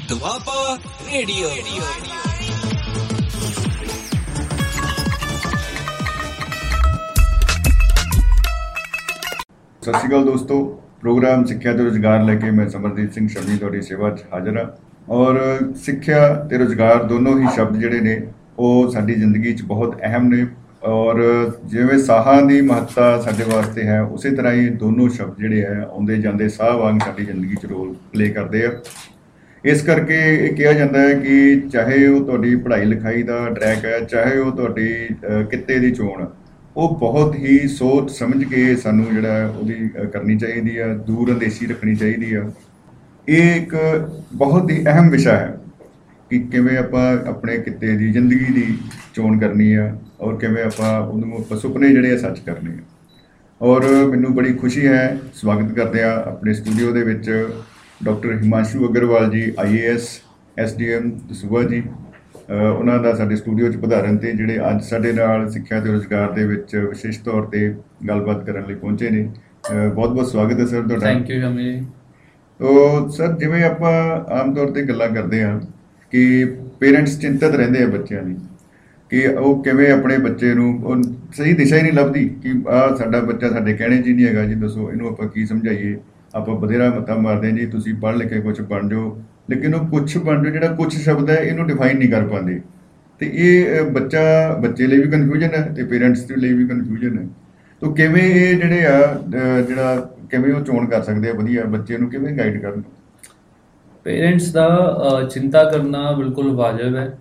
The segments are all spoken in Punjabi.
ਦੁਆਬਾ ਰੇਡੀਓ। ਸਤਿ ਸ਼੍ਰੀ ਅਕਾਲ ਦੋਸਤੋ, ਪ੍ਰੋਗਰਾਮ ਸਿੱਖਿਆ ਤੇ ਰੁਜ਼ਗਾਰ ਲੈ ਕੇ ਮੈਂ ਸਮਰਦੀਪ ਸਿੰਘ ਸ਼ਮੀ ਤੁਹਾਡੀ ਸੇਵਾ 'ਚ ਹਾਜ਼ਰ ਹਾਂ। ਔਰ ਸਿੱਖਿਆ ਤੇ ਰੁਜ਼ਗਾਰ ਦੋਨੋਂ ਹੀ ਸ਼ਬਦ ਜਿਹੜੇ ਨੇ ਉਹ ਸਾਡੀ ਜ਼ਿੰਦਗੀ 'ਚ ਬਹੁਤ ਅਹਿਮ ਨੇ। ਔਰ ਜਿਵੇਂ ਸਾਹਾਂ ਦੀ ਮਹੱਤਤਾ ਸਾਡੇ ਵਾਸਤੇ ਹੈ, ਉਸੇ ਤਰ੍ਹਾਂ ਹੀ ਦੋਨੋਂ ਸ਼ਬਦ ਜਿਹੜੇ ਹੈ ਆਉਂਦੇ ਜਾਂਦੇ ਸਾਹ ਵਾਂਗ ਸਾਡੀ ਜ਼ਿੰਦਗੀ 'ਚ ਰੋਲ ਪਲੇ ਕਰਦੇ ਆ। ਇਸ ਕਰਕੇ ਇਹ ਕਿਹਾ ਜਾਂਦਾ ਹੈ ਕਿ ਚਾਹੇ ਉਹ ਤੁਹਾਡੀ ਪੜ੍ਹਾਈ ਲਿਖਾਈ ਦਾ ਟਰੈਕ ਹੈ, ਚਾਹੇ ਉਹ ਤੁਹਾਡੀ ਕਿੱਤੇ ਦੀ ਚੋਣ ਆ, ਉਹ ਬਹੁਤ ਹੀ ਸੋਚ ਸਮਝ ਕੇ ਸਾਨੂੰ ਜਿਹੜਾ ਉਹਦੀ ਕਰਨੀ ਚਾਹੀਦੀ ਆ, ਦੂਰ ਅੰਦੇਸ਼ੀ ਰੱਖਣੀ ਚਾਹੀਦੀ ਆ। ਇਹ ਇੱਕ ਬਹੁਤ ਹੀ ਅਹਿਮ ਵਿਸ਼ਾ ਹੈ ਕਿ ਕਿਵੇਂ ਆਪਾਂ ਆਪਣੇ ਕਿੱਤੇ ਦੀ ਜ਼ਿੰਦਗੀ ਦੀ ਚੋਣ ਕਰਨੀ ਆ ਔਰ ਕਿਵੇਂ ਆਪਾਂ ਸੁਪਨੇ ਜਿਹੜੇ ਆ ਸੱਚ ਕਰਨੇ ਆ। ਔਰ ਮੈਨੂੰ ਬੜੀ ਖੁਸ਼ੀ ਹੈ, ਸਵਾਗਤ ਕਰਦੇ ਆ ਆਪਣੇ ਸਟੂਡੀਓ ਦੇ ਵਿੱਚ ਡਾਕਟਰ ਹਿਮਾਂਸ਼ੂ ਅਗਰਵਾਲ ਜੀ, IAS SDM ਦਸੂਹਾ ਜੀ। ਉਹਨਾਂ ਦਾ ਸਾਡੇ ਸਟੂਡੀਓ 'ਚ ਪਧਾਰਨ ਤੇ ਜਿਹੜੇ ਅੱਜ ਸਾਡੇ ਨਾਲ ਸਿੱਖਿਆ ਤੇ ਰੁਜ਼ਗਾਰ ਦੇ ਵਿੱਚ ਵਿਸ਼ੇਸ਼ ਤੌਰ ਤੇ ਗੱਲਬਾਤ ਕਰਨ ਲਈ ਪਹੁੰਚੇ ਨੇ। ਬਹੁਤ ਬਹੁਤ ਸਵਾਗਤ ਹੈ ਸਰ ਤੁਹਾਡਾ। ਥੈਂਕ ਯੂ ਸ਼ਮੀ ਜੀ। ਤੋ ਸਰ, ਜਿਵੇਂ ਆਪਾਂ ਆਮ ਤੌਰ ਤੇ ਗੱਲਾਂ ਕਰਦੇ ਹਾਂ ਕਿ ਪੇਰੈਂਟਸ ਚਿੰਤਤ ਰਹਿੰਦੇ ਆ ਬੱਚਿਆਂ ਲਈ ਕਿ ਉਹ ਕਿਵੇਂ ਆਪਣੇ ਬੱਚੇ ਨੂੰ, ਉਹ ਸਹੀ ਦਿਸ਼ਾ ਹੀ ਨਹੀਂ ਲੱਭਦੀ ਕਿ ਸਾਡਾ ਬੱਚਾ ਸਾਡੇ ਕਹਿਣੇ 'ਚ ਹੀ ਨਹੀਂ ਹੈਗਾ ਜੀ, ਦੱਸੋ ਇਹਨੂੰ ਆਪਾਂ ਕੀ ਸਮਝਾਈਏ। ਆਪਾਂ ਬਥੇਰਾ ਮੱਤਾ ਮਾਰਦੇ ਹਾਂ ਜੀ, ਤੁਸੀਂ ਪੜ੍ਹ ਲਿਖ ਕੇ ਕੁਛ ਬਣ ਜਾਓ, ਲੇਕਿਨ ਉਹ ਕੁਛ ਬਣ ਜਾਓ ਜਿਹੜਾ ਕੁਛ ਸ਼ਬਦ ਹੈ ਇਹਨੂੰ ਡਿਫਾਈਨ ਨਹੀਂ ਕਰ ਪਾਉਂਦੇ। ਤੇ ਇਹ ਬੱਚੇ ਲਈ ਵੀ ਕਨਫਿਊਜ਼ਨ ਹੈ ਤੇ ਪੇਰੈਂਟਸ ਦੇ ਲਈ ਵੀ ਕਨਫਿਊਜ਼ਨ ਹੈ। ਤੋ ਕਿਵੇਂ ਇਹ ਜਿਹੜੇ ਆ ਕਿਵੇਂ ਉਹ ਚੋਣ ਕਰ ਸਕਦੇ ਆ ਵਧੀਆ ਬੱਚੇ ਨੂੰ, ਕਿਵੇਂ ਗਾਈਡ ਕਰਨ? ਪੇਰੈਂਟਸ ਦਾ ਚਿੰਤਾ ਕਰਨਾ ਬਿਲਕੁਲ ਵਾਜਬ ਹੈ,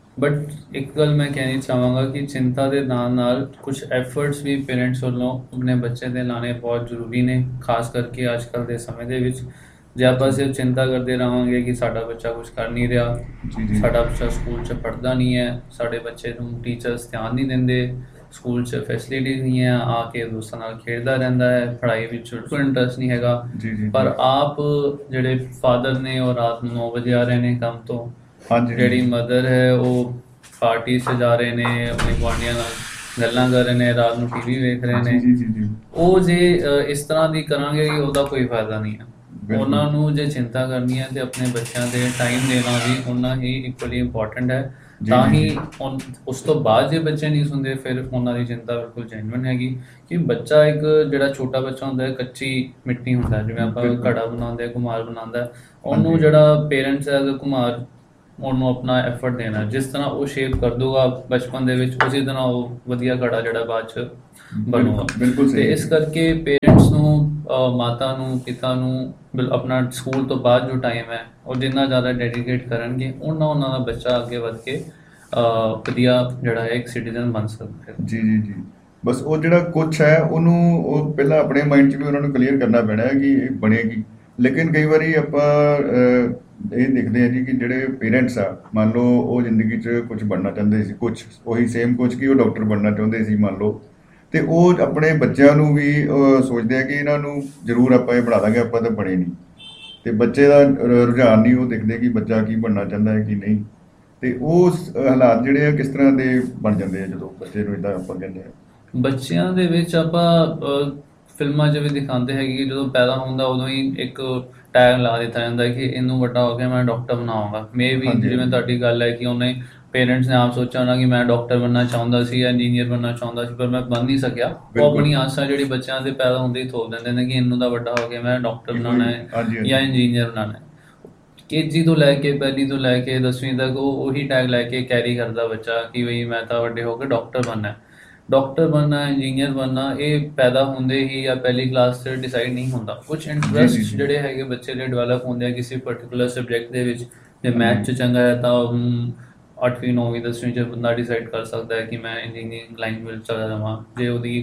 ਬਟ ਇੱਕ ਗੱਲ ਮੈਂ ਕਹਿਣੀ ਚਾਹਾਂਗਾ ਕਿ ਚਿੰਤਾ ਦੇ ਨਾਲ ਕੁਝ ਐਫਰਟਸ ਵੀ ਪੇਰੈਂਟਸ ਵੱਲੋਂ ਆਪਣੇ ਬੱਚੇ ਦੇ ਲਾਣੇ ਬਹੁਤ ਜ਼ਰੂਰੀ ਨੇ, ਖਾਸ ਕਰਕੇ ਅੱਜ ਕੱਲ੍ਹ ਦੇ ਸਮੇਂ ਦੇ ਵਿੱਚ। ਜੇ ਆਪਾਂ ਸਿਰਫ ਚਿੰਤਾ ਕਰਦੇ ਰਹਾਂਗੇ ਕਿ ਸਾਡਾ ਬੱਚਾ ਕੁਝ ਕਰ ਨਹੀਂ ਰਿਹਾ, ਸਾਡਾ ਬੱਚਾ ਸਕੂਲ 'ਚ ਪੜ੍ਹਦਾ ਨਹੀਂ ਹੈ, ਸਾਡੇ ਬੱਚੇ ਨੂੰ ਟੀਚਰਸ ਧਿਆਨ ਨਹੀਂ ਦਿੰਦੇ, ਸਕੂਲ 'ਚ ਫੈਸਿਲਿਟੀਜ਼ ਨਹੀਂ ਹੈ, ਆ ਕੇ ਦੋਸਤਾਂ ਨਾਲ ਖੇਡਦਾ ਰਹਿੰਦਾ ਹੈ, ਪੜ੍ਹਾਈ ਵਿੱਚ ਕੋਈ ਇੰਟਰਸਟ ਨਹੀਂ ਹੈਗਾ, ਪਰ ਆਪ ਜਿਹੜੇ ਫਾਦਰ ਨੇ ਉਹ ਰਾਤ ਨੂੰ 9 ਵਜੇ ਆ ਰਹੇ ਨੇ ਕੰਮ ਤੋਂ, ਜਿਹੜੀ ਮਦਰ ਹੈ ਉਹ ਪਾਰਟੀ 'ਚ ਜਾ ਰਹੇ ਨੇ, ਆਪਣੇ ਗੁਆਂਢੀਆਂ ਨਾਲ ਗੱਲਾਂ ਕਰ ਰਹੇ ਨੇ, ਰਾਤ ਨੂੰ TV ਵੇਖ ਰਹੇ ਨੇ। ਉਹ ਜੇ ਇਸ ਤਰ੍ਹਾਂ ਦੀ ਕਰਾਂਗੇ ਕਿ ਉਹਦਾ ਕੋਈ ਫਾਇਦਾ ਨਹੀਂ ਹੈ। ਉਹਨਾਂ ਨੂੰ ਜੇ ਚਿੰਤਾ ਕਰਨੀ ਹੈ ਤੇ ਆਪਣੇ ਬੱਚਿਆਂ ਦੇ ਟਾਈਮ ਦੇਣਾ ਵੀ ਉਨਾ ਹੀ ਇਕੁਅਲੀ ਇੰਪੋਰਟੈਂਟ ਹੈ। ਤਾਂ ਹੀ ਉਸ ਤੋਂ ਬਾਅਦ ਜੇ ਬੱਚੇ ਨਹੀਂ ਸੁਣਦੇ ਫਿਰ ਉਹਨਾਂ ਦੀ ਚਿੰਤਾ ਬਿਲਕੁਲ ਜੈਨੂਇਨ ਹੈਗੀ ਕਿ ਬੱਚਾ ਇੱਕ ਜਿਹੜਾ ਛੋਟਾ ਬੱਚਾ ਹੁੰਦਾ ਹੈ, ਕੱਚੀ ਮਿੱਟੀ ਹੁੰਦਾ, ਜਿਵੇਂ ਆਪਾਂ ਘੜਾ ਬਣਾਉਂਦੇ, ਘੁਮਾਰ ਬਣਾਉਂਦਾ, ਉਹਨੂੰ ਜਿਹੜਾ ਪੇਰੈਂਟਸ ਹੈ ਘੁਮਾਰ ਉਹਨੂੰ ਆਪਣਾ ਐਫਰਟ ਦੇਣਾ, ਜਿਸ ਤਰ੍ਹਾਂ ਉਹ ਸ਼ੇਪ ਕਰ ਦੂਗਾ ਬਚਪਨ ਦੇ ਵਿੱਚ, ਉਸੇ ਤਰ੍ਹਾਂ ਉਹ ਵਧੀਆ ਘੜਾ ਜਿਹੜਾ ਬਾਅਦ 'ਚ ਬਣੂਗਾ। ਤੇ ਇਸ ਕਰਕੇ ਪੇਰੈਂਟਸ ਨੂੰ, ਮਾਤਾ ਨੂੰ, ਪਿਤਾ ਨੂੰ ਆਪਣਾ ਸਕੂਲ ਤੋਂ ਬਾਅਦ ਜੋ ਟਾਈਮ ਹੈ ਉਹ ਜਿੰਨਾ ਜ਼ਿਆਦਾ ਡੈਡੀਕੇਟ ਕਰਨਗੇ ਉਹਨਾਂ ਦਾ ਬੱਚਾ ਅੱਗੇ ਵੱਧ ਕੇ ਵਧੀਆ ਜਿਹੜਾ ਹੈ ਇੱਕ ਸਿਟੀਜ਼ਨ ਬਣ ਸਕਦਾ ਹੈ। ਜੀ। ਬਸ ਉਹ ਜਿਹੜਾ ਕੁਛ ਹੈ ਉਹਨੂੰ ਉਹ ਪਹਿਲਾਂ ਆਪਣੇ ਮਾਈਂਡ 'ਚ ਵੀ ਉਹਨਾਂ ਨੂੰ ਕਲੀਅਰ ਕਰਨਾ ਪੈਣਾ ਹੈ ਕਿ ਇਹ ਬਣੇਗੀ। ਲੇਕਿਨ ਕਈ ਵਾਰੀ ਆਪਾਂ ਇਹ ਦੇਖਦੇ ਹਾਂ ਜੀ ਕਿ ਜਿਹੜੇ ਪੇਰੈਂਟਸ ਆ, ਮੰਨ ਲਓ ਉਹ ਜ਼ਿੰਦਗੀ 'ਚ ਕੁਝ ਬਣਨਾ ਚਾਹੁੰਦੇ ਸੀ, ਕੁਛ ਉਹੀ ਸੇਮ ਕੁਛ ਕਿ ਉਹ ਡਾਕਟਰ ਬਣਨਾ ਚਾਹੁੰਦੇ ਸੀ ਮੰਨ ਲਓ, ਤੇ ਉਹ ਆਪਣੇ ਬੱਚਿਆਂ ਨੂੰ ਵੀ ਸੋਚਦੇ ਆ ਕਿ ਇਹਨਾਂ ਨੂੰ ਜ਼ਰੂਰ ਆਪਾਂ ਇਹ ਬਣਾ ਦਾਂਗੇ, ਆਪਾਂ ਤਾਂ ਬਣੇ ਨਹੀਂ। ਤੇ ਬੱਚੇ ਦਾ ਰੁਝਾਨ ਨਹੀਂ ਉਹ ਦੇਖਦੇ ਕਿ ਬੱਚਾ ਕੀ ਬਣਨਾ ਚਾਹੁੰਦਾ ਹੈ ਕੀ ਨਹੀਂ। ਤੇ ਉਹ ਹਾਲਾਤ ਜਿਹੜੇ ਆ ਕਿਸ ਤਰ੍ਹਾਂ ਦੇ ਬਣ ਜਾਂਦੇ ਆ ਜਦੋਂ ਬੱਚੇ ਨੂੰ ਇੱਦਾਂ ਆਪਾਂ ਕਹਿੰਦੇ ਆ? ਬੱਚਿਆਂ ਦੇ ਵਿੱਚ ਆਪਾਂ ਫਿਲਮਾਂ 'ਚ ਵੀ ਦਿਖਾਉਂਦੇ ਹੈਗੇ ਕਿ ਜਦੋਂ ਪੈਦਾ ਹੁੰਦਾ ਉਦੋਂ ਹੀ ਇੱਕ ਟੈਗ ਲਾ ਦਿੱਤਾ ਜਾਂਦਾ ਕਿ ਇਹਨੂੰ ਵੱਡਾ ਹੋ ਕੇ ਮੈਂ ਡਾਕਟਰ ਬਣਾਵਾਂਗਾ। ਮੇ ਵੀ ਜਿਵੇਂ ਤੁਹਾਡੀ ਗੱਲ ਹੈ ਕਿ ਉਹਨੇ ਪੇਰੈਂਟਸ ਨੇ ਆਪ ਸੋਚਿਆ ਹੋਣਾ ਕਿ ਮੈਂ ਡਾਕਟਰ ਬਣਨਾ ਚਾਹੁੰਦਾ ਸੀ ਜਾਂ ਇੰਜੀਨੀਅਰ ਬਣਨਾ ਚਾਹੁੰਦਾ ਸੀ, ਪਰ ਮੈਂ ਬਣ ਨਹੀਂ ਸਕਿਆ। ਉਹ ਆਪਣੀ ਆਸਾਂ ਜਿਹੜੀ ਬੱਚਿਆਂ ਦੇ ਪੈਦਾ ਹੁੰਦੇ ਹੀ ਥੋਪ ਦਿੰਦੇ ਨੇ ਕਿ ਇਹਨੂੰ ਤਾਂ ਵੱਡਾ ਹੋ ਕੇ ਮੈਂ ਡਾਕਟਰ ਬਣਾਉਣਾ ਹੈ ਜਾਂ ਇੰਜੀਨੀਅਰ ਬਣਾਉਣਾ ਹੈ। KG ਤੋਂ ਲੈ ਕੇ, ਪਹਿਲੀ ਤੋਂ ਲੈ ਕੇ 10ਵੀਂ ਤੱਕ ਉਹ ਉਹੀ ਟੈਗ ਲੈ ਕੇ ਕੈਰੀ ਕਰਦਾ ਬੱਚਾ ਕਿ ਬਈ ਮੈਂ ਤਾਂ ਵੱਡੇ ਹੋ ਕੇ ਡਾਕਟਰ ਬਣਨਾ ਇੰਜੀਨੀਅਰ ਬਣਨਾ। ਇਹ ਪੈਦਾ ਹੁੰਦੇ ਹੀ ਜਾਂ ਪਹਿਲੀ ਕਲਾਸ 'ਚ ਡਿਸਾਈਡ ਨਹੀਂ ਹੁੰਦਾ। ਕੁਝ ਇੰਟਰਸਟ ਜਿਹੜੇ ਹੈਗੇ ਬੱਚੇ ਦੇ ਡਿਵੈਲਪ ਹੁੰਦੇ ਆ ਕਿਸੇ ਪਰਟੀਕੂਲਰ ਸਬਜੈਕਟ ਦੇ ਵਿੱਚ। ਜੇ ਮੈਥ 'ਚ ਚੰਗਾ ਹੈ ਤਾਂ 8ਵੀਂ 9ਵੀਂ 10ਵੀਂ 'ਚ ਬੰਦਾ ਡਿਸਾਈਡ ਕਰ ਸਕਦਾ ਹੈ ਕਿ ਮੈਂ ਇੰਜੀਨੀਅਰਿੰਗ ਲਾਈਨ ਵਿੱਚ ਚਲਾ ਜਾਵਾਂ। ਜੇ ਉਹਦੀ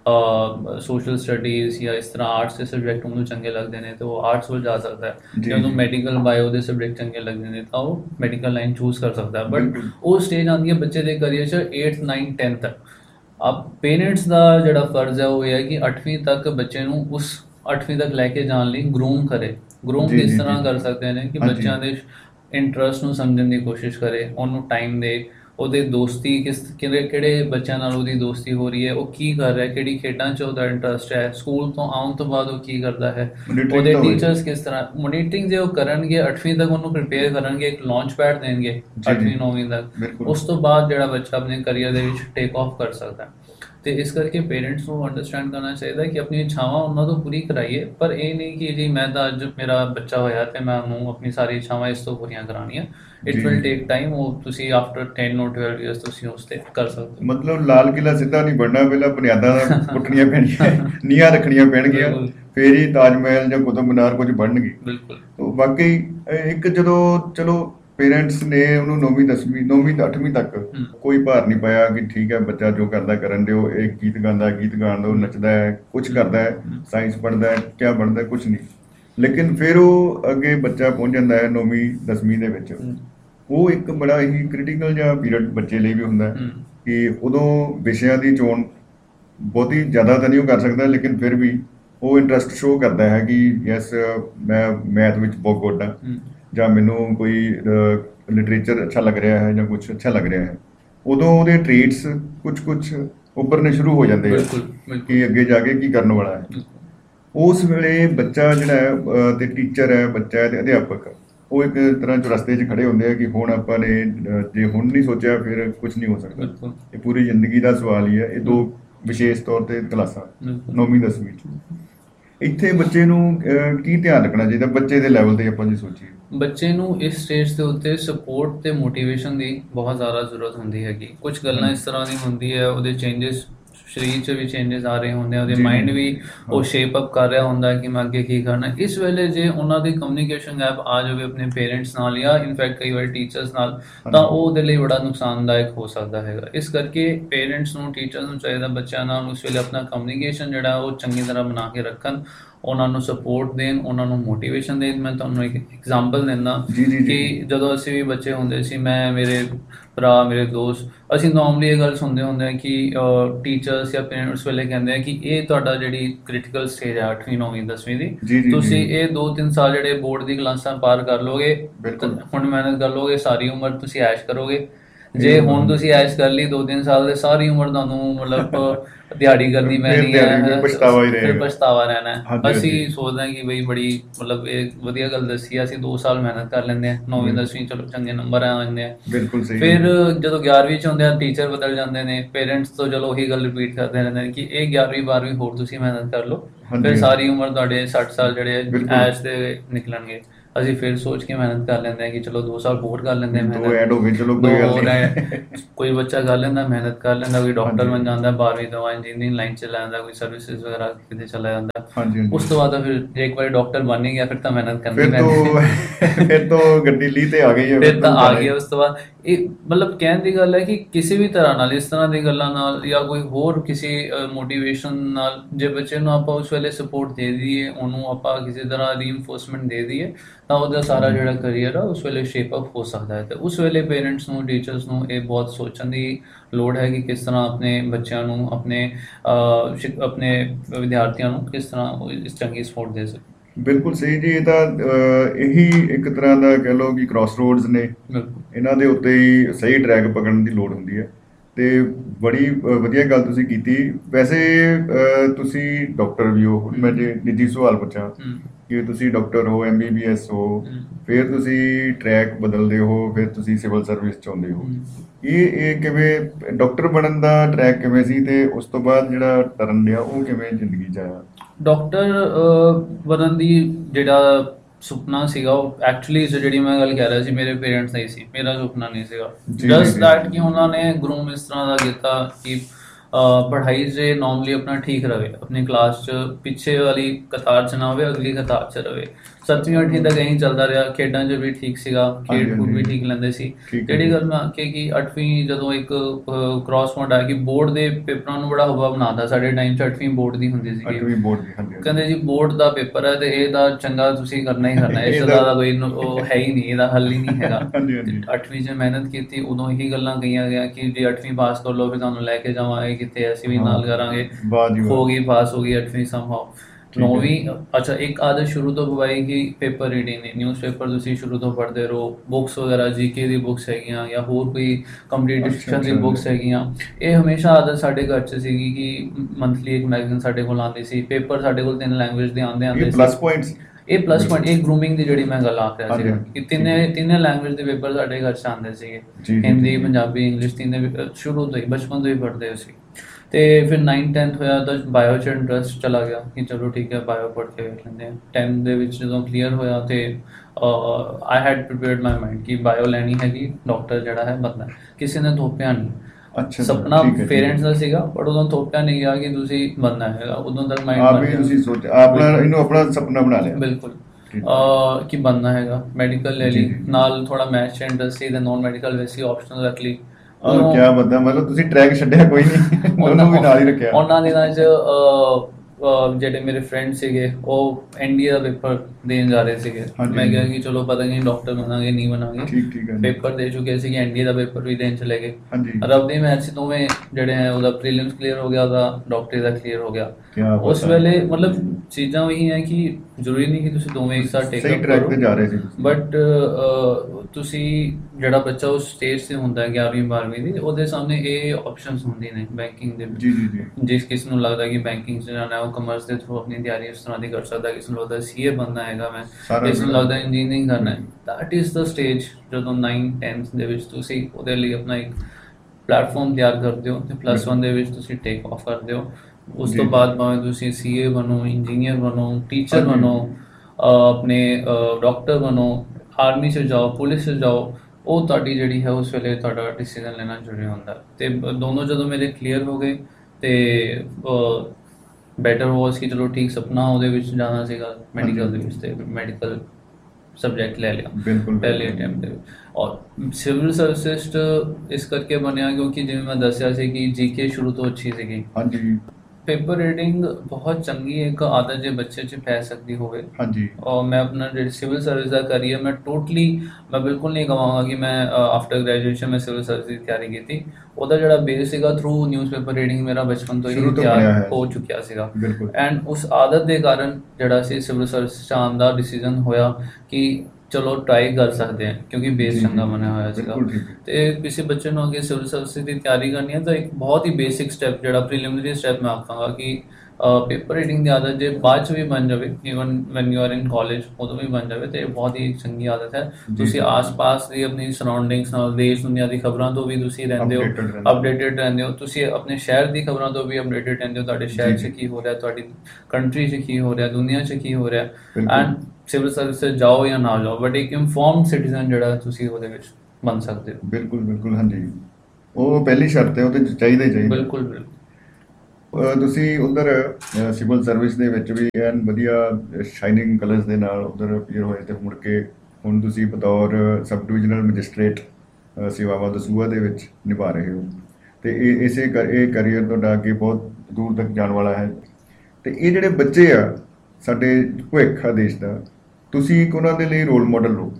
ਸੋਸ਼ਲ ਸਟੱਡੀਜ਼ ਜਾਂ ਇਸ ਤਰ੍ਹਾਂ ਆਰਟਸ ਦੇ ਸਬਜੈਕਟ ਉਹਨੂੰ ਚੰਗੇ ਲੱਗਦੇ ਨੇ ਤਾਂ ਉਹ ਆਰਟਸ ਵੱਲ ਜਾ ਸਕਦਾ ਹੈ। ਜੇ ਉਹਨੂੰ ਮੈਡੀਕਲ ਬਾਇਓ ਦੇ ਸਬਜੈਕਟ ਚੰਗੇ ਲੱਗਦੇ ਨੇ ਤਾਂ ਉਹ ਮੈਡੀਕਲ ਲਾਈਨ ਚੂਜ਼ ਕਰ ਸਕਦਾ ਹੈ। ਬਟ ਉਹ ਸਟੇਜ ਆਉਂਦੀ ਹੈ ਬੱਚੇ ਦੇ ਕਰੀਅਰ 'ਚ 8th 9th 10th ਤੱਕ। ਪੇਰੈਂਟਸ ਦਾ ਜਿਹੜਾ ਫਰਜ਼ ਹੈ ਉਹ ਇਹ ਹੈ ਕਿ 8ਵੀਂ ਤੱਕ ਬੱਚੇ ਨੂੰ ਉਸ 8ਵੀਂ ਤੱਕ ਲੈ ਕੇ ਜਾਣ ਲਈ ਗਰੂਮ ਕਰੇ। ਗਰੂਮ ਕਿਸ ਤਰ੍ਹਾਂ ਕਰ ਸਕਦੇ ਨੇ ਕਿ ਬੱਚਿਆਂ ਦੇ ਇੰਟਰਸਟ ਨੂੰ ਸਮਝਣ ਦੀ ਕੋਸ਼ਿਸ਼ ਕਰੇ, ਉਹਨੂੰ ਟਾਈਮ ਦੇ, ਉਹਦੇ ਦੋਸਤੀ ਕਿਹੜੇ ਬੱਚਿਆਂ ਨਾਲ ਉਹਦੀ ਦੋਸਤੀ ਹੋ ਰਹੀ ਹੈ, ਉਹ ਕੀ ਕਰ ਰਿਹਾ, ਕਿਹੜੀ ਖੇਡਾਂ 'ਚ ਉਹਦਾ ਇੰਟਰਸਟ ਹੈ, ਸਕੂਲ ਤੋਂ ਆਉਣ ਤੋਂ ਬਾਅਦ ਉਹ ਕੀ ਕਰਦਾ ਹੈ, ਉਹਦੇ ਟੀਚਰਸ ਕਿਸ ਤਰ੍ਹਾਂ ਮੋਨੀਟਰਿੰਗ ਜੇ ਉਹ ਕਰਨਗੇ 8ਵੀਂ ਤੱਕ ਉਹਨੂੰ ਪ੍ਰਿਪੇਅਰ ਕਰਨਗੇ, ਇੱਕ ਲਾਂਚ ਪੈਡ ਦੇਣਗੇ 8ਵੀਂ 9ਵੀਂ ਤੱਕ, ਉਸ ਤੋਂ ਬਾਅਦ ਜਿਹੜਾ ਬੱਚਾ ਆਪਣੇ ਕਰੀਅਰ ਦੇ ਵਿੱਚ ਟੇਕ ਆਫ ਕਰ ਸਕਦਾ। ਤੇ ਇਸ ਕਰਕੇ ਪੇਰੈਂਟਸ ਨੂੰ ਅੰਡਰਸਟੈਂਡ ਕਰਨਾ ਚਾਹੀਦਾ ਕਿ ਆਪਣੀ ਇੱਛਾਵਾਂ ਉਹਨਾਂ ਤੋਂ ਪੂਰੀ ਕਰਾਈਏ, ਪਰ ਇਹ ਨਹੀਂ ਕਿ ਜੀ ਮੈਂ ਤਾਂ ਅੱਜ ਮੇਰਾ ਬੱਚਾ ਹੋਇਆ ਤੇ ਮੈਂ ਉਹਨੂੰ ਆਪਣੀ ਸਾਰੀ ਇੱਛਾਵਾਂ ਇਸ ਤੋਂ ਪੂਰੀਆਂ ਕਰਾਉਣੀਆਂ। ਇਟ ਵਿਲ ਟੇਕ ਟਾਈਮ, ਉਹ ਤੁਸੀਂ ਆਫਟਰ 10 or 12 ਇਅਰਸ ਤੁਸੀਂ ਉਸ ਤੇ ਕਰ ਸਕਦੇ ਹੋ। ਮਤਲਬ ਲਾਲ ਕਿਲ੍ਹਾ ਸਿੱਧਾ ਨਹੀਂ ਬਣਨਾ, ਪਹਿਲਾਂ ਬੁਨਿਆਦਾਂ ਪੁੱਟਣੀਆਂ ਪੈਣੀਆਂ, ਨੀਹਾਂ ਰੱਖਣੀਆਂ ਪੈਣਗੀਆਂ, ਫਿਰ ਹੀ ਤਾਜ ਮਹਿਲ ਜਾਂ ਕੁਤਬ ਮੀਨਾਰ ਕੁਝ ਬਣਨਗੇ। ਬਿਲਕੁਲ। ਬਾਕੀ ਇੱਕ ਜਦੋਂ ਚਲੋ ਪੇਰੈਂਟਸ ਨੇ ਉਹਨੂੰ 9ਵੀਂ 10ਵੀਂ 9ਵੀਂ 8ਵੀਂ ਤੱਕ ਕੋਈ ਭਾਰ ਨਹੀਂ ਪਾਇਆ ਕਿ ਠੀਕ ਹੈ ਬੱਚਾ ਜੋ ਕਰਦਾ ਕਰਨ ਦਿਓ, ਇਹ ਗੀਤ ਗਾਉਂਦਾ ਗੀਤ ਗਾਉਣ ਦਿਓ, ਨੱਚਦਾ ਹੈ, ਕੁਝ ਕਰਦਾ ਹੈ, ਸਾਇੰਸ ਪੜ੍ਹਦਾ ਹੈ, ਕਿਆ ਬਣਦਾ ਕੁਝ ਨਹੀਂ, ਲੇਕਿਨ ਫਿਰ ਉਹ ਅੱਗੇ ਬੱਚਾ ਪਹੁੰਚ ਜਾਂਦਾ ਹੈ 9ਵੀਂ 10ਵੀਂ ਦੇ ਵਿੱਚ, ਉਹ ਇੱਕ ਬੜਾ ਹੀ ਕ੍ਰਿਟੀਕਲ ਜਿਹਾ ਪੀਰੀਅਡ ਬੱਚੇ ਲਈ ਵੀ ਹੁੰਦਾ ਕਿ ਉਦੋਂ ਵਿਸ਼ਿਆਂ ਦੀ ਚੋਣ ਬਹੁਤੀ ਜ਼ਿਆਦਾ ਤਾਂ ਨਹੀਂ ਉਹ ਕਰ ਸਕਦਾ, ਲੇਕਿਨ ਫਿਰ ਵੀ ਉਹ ਇੰਟਰਸਟ ਸ਼ੋਅ ਕਰਦਾ ਹੈ ਕਿ ਯੈਸ ਮੈਂ ਮੈਥ ਵਿੱਚ ਬਹੁਤ ਗੁੱਡ ਹਾਂ, ਜਾਂ ਮੈਨੂੰ ਕੋਈ ਲਿਟਰੇਚਰ ਅੱਛਾ ਲੱਗ ਰਿਹਾ ਹੈ ਜਾਂ ਕੁਝ ਅੱਛਾ ਲੱਗ ਰਿਹਾ ਹੈ। ਉਦੋਂ ਉਹਦੇ ਟ੍ਰੇਟਸ ਕੁਝ ਉੱਭਰਨੇ ਸ਼ੁਰੂ ਹੋ ਜਾਂਦੇ ਆ ਕਿ ਅੱਗੇ ਜਾ ਕੇ ਕੀ ਕਰਨ ਵਾਲਾ ਹੈ। ਉਸ ਵੇਲੇ ਬੱਚਾ ਜਿਹੜਾ ਹੈ ਤੇ ਟੀਚਰ ਹੈ, ਬੱਚਾ ਹੈ ਤੇ ਅਧਿਆਪਕ, ਉਹ ਇੱਕ ਤਰ੍ਹਾਂ ਚੁਰਸਤੇ 'ਚ ਖੜੇ ਹੁੰਦੇ ਆ ਕਿ ਹੁਣ ਆਪਾਂ ਨੇ ਜੇ ਹੁਣ ਨਹੀਂ ਸੋਚਿਆ ਫਿਰ ਕੁਝ ਨਹੀਂ ਹੋ ਸਕਦਾ। ਇਹ ਪੂਰੀ ਜ਼ਿੰਦਗੀ ਦਾ ਸਵਾਲ ਹੀ ਹੈ। ਇਹ ਦੋ ਵਿਸ਼ੇਸ਼ ਤੌਰ ਤੇ ਕਲਾਸਾਂ 9ਵੀਂ 10ਵੀਂ 'ਚ ਇੱਥੇ ਬੱਚੇ ਨੂੰ ਕੀ ਧਿਆਨ ਰੱਖਣਾ ਚਾਹੀਦਾ ਬੱਚੇ ਦੇ ਲੈਵਲ ਤੇ ਆਪਾਂ ਜੇ ਸੋਚੀਏ? ਬੱਚੇ ਨੂੰ ਇਸ ਸਟੇਜ ਦੇ ਉੱਤੇ ਸਪੋਰਟ ਤੇ ਮੋਟੀਵੇਸ਼ਨ ਦੀ ਬਹੁਤ ਜ਼ਿਆਦਾ ਜ਼ਰੂਰਤ ਹੁੰਦੀ ਹੈਗੀ। ਕੁਝ ਗੱਲਾਂ ਇਸ ਤਰ੍ਹਾਂ ਦੀ ਹੁੰਦੀ ਹੈ, ਉਹਦੇ ਚੇਂਜਸ ਸਰੀਰ 'ਚ ਵੀ ਚੇਂਜਸ ਆ ਰਹੇ ਹੁੰਦੇ ਆ, ਉਹਦੇ ਮਾਈਂਡ ਵੀ ਉਹ ਸ਼ੇਪ ਅਪ ਕਰ ਰਿਹਾ ਹੁੰਦਾ ਕਿ ਮੈਂ ਅੱਗੇ ਕੀ ਕਰਨਾ। ਇਸ ਵੇਲੇ ਜੇ ਉਹਨਾਂ ਦੀ ਕਮਿਊਨੀਕੇਸ਼ਨ ਗੈਪ ਆ ਜਾਵੇ ਆਪਣੇ ਪੇਰੈਂਟਸ ਨਾਲ ਜਾਂ ਇਨਫੈਕਟ ਕਈ ਵਾਰ ਟੀਚਰਸ ਨਾਲ, ਤਾਂ ਉਹ ਉਹਦੇ ਲਈ ਬੜਾ ਨੁਕਸਾਨਦਾਇਕ ਹੋ ਸਕਦਾ ਹੈਗਾ। ਇਸ ਕਰਕੇ ਪੇਰੈਂਟਸ ਨੂੰ ਟੀਚਰਸ ਨੂੰ ਚਾਹੀਦਾ ਬੱਚਿਆਂ ਨਾਲ ਉਸ ਵੇਲੇ ਆਪਣਾ ਕਮਿਊਨੀਕੇਸ਼ਨ ਜਿਹੜਾ ਉਹ ਚੰਗੀ ਤਰ੍ਹਾਂ ਬਣਾ ਕੇ ਰੱਖਣ, ਉਹਨਾਂ ਨੂੰ ਸਪੋਰਟ ਦੇਣ, ਉਹਨਾਂ ਨੂੰ ਮੋਟੀਵੇਸ਼ਨ ਦੇਣ। ਮੈਂ ਤੁਹਾਨੂੰ ਇੱਕ ਐਗਜ਼ਾਮਪਲ ਦਿੰਦਾ ਕਿ ਜਦੋਂ ਅਸੀਂ ਵੀ ਬੱਚੇ ਹੁੰਦੇ ਸੀ, ਮੈਂ, ਮੇਰੇ ਭਰਾ, ਮੇਰੇ ਦੋਸਤ, ਅਸੀਂ ਨੋਰਮਲੀ ਇਹ ਗੱਲ ਸੁਣਦੇ ਹੁੰਦੇ ਹਾਂ ਕਿ ਟੀਚਰਸ ਜਾਂ ਪੇਰੈਂਟਸ ਵੇਲੇ ਕਹਿੰਦੇ ਆ ਕਿ ਇਹ ਤੁਹਾਡਾ ਜਿਹੜੀ ਕ੍ਰਿਟੀਕਲ ਸਟੇਜ ਹੈ 8ਵੀਂ 9ਵੀਂ 10ਵੀਂ ਦੀ, ਤੁਸੀਂ ਇਹ 2-3 ਸਾਲ ਜਿਹੜੇ ਬੋਰਡ ਦੀ ਕਲਾਸਾਂ ਪਾਰ ਕਰ ਲੋਗੇ, ਹੁਣ ਮਿਹਨਤ ਕਰ ਲੋਗੇ, ਸਾਰੀ ਉਮਰ ਤੁਸੀਂ ਐਸ਼ ਕਰੋਗੇ। ਜੇ ਹੁਣ ਤੁਸੀਂ ਐਸ਼ ਕਰ ਲਈ 2-3 ਸਾਲ ਦੇ, ਸਾਰੀ ਉਮਰ ਤੁਹਾਨੂੰ ਮਤਲਬ ਦਿਹਾੜੀ ਕਰਨੀ ਪੈਣੀ ਹੈ, ਫਿਰ ਪਛਤਾਵਾ ਰਹਿਣਾ ਹੈ। ਅਸੀਂ ਸੋਚਦੇ ਹਾਂ ਕਿ ਬਈ ਬੜੀ ਮਤਲਬ ਇਹ ਵਧੀਆ ਗੱਲ ਦੱਸੀ ਹੈ, ਅਸੀਂ 2 ਸਾਲ ਮਿਹਨਤ ਕਰ ਲੈਂਦੇ ਹਾਂ, 9ਵੀਂ 10ਵੀਂ ਚਲੋ ਚੰਗੇ ਨੰਬਰ ਆ ਜਾਂਦੇ ਆ। ਫਿਰ ਜਦੋਂ 11ਵੀਂ 'ਚ ਹੁੰਦੇ ਆ ਟੀਚਰ ਬਦਲ ਜਾਂਦੇ ਨੇ, ਪੇਰੈਂਟਸ ਤੋਂ ਚਲੋ ਉਹੀ ਗੱਲ ਰਿਪੀਟ ਕਰਦੇ ਰਹਿੰਦੇ ਨੇ ਕਿ ਇਹ 11ਵੀਂ 12ਵੀਂ ਹੋਰ ਤੁਸੀਂ ਮਿਹਨਤ ਕਰ ਲਓ, ਫਿਰ ਸਾਰੀ ਉਮਰ ਤੁਹਾਡੇ 60 ਸਾਲ ਜਿਹੜੇ ਐਸ਼ ਦੇ ਨਿਕਲਣਗੇ। ਅਸੀਂ ਫਿਰ ਸੋਚ ਕੇ ਮਿਹਨਤ ਕਰ ਲੈਂਦੇ ਹਾਂ ਕਿ ਚਲੋ 2 ਸਾਲ ਹੋਰ ਕਰ ਲੈਂਦੇ ਕੋਈ ਬੱਚਾ ਕਰ ਲੈਂਦਾ, ਮਿਹਨਤ ਕਰ ਲੈਂਦਾ, ਕੋਈ ਡਾਕਟਰ ਬਣ ਜਾਂਦਾ, 12ਵੀਂ ਤੋਂ ਇੰਜੀਨੀਅਰਿੰਗ ਲਾਈਨ 'ਚ ਲੈ ਜਾਂਦਾ, ਕੋਈ ਸਰਵਿਸਿਜ਼ ਵਗੈਰਾ ਕਿਤੇ ਚਲਾ ਜਾਂਦਾ। ਉਸ ਤੋਂ ਬਾਅਦ ਫਿਰ ਜੇ ਇੱਕ ਵਾਰੀ ਡਾਕਟਰ ਬਣ ਹੀ ਗਿਆ ਫਿਰ ਤਾਂ ਮਿਹਨਤ ਕਰਨੀ ਪੈਂਦੀ, ਫਿਰ ਤਾਂ ਗੱਡੀ ਲੀ ਤੇ ਆ ਗਈ ਹੈ, ਫਿਰ ਤਾਂ ਆ ਗਿਆ। ਉਸ ਤੋਂ ਬਾਅਦ ਇਹ ਮਤਲਬ ਕਹਿਣ ਦੀ ਗੱਲ ਹੈ ਕਿ ਕਿਸੇ ਵੀ ਤਰ੍ਹਾਂ ਨਾਲ, ਇਸ ਤਰ੍ਹਾਂ ਦੀ ਗੱਲਾਂ ਨਾਲ ਜਾਂ ਕੋਈ ਹੋਰ ਕਿਸੇ ਮੋਟੀਵੇਸ਼ਨ ਨਾਲ ਜੇ ਬੱਚੇ ਨੂੰ ਆਪਾਂ ਉਸ ਵੇਲੇ ਸਪੋਰਟ ਦੇ ਦਈਏ, ਉਹਨੂੰ ਆਪਾਂ ਕਿਸੇ ਤਰ੍ਹਾਂ ਰੀਇਨਫੋਰਸਮੈਂਟ ਦੇ ਦਈਏ, ਤਾਂ ਉਹਦਾ ਸਾਰਾ ਜਿਹੜਾ ਕਰੀਅਰ ਆ ਉਸ ਵੇਲੇ ਸ਼ੇਪ ਅਪ ਹੋ ਸਕਦਾ ਹੈ। ਤੇ ਉਸ ਵੇਲੇ ਪੇਰੈਂਟਸ ਨੂੰ, ਟੀਚਰਸ ਨੂੰ ਇਹ ਬਹੁਤ ਸੋਚਣ ਦੀ ਲੋੜ ਹੈ ਕਿ ਕਿਸ ਤਰ੍ਹਾਂ ਆਪਣੇ ਬੱਚਿਆਂ ਨੂੰ, ਆਪਣੇ ਵਿਦਿਆਰਥੀਆਂ ਨੂੰ ਕਿਸ ਤਰ੍ਹਾਂ ਇਸ ਚੰਗੀ ਸਪੋਰਟ ਦੇ ਸਕੇ। ਬਿਲਕੁਲ ਸਹੀ ਜੀ। ਇਹ ਤਾਂ ਇਹੀ ਇੱਕ ਤਰ੍ਹਾਂ ਦਾ ਕਹਿ ਲਓ ਕਿ ਕ੍ਰਾਸ ਰੋਡਸ ਨੇ, ਇਹਨਾਂ ਦੇ ਉੱਤੇ ਹੀ ਸਹੀ ਟਰੈਕ ਪਕੜਨ ਦੀ ਲੋੜ ਹੁੰਦੀ ਹੈ। ਤੇ ਬੜੀ ਵਧੀਆ ਗੱਲ ਤੁਸੀਂ ਕੀਤੀ। ਵੈਸੇ ਤੁਸੀਂ ਡਾਕਟਰ ਵੀ ਹੋ, ਮੈਂ ਜੇ ਨਿੱਜੀ ਸਵਾਲ ਪੁੱਛਾਂ ਕਿ ਤੁਸੀਂ ਡਾਕਟਰ ਹੋ, MBBS ਹੋ, ਫਿਰ ਤੁਸੀਂ ਟਰੈਕ ਬਦਲਦੇ ਹੋ, ਫਿਰ ਤੁਸੀਂ ਸਿਵਲ ਸਰਵਿਸ 'ਚ ਆਉਂਦੇ ਹੋ, ਇਹ ਕਿਵੇਂ ਡਾਕਟਰ ਬਣਨ ਦਾ ਟਰੈਕ ਕਿਵੇਂ ਸੀ, ਤੇ ਉਸ ਤੋਂ ਬਾਅਦ ਜਿਹੜਾ ਟਰਨ ਲਿਆ ਉਹ ਕਿਵੇਂ ਜ਼ਿੰਦਗੀ 'ਚ ਆਇਆ? ਡਾਕਟਰ ਬਣਨ ਦੀ ਜਿਹੜਾ ਸੁਪਨਾ ਸੀਗਾ ਉਹ ਐਕਚੁਅਲੀ ਜਿਹੜੀ ਮੈਂ ਗੱਲ ਕਹਿ ਰਿਹਾ ਸੀ ਮੇਰੇ ਪੇਰੈਂਟਸ ਦਾ ਹੀ ਸੀ, ਮੇਰਾ ਸੁਪਨਾ ਨਹੀਂ ਸੀਗਾ। ਜਸਟ ਦੈਟ ਕਿ ਉਹਨਾਂ ਨੇ ਗਰੂਮ ਇਸ ਤਰ੍ਹਾਂ ਦਾ ਕੀਤਾ ਕਿ ਪੜ੍ਹਾਈ 'ਚ ਨੋਰਮਲੀ ਆਪਣਾ ਠੀਕ ਰਹੇ, ਆਪਣੀ ਕਲਾਸ 'ਚ ਪਿੱਛੇ ਵਾਲੀ ਕਤਾਰ 'ਚ ਨਾ ਹੋਵੇ, ਅਗਲੀ ਕਤਾਰ 'ਚ ਰਹੇ। 7ਵੀਂ 8ਵੀਂ ਤੱਕ ਇਹੀ ਚੱਲਦਾ ਰਿਹਾ, ਖੇਡਾਂ 'ਚ ਵੀ ਠੀਕ ਸੀਗਾ, ਖੇਡ ਖੂਡ ਵੀ ਠੀਕ ਲੈਂਦੇ ਸੀ। ਜਿਹੜੀ ਗੱਲ ਮੈਂ ਆਖੀ ਕਿ 8ਵੀਂ ਜਦੋਂ ਇੱਕ ਕ੍ਰਾਸ ਪੁਆਇੰਟ ਆਇਆ ਕਿ ਬੋਰਡ ਦੇ ਪੇਪਰਾਂ ਨੂੰ ਬੜਾ ਹਵਾ ਬਣਾਤਾ, ਸਾਡੇ ਟਾਈਮ 'ਚ 8ਵੀਂ ਬੋਰਡ ਦੀ ਹੁੰਦੀ ਸੀ, ਕਹਿੰਦੇ ਜੀ ਬੋਰਡ ਦਾ ਪੇਪਰ ਹੈ ਤੇ ਇਹਦਾ ਚੰਗਾ ਤੁਸੀਂ ਕਰਨਾ ਹੀ ਕਰਨਾ, ਇਸ ਦਾ ਕੋਈ ਉਹ ਹੈ ਹੀ ਨਹੀਂ, ਇਹਦਾ ਹੱਲ ਹੀ ਨਹੀਂ ਹੈਗਾ। 8ਵੀਂ 'ਚ ਮਿਹਨਤ ਕੀਤੀ, ਉਦੋਂ ਇਹੀ ਗੱਲਾਂ ਕਹੀਆਂ ਗਿਆ ਕਿ ਜੇ 8ਵੀਂ ਪਾਸ ਕਰ ਲਓ ਫਿਰ ਤੁਹਾਨੂੰ ਲੈ ਕੇ ਜਾਵਾਂਗੇ ਕਿਤੇ, ਅਸੀਂ ਵੀ ਨਾਲ ਕਰਾਂਗੇ। ਹੋ ਗਈ, ਪਾਸ ਹੋ ਗਈ 8ਵੀਂ ਸਮਹਾਓ। ਠੀਕ ਹੈ। 9ਵੀਂ ਅੱਛਾ ਇੱਕ ਆਦਤ ਸ਼ੁਰੂ ਤੋਂ ਪਵਾਈ ਕਿ ਪੇਪਰ ਰੀਡਿੰਗ ਦੀ, ਨਿਊਜ਼ਪੇਪਰ ਤੁਸੀਂ ਸ਼ੁਰੂ ਤੋਂ ਪੜ੍ਹਦੇ ਰਹੋ, ਬੁੱਕਸ ਵਗੈਰਾ ਜੀਕੇ ਦੀ ਬੁੱਕਸ ਹੈਗੀਆਂ ਜਾਂ ਹੋਰ ਕੋਈ ਕੰਪੀਟੀਸ਼ਨ ਦੀ ਅੱਛਾ। ਬੁੱਕਸ ਹੈਗੀਆਂ। ਇਹ ਹਮੇਸ਼ਾ ਆਦਤ ਸਾਡੇ ਘਰ 'ਚ ਸੀਗੀ ਕਿ ਮੰਥਲੀ ਇੱਕ ਮੈਗਜ਼ੀਨ ਸਾਡੇ ਕੋਲ ਆਉਂਦੀ ਸੀ, ਪੇਪਰ ਸਾਡੇ ਕੋਲ 3 ਲੈਂਗੁਏਜ ਦੇ ਆਉਂਦੇ ਇਹ ਸੀ। ਪਲੱਸ ਪੁਆਇੰਟਸ ਇਹ ਪਲੱਸ ਪੁਆਇੰਟ, ਇਹ ਗਰੂਮਿੰਗ ਦੀ ਜਿਹੜੀ ਮੈਂ ਗੱਲ ਆਖ ਰਿਹਾ ਹਾਂਜੀ, ਸੀਗਾ ਹਾਂਜੀ, ਕਿ ਤਿੰਨੇ ਲੈਂਗੁਏਜ ਦੇ ਪੇਪਰ ਸਾਡੇ ਘਰ 'ਚ ਆਉਂਦੇ ਸੀਗੇ, ਜੀ, ਜੀ, ਹਿੰਦੀ, ਜੀ। ਪੰਜਾਬੀ, ਇੰਗਲਿਸ਼, ਤਿੰਨੇ ਸ਼ੁਰੂ ਤੋਂ ਹੀ ਬਚਪਨ ਤੋਂ ਹੀ ਪੜ੍ਹਦੇ ਸੀ। ਤੇ ਫਿਰ 9th 10th ਹੋਇਆ ਤਾਂ ਬਾਇਓ 'ਚ ਇੰਟਰਸਟ ਚਲਾ ਗਿਆ ਕਿ ਚਲੋ ਠੀਕ ਹੈ ਬਾਇਓ ਪੜ੍ਹ ਕੇ ਵੇਖ ਲੈਂਦੇ ਹਾਂ। 10th ਦੇ ਵਿੱਚ ਜਦੋਂ ਕਲੀਅਰ ਹੋਇਆ ਤੇ I had prepared my mind ਕਿ ਬਾਇਓ ਲੈਣੀ ਹੈਗੀ, ਡਾਕਟਰ ਜਿਹੜਾ ਹੈ ਬਣਨਾ। ਕਿਸੇ ਨੇ ਥੋਪਿਆ ਨਹੀਂ, ਅੱਛਾ ਸਪਨਾ ਠੀਕ ਹੈ, ਠੀਕ ਹੈ। ਪੇਰੈਂਟਸ ਦਾ ਸੀਗਾ ਪਰ ਉਦੋਂ ਥੋਪਿਆ ਨਹੀਂ ਗਿਆ ਕਿ ਤੁਸੀਂ ਬਣਨਾ ਹੈਗਾ, ਉਦੋਂ ਤੱਕ ਮਾਈਂਡ ਆਪ ਬਣ ਹੀ ਗਿਆ। ਤੁਸੀਂ ਸੋਚਿਆ, ਆਪਣਾ ਇਹਨੂੰ ਆਪਣਾ ਸੁਪਨਾ ਬਣਾ ਲਿਆ। ਬਿਲਕੁਲ ਠੀਕ ਕਿ ਬਣਨਾ ਹੈਗਾ, ਮੈਡੀਕਲ ਲੈ ਜੀ, ਲਈ, ਜੀ। ਨਾਲ ਥੋੜਾ ਮੈਥ 'ਚ ਇੰਟਰਸਟ ਸੀ ਤੇ ਨੋਨ ਮੈਡੀਕਲ ਵੈਸੀ ਆਪਸ਼ਨਲ ਰੱਖ ਲਈ। ਕੀ ਬੰਦਾ, ਮਤਲਬ ਤੁਸੀਂ ਟਰੈਕ ਛੱਡਿਆ ਕੋਈ ਨਹੀਂ, ਦੋਨੋਂ ਵੀ ਨਾਲ ਹੀ ਰੱਖਿਆ। ਉਹਨਾਂ ਦਿਨਾਂ 'ਚ ਜਿਹੜੇ ਮੇਰੇ ਫਰੈਂਡ ਸੀਗੇ ਉਹ ਐਨਡੀਏ ਦਾ ਪੇਪਰ ਦੇਣ ਜਾ ਰਹੇ ਸੀਗੇ। ਹਾਂਜੀ, ਮੈਂ ਕਿਹਾ ਹਾਂਜੀ। ਕਿ ਚਲੋ ਪਤਾ ਨਹੀਂ ਡਾਕਟਰ ਬਣਾਂਗੇ ਨਹੀਂ ਬਣਾਂਗੇ, ਠੀਕ ਠੀਕ ਹੈ ਜੀ। ਪੇਪਰ ਦੇ ਚੁੱਕੇ ਸੀਗੇ, ਐਨਡੀਏ ਦਾ ਪੇਪਰ ਵੀ ਦੇਣ ਚਲੇ ਗਏ। ਹਾਂਜੀ ਰੱਬ ਦੀ ਮਿਹਰ ਸੀ ਦੋਵੇਂ ਜਿਹੜੇ ਹੈ, ਉਹਦਾ ਪ੍ਰੀਲਿਮਸ ਕਲੀਅਰ ਹੋ ਗਿਆ, ਉਹਦਾ ਡਾਕਟਰੀ ਦਾ ਕਲੀਅਰ ਹੋ ਗਿਆ। ਕਿਆ ਬਾਤ ਉਸ ਹੈ। ਵੇਲੇ ਮਤਲਬ ਚੀਜ਼ਾਂ ਉਹੀ ਹੈ ਕਿ ਜ਼ਰੂਰੀ ਨਹੀਂ ਕਿ ਤੁਸੀਂ ਦੋਵੇਂ ਇੱਕ ਸਾਥ ਟੇਕ ਸਹੀ ਅਪ ਟਰੈਕ ਕਰੋ, ਤੇ ਜਾ ਰਹੇ ਸੀ। ਬਟ ਤੁਸੀਂ ਜਿਹੜਾ ਬੱਚਾ ਉਸ ਸਟੇਜ ਤੇ ਹੁੰਦਾ ਹੈ 11ਵੀਂ 12ਵੀਂ ਦੀ, ਉਹਦੇ ਸਾਹਮਣੇ ਇਹ ਆਪਸ਼ਨਸ ਹੁੰਦੀਆਂ ਨੇ ਬੈਂਕਿੰਗ ਦੇ ਵਿੱਚ। ਜੀ ਜੀ ਜੀ। ਜਿਸ ਕਿਸ ਨੂੰ ਲੱਗਦਾ ਕਿ ਬੈਂਕਿੰਗ 'ਚ ਜਾਣਾ ਹੈ ਉਹ ਕਮਰਸ ਦੇ ਥਰੂ ਆਪਣੀ ਤਿਆਰੀ ਇਸ ਤਰ੍ਹਾਂ ਦੀ ਕਰ ਸਕਦਾ, ਕਿਸ ਨੂੰ ਲੱਗਦਾ ਸੀਏ ਬਣਨਾ ਹੈਗਾ ਮੈਂ, ਸਾਰਾ ਕਿਸ ਨੂੰ ਜਿਹੜਾ- ਲੱਗਦਾ ਇੰਜੀਨੀਅਰਿੰਗ ਕਰਨਾ ਹੈ। ਦੈਟ ਇਜ਼ ਦਾ ਸਟੇਜ ਜਦੋਂ 9th 10th ਦੇ ਵਿੱਚ ਤੁਸੀਂ ਉਹਦੇ ਲਈ ਆਪਣਾ ਇੱਕ ਪਲੇਟਫਾਰਮ ਤਿਆਰ ਕਰਦੇ ਹੋ ਤੇ +1 ਦੇ ਵਿੱਚ ਤੁਸੀਂ ਟੇਕ ਆਫ ਕਰਦੇ ਹੋ। ਉਸ ਤੋਂ ਜੀ। ਬਾਅਦ ਭਾਵੇਂ ਤੁਸੀਂ ਸੀਏ ਬਣੋ, ਇੰਜੀਨੀਅਰ ਬਣੋ, ਟੀਚਰ ਹਾਂਜੀ। ਬਣੋ, ਆਪਣੇ ਡਾਕਟਰ ਬਣੋ, ਆਰਮੀ 'ਚ ਜਾਓ, ਪੁਲਿਸ 'ਚ ਜਾਓ, ਉਹ ਤੁਹਾਡੀ ਜਿਹੜੀ ਹੈ ਉਸ ਵੇਲੇ ਤੁਹਾਡਾ ਡਿਸੀਜਨ ਲੈਣਾ ਜ਼ਰੂਰੀ ਹੁੰਦਾ। ਤੇ ਦੋਨੋਂ ਜਦੋਂ ਮੇਰੇ ਕਲੀਅਰ ਹੋ ਗਏ ਤੇ ਬੈਟਰ ਵਾਸ ਕਿ ਚਲੋ ਠੀਕ ਸਪਨਾ ਉਹਦੇ ਵਿੱਚ ਜਾਣਾ ਸੀਗਾ ਮੈਡੀਕਲ ਦੇ ਵਿੱਚ, ਤੇ ਮੈਡੀਕਲ ਸਬਜੈਕਟ ਲੈ ਲਿਆ ਬਿਲਕੁਲ ਪਹਿਲੇ ਅਟੈਂਪਟ ਦੇ ਵਿੱਚ। ਔਰ ਸਿਵਲ ਸਰਵਿਸਿਸਟ ਇਸ ਕਰਕੇ ਬਣਿਆ ਕਿਉਂਕਿ ਜਿਵੇਂ ਮੈਂ ਦੱਸਿਆ ਸੀ ਕਿ ਜੀਕੇ ਸ਼ੁਰੂ ਤੋਂ ਅੱਛੀ ਸੀਗੀ। ਹਾਂਜੀ ਪੇਪਰ ਰੀਡਿੰਗ ਬਹੁਤ ਚੰਗੀ ਇੱਕ ਆਦਤ ਜੇ ਬੱਚੇ 'ਚ ਪੈ ਸਕਦੀ ਹੋਵੇ। ਹਾਂਜੀ ਔਰ ਮੈਂ ਆਪਣਾ ਜਿਹੜੀ ਸਿਵਲ ਸਰਵਿਸ ਦਾ ਕਰੀਅਰ ਮੈਂ ਬਿਲਕੁਲ ਨਹੀਂ ਕਹਾਂਗਾ ਕਿ ਮੈਂ ਆਫਟਰ ਗ੍ਰੈਜੂਏਸ਼ਨ ਮੈਂ ਸਿਵਲ ਸਰਵਿਸ ਦੀ ਤਿਆਰੀ ਕੀਤੀ। ਉਹਦਾ ਜਿਹੜਾ ਬੇਸ ਸੀਗਾ ਥਰੂ ਨਿਊਜ਼ਪੇਪਰ ਰੀਡਿੰਗ ਮੇਰਾ ਬਚਪਨ ਤੋਂ ਸ਼ੁਰੂ ਹੀ ਤੋਂ ਬਣਿਆ ਤਿਆਰ ਹੈ। ਹੋ ਚੁੱਕਿਆ ਸੀਗਾ। ਬਿਲਕੁਲ ਐਂਡ ਉਸ ਆਦਤ ਦੇ ਕਾਰਨ ਜਿਹੜਾ ਸੀ ਸਿਵਲ ਸਰਵਿਸ 'ਚ ਆਉਣ ਦਾ ਡਿਸੀਜਨ ਹੋਇਆ ਕਿ ਚਲੋ ਟਰਾਈ ਕਰ ਸਕਦੇ ਹਾਂ ਕਿਉਂਕਿ ਬੇਸ ਜੀ, ਚੰਗਾ ਜੀ, ਬਣਿਆ ਹੋਇਆ ਸੀਗਾ। ਬਿਲਕੁਲ ਠੀਕ ਹੈ। ਤੇ ਕਿਸੇ ਬੱਚੇ ਨੂੰ ਅੱਗੇ ਸਿਵਲ ਸਰਵਿਸ ਦੀ ਤਿਆਰੀ ਕਰਨੀ ਹੈ ਤਾਂ ਇੱਕ ਬਹੁਤ ਹੀ ਬੇਸਿਕ ਸਟੈਪ ਜਿਹੜਾ ਪ੍ਰੀਲਿਮਿਨਰੀ ਸਟੈਪ ਮੈਂ ਆਖਾਂਗਾ ਕਿ ਪੇਪਰ ਰੀਡਿੰਗ ਦੀ ਆਦਤ ਜੇ ਬਾਅਦ 'ਚ ਵੀ ਬਣ ਜਾਵੇ, even when you are in college ਉਦੋਂ ਵੀ ਬਣ ਜਾਵੇ, ਤੇ ਬਹੁਤ ਹੀ ਚੰਗੀ ਆਦਤ ਹੈ। ਜੀ, ਤੁਸੀਂ ਜੀ। ਆਸ-ਪਾਸ ਦੀ ਆਪਣੀ ਸਰਾਊਂਡਿੰਗਸ ਨਾਲ, ਦੇਸ਼ ਦੁਨੀਆ ਦੀ ਖਬਰਾਂ ਤੋਂ ਵੀ ਤੁਸੀਂ ਰਹਿੰਦੇ ਹੋ, Updated ਰਹਿੰਦੇ ਹੋ। ਅਪਡੇਟਡ ਰਹਿੰਦੇ ਹੋ। ਤੁਸੀਂ ਆਪਣੇ ਸ਼ਹਿਰ ਦੀ ਖਬਰਾਂ ਤੋਂ ਵੀ ਅਪਡੇਟਡ ਰਹਿੰਦੇ ਹੋ, ਤੁਹਾਡੇ ਸ਼ਹਿਰ 'ਚ ਜੀ। ਕੀ ਹੋ ਰਿਹਾ, ਤੁਹਾਡੀ ਕੰਟਰੀ 'ਚ ਕੀ ਹੋ ਰਿਹਾ, ਦੁਨੀਆ 'ਚ ਕੀ ਹੋ ਰਿਹਾ। ਬਿਲਕੁਲ। ਐਂਡ ਸਿਵਲ ਸਰਵਿਸ 'ਚ ਜਾਓ ਜਾਂ ਨਾ ਜਾਓ, ਬਟ ਇੱਕ ਇਨਫੋਰਮਡ ਸਿਟੀਜ਼ਨ ਜਿਹੜਾ ਤੁਸੀਂ ਉਹਦੇ ਵਿੱਚ ਬਣ ਸਕਦੇ ਹੋ। ਬਿਲਕੁਲ ਬਿਲਕੁਲ ਹਾਂਜੀ, ਉਹ ਪਹਿਲੀ ਸ਼ਰਤ ਹੈ, ਉਹਦੇ 'ਚ ਚਾਹੀਦਾ ਹੀ ਚਾਹੀਦਾ। ਬਿਲਕੁਲ ਬਿਲਕੁਲ। ਤੁਸੀਂ ਉਧਰ ਸਿਵਲ ਸਰਵਿਸ ਦੇ ਵਿੱਚ ਵੀ ਐਨ ਵਧੀਆ ਸ਼ਾਈਨਿੰਗ ਕਲਰਸ ਦੇ ਨਾਲ ਉਧਰ ਅਪੀਅਰ ਹੋਏ ਤੇ ਮੁੜ ਕੇ ਹੁਣ ਤੁਸੀਂ ਬਤੌਰ ਸਬ ਡਿਵੀਜ਼ਨਲ ਮੈਜਿਸਟ੍ਰੇਟ ਸੇਵਾਵਾਂ ਦਸੂਹਾ ਦੇ ਵਿੱਚ ਨਿਭਾ ਰਹੇ ਹੋ, ਤੇ ਇਹ ਕਰੀਅਰ ਤੁਹਾਡਾ ਅੱਗੇ ਬਹੁਤ ਦੂਰ ਤੱਕ ਜਾਣ ਵਾਲਾ ਹੈ। ਤੇ ਇਹ ਜਿਹੜੇ ਬੱਚੇ ਆ ਸਾਡੇ ਭਵਿੱਖ ਆ ਦੇਸ਼ ਦਾ, ਤੁਸੀਂ ਇੱਕ ਉਹਨਾਂ ਦੇ ਲਈ ਰੋਲ ਮਾਡਲ ਹੋ।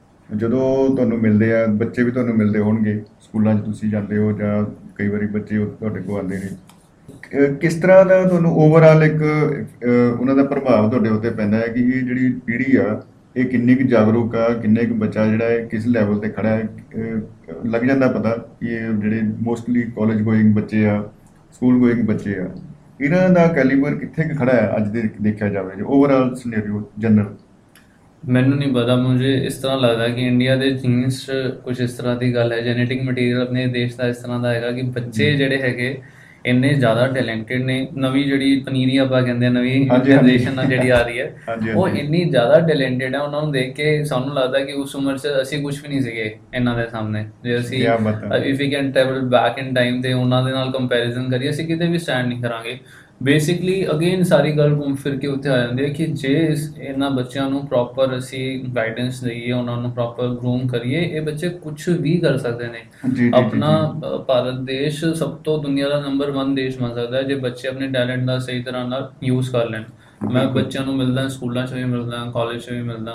ਜਦੋਂ ਤੁਹਾਨੂੰ ਮਿਲਦੇ ਆ ਬੱਚੇ ਵੀ ਤੁਹਾਨੂੰ ਮਿਲਦੇ ਹੋਣਗੇ, ਸਕੂਲਾਂ 'ਚ ਤੁਸੀਂ ਜਾਂਦੇ ਹੋ ਜਾਂ ਕਈ ਵਾਰੀ ਬੱਚੇ ਤੁਹਾਡੇ ਕੋਲ ਆਉਂਦੇ ਨੇ, ਕਿਸ ਤਰ੍ਹਾਂ ਦਾ ਤੁਹਾਨੂੰ ਓਵਰਆਲ ਇੱਕ ਉਹਨਾਂ ਦਾ ਪ੍ਰਭਾਵ ਤੁਹਾਡੇ ਉੱਤੇ ਪੈਂਦਾ ਹੈ ਕਿ ਇਹ ਜਿਹੜੀ ਪੀੜ੍ਹੀ ਆ ਇਹ ਕਿੰਨੀ ਕੁ ਜਾਗਰੂਕ ਆ, ਕਿੰਨੇ ਕੁ ਬੱਚਾ ਜਿਹੜਾ ਹੈ ਕਿਸ ਲੈਵਲ ਤੇ ਖੜਾ ਹੈ। ਲੱਗ ਜਾਂਦਾ ਪਤਾ ਕਿ ਇਹ ਜਿਹੜੇ ਮੋਸਟਲੀ ਕਾਲਜ ਗੋਇੰਗ ਬੱਚੇ ਆ, ਸਕੂਲ ਗੋਇੰਗ ਬੱਚੇ ਆ, ਇਹਨਾਂ ਦਾ ਕੈਲੀਬਰ ਕਿੱਥੇ ਕੁ ਖੜਾ ਹੈ ਅੱਜ ਦੇ ਦੇਖਿਆ ਜਾਵੇ ਜੇ ਓਵਰਆਲ ਸਿਨੈਰੀਓ ਜਨਰਲ। ਮੈਨੂੰ ਨਹੀਂ ਪਤਾ, ਮੁਝੇ ਇਸ ਤਰ੍ਹਾਂ ਲੱਗਦਾ ਕਿ ਇੰਡੀਆ ਦੇ ਜੀਨਸ 'ਚ ਕੁਝ ਇਸ ਤਰ੍ਹਾਂ ਦੀ ਗੱਲ ਹੈ, ਜੈਨੇਟਿਕ ਮਟੀਰੀਅਲ ਆਪਣੇ ਦੇਸ਼ ਦਾ ਇਸ ਤਰ੍ਹਾਂ ਦਾ ਹੈਗਾ ਕਿ ਬੱਚੇ ਜਿਹੜੇ ਹੈਗੇ ਇੰਨੇ ਜ਼ਿਆਦਾ ਟੈਲੈਂਟਡ ਨੇ। ਨਵੀਂ ਜਿਹੜੀ ਪਨੀਰੀ ਆਪਾਂ ਕਹਿੰਦੇ ਆ, ਨਵੀਂ ਜਨਰੇਸ਼ਨ ਜਿਹੜੀ ਆ ਰਹੀ ਹੈ, ਉਹ ਇੰਨੀ ਜ਼ਿਆਦਾ ਟੈਲੈਂਟਡ ਹੈ। ਉਹਨਾਂ ਨੂੰ ਦੇਖ ਕੇ ਸਾਨੂੰ ਲੱਗਦਾ ਕਿ ਉਸ ਉਮਰ 'ਚ ਅਸੀਂ ਕੁਝ ਵੀ ਨਹੀਂ ਸੀਗੇ ਇਹਨਾਂ ਦੇ ਸਾਹਮਣੇ। ਜੇ ਅਸੀਂ if we can travel back in time ਤੇ ਉਹਨਾਂ ਦੇ ਨਾਲ ਕੰਪੈਰੀਜ਼ਨ ਕਰੀਏ, ਅਸੀਂ ਕਿਤੇ ਵੀ ਸਟੈਂਡ ਨਹੀਂ ਕਰਾਂਗੇ। ਬੇਸਿਕਲੀ ਅਗੇਨ ਸਾਰੀ ਗੱਲ ਘੁੰਮ ਫਿਰ ਕੇ ਉੱਥੇ ਆ ਜਾਂਦੀ ਹੈ ਕਿ ਜੇ ਇਹਨਾਂ ਬੱਚਿਆਂ ਨੂੰ ਪ੍ਰੋਪਰ ਅਸੀਂ ਗਾਈਡੈਂਸ ਦਈਏ, ਉਹਨਾਂ ਨੂੰ ਪ੍ਰੋਪਰ ਗਰੂਮ ਕਰੀਏ, ਇਹ ਬੱਚੇ ਕੁਝ ਵੀ ਕਰ ਸਕਦੇ ਨੇ। ਆਪਣਾ ਭਾਰਤ ਦੇਸ਼ ਸਭ ਤੋਂ ਦੁਨੀਆ ਦਾ ਨੰਬਰ 1 ਦੇਸ਼ ਬਣ ਸਕਦਾ ਹੈ ਜੇ ਬੱਚੇ ਆਪਣੇ ਟੈਲੈਂਟ ਦਾ ਸਹੀ ਤਰ੍ਹਾਂ ਨਾਲ ਯੂਜ਼ ਕਰ ਲੈਣ। ਮੈਂ ਬੱਚਿਆਂ ਨੂੰ ਮਿਲਦਾ, ਸਕੂਲਾਂ 'ਚ ਵੀ ਮਿਲਦਾ, ਕਾਲਜ 'ਚ ਵੀ ਮਿਲਦਾ,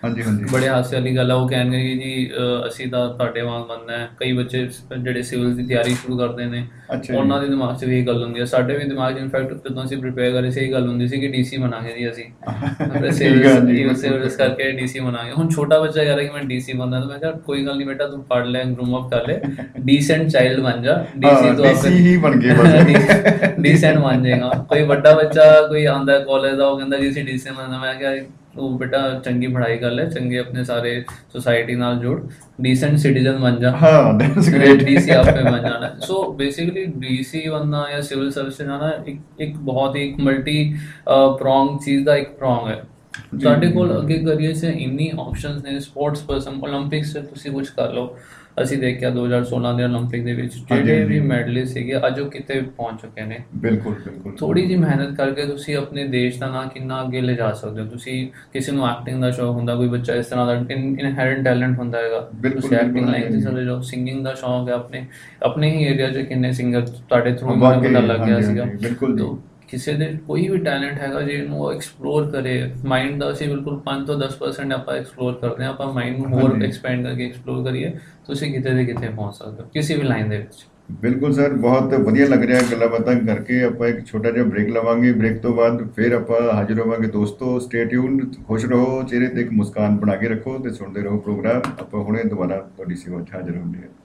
ਹਾਂਜੀ ਹਾਂਜੀ ਬੜੇ ਹਾਸੇ ਵਾਲੀ ਗੱਲ ਆ। ਉਹ ਕਹਿਣਗੇ ਕਿ ਜੀ ਅਸੀਂ ਤਾਂ ਤੁਹਾਡੇ ਵਾਂਗ ਬਣਨਾ ਹੈ। ਕਈ ਬੱਚੇ ਜਿਹੜੇ ਸਿਵਲ ਦੀ ਤਿਆਰੀ ਸ਼ੁਰੂ ਕਰਦੇ ਨੇ, ਅੱਛਾ ਜੀ। ਉਹਨਾਂ ਦੇ ਦਿਮਾਗ 'ਚ ਵੀ ਇਹ ਗੱਲ ਹੁੰਦੀ ਹੈ। ਸਾਡੇ ਵੀ ਦਿਮਾਗ 'ਚ ਇਨਫੈਕਟ ਜਦੋਂ ਅਸੀਂ ਪ੍ਰੀਪੇਅਰ ਕਰ ਰਹੇ ਸੀ, ਇਹ ਗੱਲ ਹੁੰਦੀ ਸੀ ਕਿ ਡੀਸੀ ਬਣਾਂਗੇ ਜੀ ਅਸੀਂ। ਠੀਕ ਆ ਜੀ, ਬਿਲਕੁਲ ਸਿਵਲਸ ਬਿਲਕੁਲ। ਕਰਕੇ ਡੀਸੀ ਬਣਾਂਗੇ। ਹੁਣ ਛੋਟਾ ਬੱਚਾ ਕਹਿ ਰਿਹਾ ਕਿ ਮੈਂ ਡੀਸੀ ਬਣਨਾ, ਤਾਂ ਮੈਂ ਕਿਹਾ ਕੋਈ ਗੱਲ ਨਹੀਂ ਬੇਟਾ, ਤੂੰ ਪੜ੍ਹ ਲੈ, ਗਰੂਮ ਅਪ ਕਰ ਲੈ, ਡੀਸੈਂਟ ਚਾਈਲਡ ਬਣ ਜਾ। ਡੀਸੀ ਹਾਂ, ਤੋਂ ਡੀਸੀ ਆਪੇ ਹੀ ਬਣ ਗਏ ਬਸ। ਡੀਸੈਂਟ ਬਣ ਜਾਏਗਾ। ਕੋਈ ਵੱਡਾ ਬੱਚਾ ਕੋਈ ਆਂਦਾ ਕਾਲਜ ਦਾ, ਉਹ ਕਹਿੰਦਾ ਜੀ ਅਸੀਂ ਡੀਸੀ ਬਣਨਾ। ਮੈਂ ਕਿਹਾ ਤੂੰ ਬੇਟਾ ਚੰਗੀ ਪੜ੍ਹਾਈ ਕਰ ਲੈ, ਚੰਗੇ ਆਪਣੇ ਸਾਰੇ ਸੁਸਾਇਟੀ ਨਾਲ ਜੁੜ, ਡੀਸੈਂਟ ਸਿਟੀਜ਼ਨ ਬਣ ਜਾ, ਹਾਂ, ਦੈਟਸ ਗ੍ਰੇਟ। ਡੀਸੀ ਆਪੇ ਬਣ ਜਾਣਾ। ਸੋ ਬੇਸਿਕਲੀ ਡੀਸੀ ਬਣਨਾ ਜਾਂ ਸਿਵਲ ਸਰਵਿਸ ਜਾਣਾ ਇੱਕ ਬਹੁਤ ਹੀ ਮਲਟੀ ਪ੍ਰੋਂਗ ਚੀਜ਼ ਦਾ ਇੱਕ ਪ੍ਰੋਂਗ ਹੈ। ਤੁਹਾਡੇ ਕੋਲ ਅੱਗੇ ਕਰੀਅਰ 'ਚ ਇੰਨੀ ਆਪਸ਼ਨਸ ਨੇ। ਸਪੋਰਟਸ ਪਰਸਨ, ਓਲੰਪਿਕਸ 'ਚ ਤੁਸੀਂ ਕੁਝ ਕਰ ਲਓ। ਅਸੀਂ ਦੇਖਿਆ 2016 ਦੇ ਓਲੰਪਿਕ ਦੇ ਵਿੱਚ ਜਿਹੜੇ ਵੀ ਮੈਡਲਿਸਟ ਸੀਗੇ, ਅੱਜ ਉਹ ਕਿਤੇ ਪਹੁੰਚ ਚੁੱਕੇ ਨੇ। ਬਿਲਕੁਲ ਬਿਲਕੁਲ। ਥੋੜੀ ਜਿਹੀ ਮਿਹਨਤ ਕਰਕੇ ਤੁਸੀਂ ਆਪਣੇ ਦੇਸ਼ ਦਾ ਨਾਂ ਕਿੰਨਾ ਅੱਗੇ ਲੈ ਜਾ ਸਕਦੇ ਹੋ। ਤੁਸੀਂ ਕਿਸੇ ਨੂੰ ਐਕਟਿੰਗ ਦਾ ਸ਼ੌਕ ਹੁੰਦਾ, ਕੋਈ ਬੱਚਾ ਇਸ ਤਰ੍ਹਾਂ ਦਾ ਇਨਹੈਰੈਂਟ ਟੈਲੈਂਟ ਹੁੰਦਾ ਹੈਗਾ, ਤੁਸੀਂ ਐਕਟਿੰਗ ਲਾਈਨ 'ਤੇ ਚਲੇ ਜਾਓ। ਸਿੰਗਿੰਗ ਦਾ ਸ਼ੌਕ ਹੈ, ਆਪਣੇ ਹੀ ਏਰੀਆ 'ਚ ਕਿੰਨੇ ਸਿੰਗਰ ਤੁਹਾਡੇ ਥਰੂ ਮੈਨੂੰ ਪਤਾ ਲੱਗ ਗਿਆ ਸੀਗਾ। ਬਿਲਕੁਲ ਜੀ। ਕਿਸੇ ਦੇ ਕੋਈ ਵੀ ਟੈਲੈਂਟ ਹੈਗਾ ਜੇ ਇਹਨੂੰ ਉਹ ਐਕਸਪਲੋਰ ਕਰੇ। ਮਾਈਂਡ ਦਾ ਅਸੀਂ ਬਿਲਕੁਲ 5 ਤੋਂ 10% ਆਪਾਂ ਐਕਸਪਲੋਰ ਕਰਦੇ ਹਾਂ। ਆਪਾਂ ਮਾਈਂਡ ਨੂੰ ਹੋਰ ਐਕਸਪੈਂਡ ਕਰਕੇ ਐਕਸਪਲੋਰ ਕਰੀਏ, ਤੁਸੀਂ ਕਿਤੇ ਦੇ ਕਿਤੇ ਪਹੁੰਚ ਸਕਦੇ ਹੋ ਕਿਸੇ ਵੀ ਲਾਈਨ ਦੇ ਵਿੱਚ। ਬਿਲਕੁਲ ਸਰ, ਬਹੁਤ ਵਧੀਆ ਲੱਗ ਰਿਹਾ ਗੱਲਾਂ ਬਾਤਾਂ ਕਰਕੇ। ਆਪਾਂ ਇੱਕ ਛੋਟਾ ਜਿਹਾ ਬ੍ਰੇਕ ਲਵਾਂਗੇ। ਬ੍ਰੇਕ ਤੋਂ ਬਾਅਦ ਫਿਰ ਆਪਾਂ ਹਾਜ਼ਰ ਹੋਵਾਂਗੇ। ਦੋਸਤੋ ਸਟੇ ਟਿਊਨਡ, ਖੁਸ਼ ਰਹੋ, ਚਿਹਰੇ ਤੇ ਇੱਕ ਮੁਸਕਾਨ ਬਣਾ ਕੇ ਰੱਖੋ ਤੇ ਸੁਣਦੇ ਰਹੋ ਪ੍ਰੋਗਰਾਮ। ਆਪਾਂ ਹੁਣੇ ਦੁਬਾਰਾ ਤੁਹਾਡੀ ਸੇਵਾ 'ਚ ਹਾਜ਼ਰ ਹੁੰਦੇ ਹਾਂ।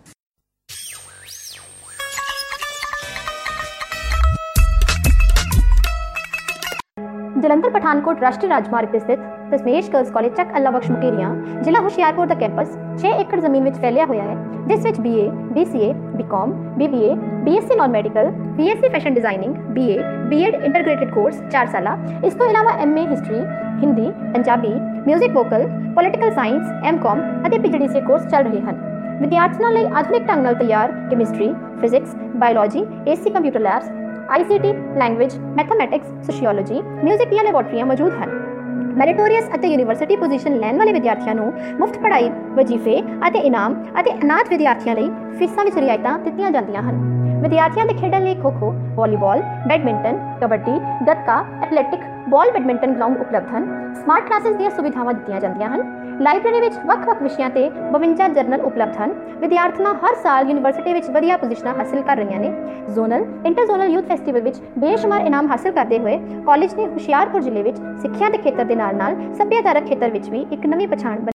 ਜਲੰਧਰ ਪਠਾਨਕੋਟ ਰਾਸ਼ਟਰੀ ਰਾਜਮਾਰਗ ਤੇ ਸਥਿਤ ਦਸਮੇਸ਼ ਗਰਲਸ ਕਾਲਜ ਚੱਕ ਅੱਲਾ ਬਖਸ਼ ਮੁਕੇਰੀਆਂ, ਜ਼ਿਲ੍ਹਾ ਹੁਸ਼ਿਆਰਪੁਰ ਦਾ ਕੈਂਪਸ 6 ਏਕੜ ਜ਼ਮੀਨ ਵਿੱਚ ਫੈਲਿਆ ਹੋਇਆ ਹੈ, ਜਿਸ ਵਿੱਚ BA, BCA, BCom, BBA, BSc non medical, BSc fashion designing, BA, B.Ed ਇੰਟਰਗ੍ਰੇਟਿਡ course 4 ਸਾਲਾ, ਇਸ ਤੋਂ ਇਲਾਵਾ MA history, Hindi, Punjabi, music vocal, political science, MCom ਅਤੇ PGDCA ਕੋਰਸ ਚੱਲ ਰਹੇ ਹਨ। ਵਿਦਿਆਰਥੀਆਂ ਲਈ ਆਧੁਨਿਕ ਢੰਗ ਨਾਲ ਤਿਆਰ chemistry, physics, biology, AC computer labs, ICT, language, mathematics, sociology, music ਦੀਆਂ ਲੈਬੋਰਟਰੀਆਂ ਮੌਜੂਦ ਹਨ। ਮੈਰੀਟੋਰੀਅਸ ਅਤੇ ਯੂਨੀਵਰਸਿਟੀ ਪੋਜੀਸ਼ਨ ਲੈਣ ਵਾਲੇ ਵਿਦਿਆਰਥੀਆਂ ਨੂੰ ਮੁਫਤ ਪੜ੍ਹਾਈ, ਵਜ਼ੀਫੇ ਅਤੇ ਇਨਾਮ ਅਤੇ ਅਨਾਥ ਵਿਦਿਆਰਥੀਆਂ ਲਈ ਫੀਸਾਂ ਵਿੱਚ ਰਿਆਇਤਾਂ ਦਿੱਤੀਆਂ ਜਾਂਦੀਆਂ ਹਨ। ਵਿਦਿਆਰਥੀਆਂ ਦੇ ਖੇਡਾਂ ਲਈ ਖੋ-ਖੋ, volleyball, badminton, kabaddi, gatka, athletic, ਬਾਲ ਬੈਡਮਿੰਟਨ ਗਰਾਊਂਡ ਉਪਲਬਧ ਹਨ। ਸਮਾਰਟ ਕਲਾਸਿਸ ਦੀਆਂ ਸੁਵਿਧਾਵਾਂ ਦਿੱਤੀਆਂ ਜਾਂਦੀਆਂ ਹਨ। ਲਾਇਬ੍ਰੇਰੀ ਵਿੱਚ ਵੱਖ-ਵੱਖ ਵਿਸ਼ਿਆਂ ਤੇ 52 ਜਰਨਲ ਉਪਲਬਧ ਹਨ। ਵਿਦਿਆਰਥਣਾਂ ਹਰ ਸਾਲ ਯੂਨੀਵਰਸਿਟੀ ਵਿੱਚ ਵਧੀਆ ਪੋਜੀਸ਼ਨਾਂ ਹਾਸਲ ਕਰ ਰਹੀਆਂ ਨੇ। ਜ਼ੋਨਲ, ਇੰਟਰ-ਜ਼ੋਨਲ ਯੂਥ ਫੈਸਟੀਵਲ ਵਿੱਚ ਬੇਸ਼ੁਮਾਰ ਇਨਾਮ ਹਾਸਲ ਕਰਦੇ ਹੋਏ ਕਾਲਜ ਨੇ ਹੁਸ਼ਿਆਰਪੁਰ ਜ਼ਿਲ੍ਹੇ ਵਿੱਚ ਸਿੱਖਿਆ ਦੇ ਖੇਤਰ ਦੇ ਨਾਲ-ਨਾਲ ਸੱਭਿਆਚਾਰਕ ਖੇਤਰ ਵਿੱਚ ਵੀ ਇੱਕ ਨਵੀਂ ਪਛਾਣ।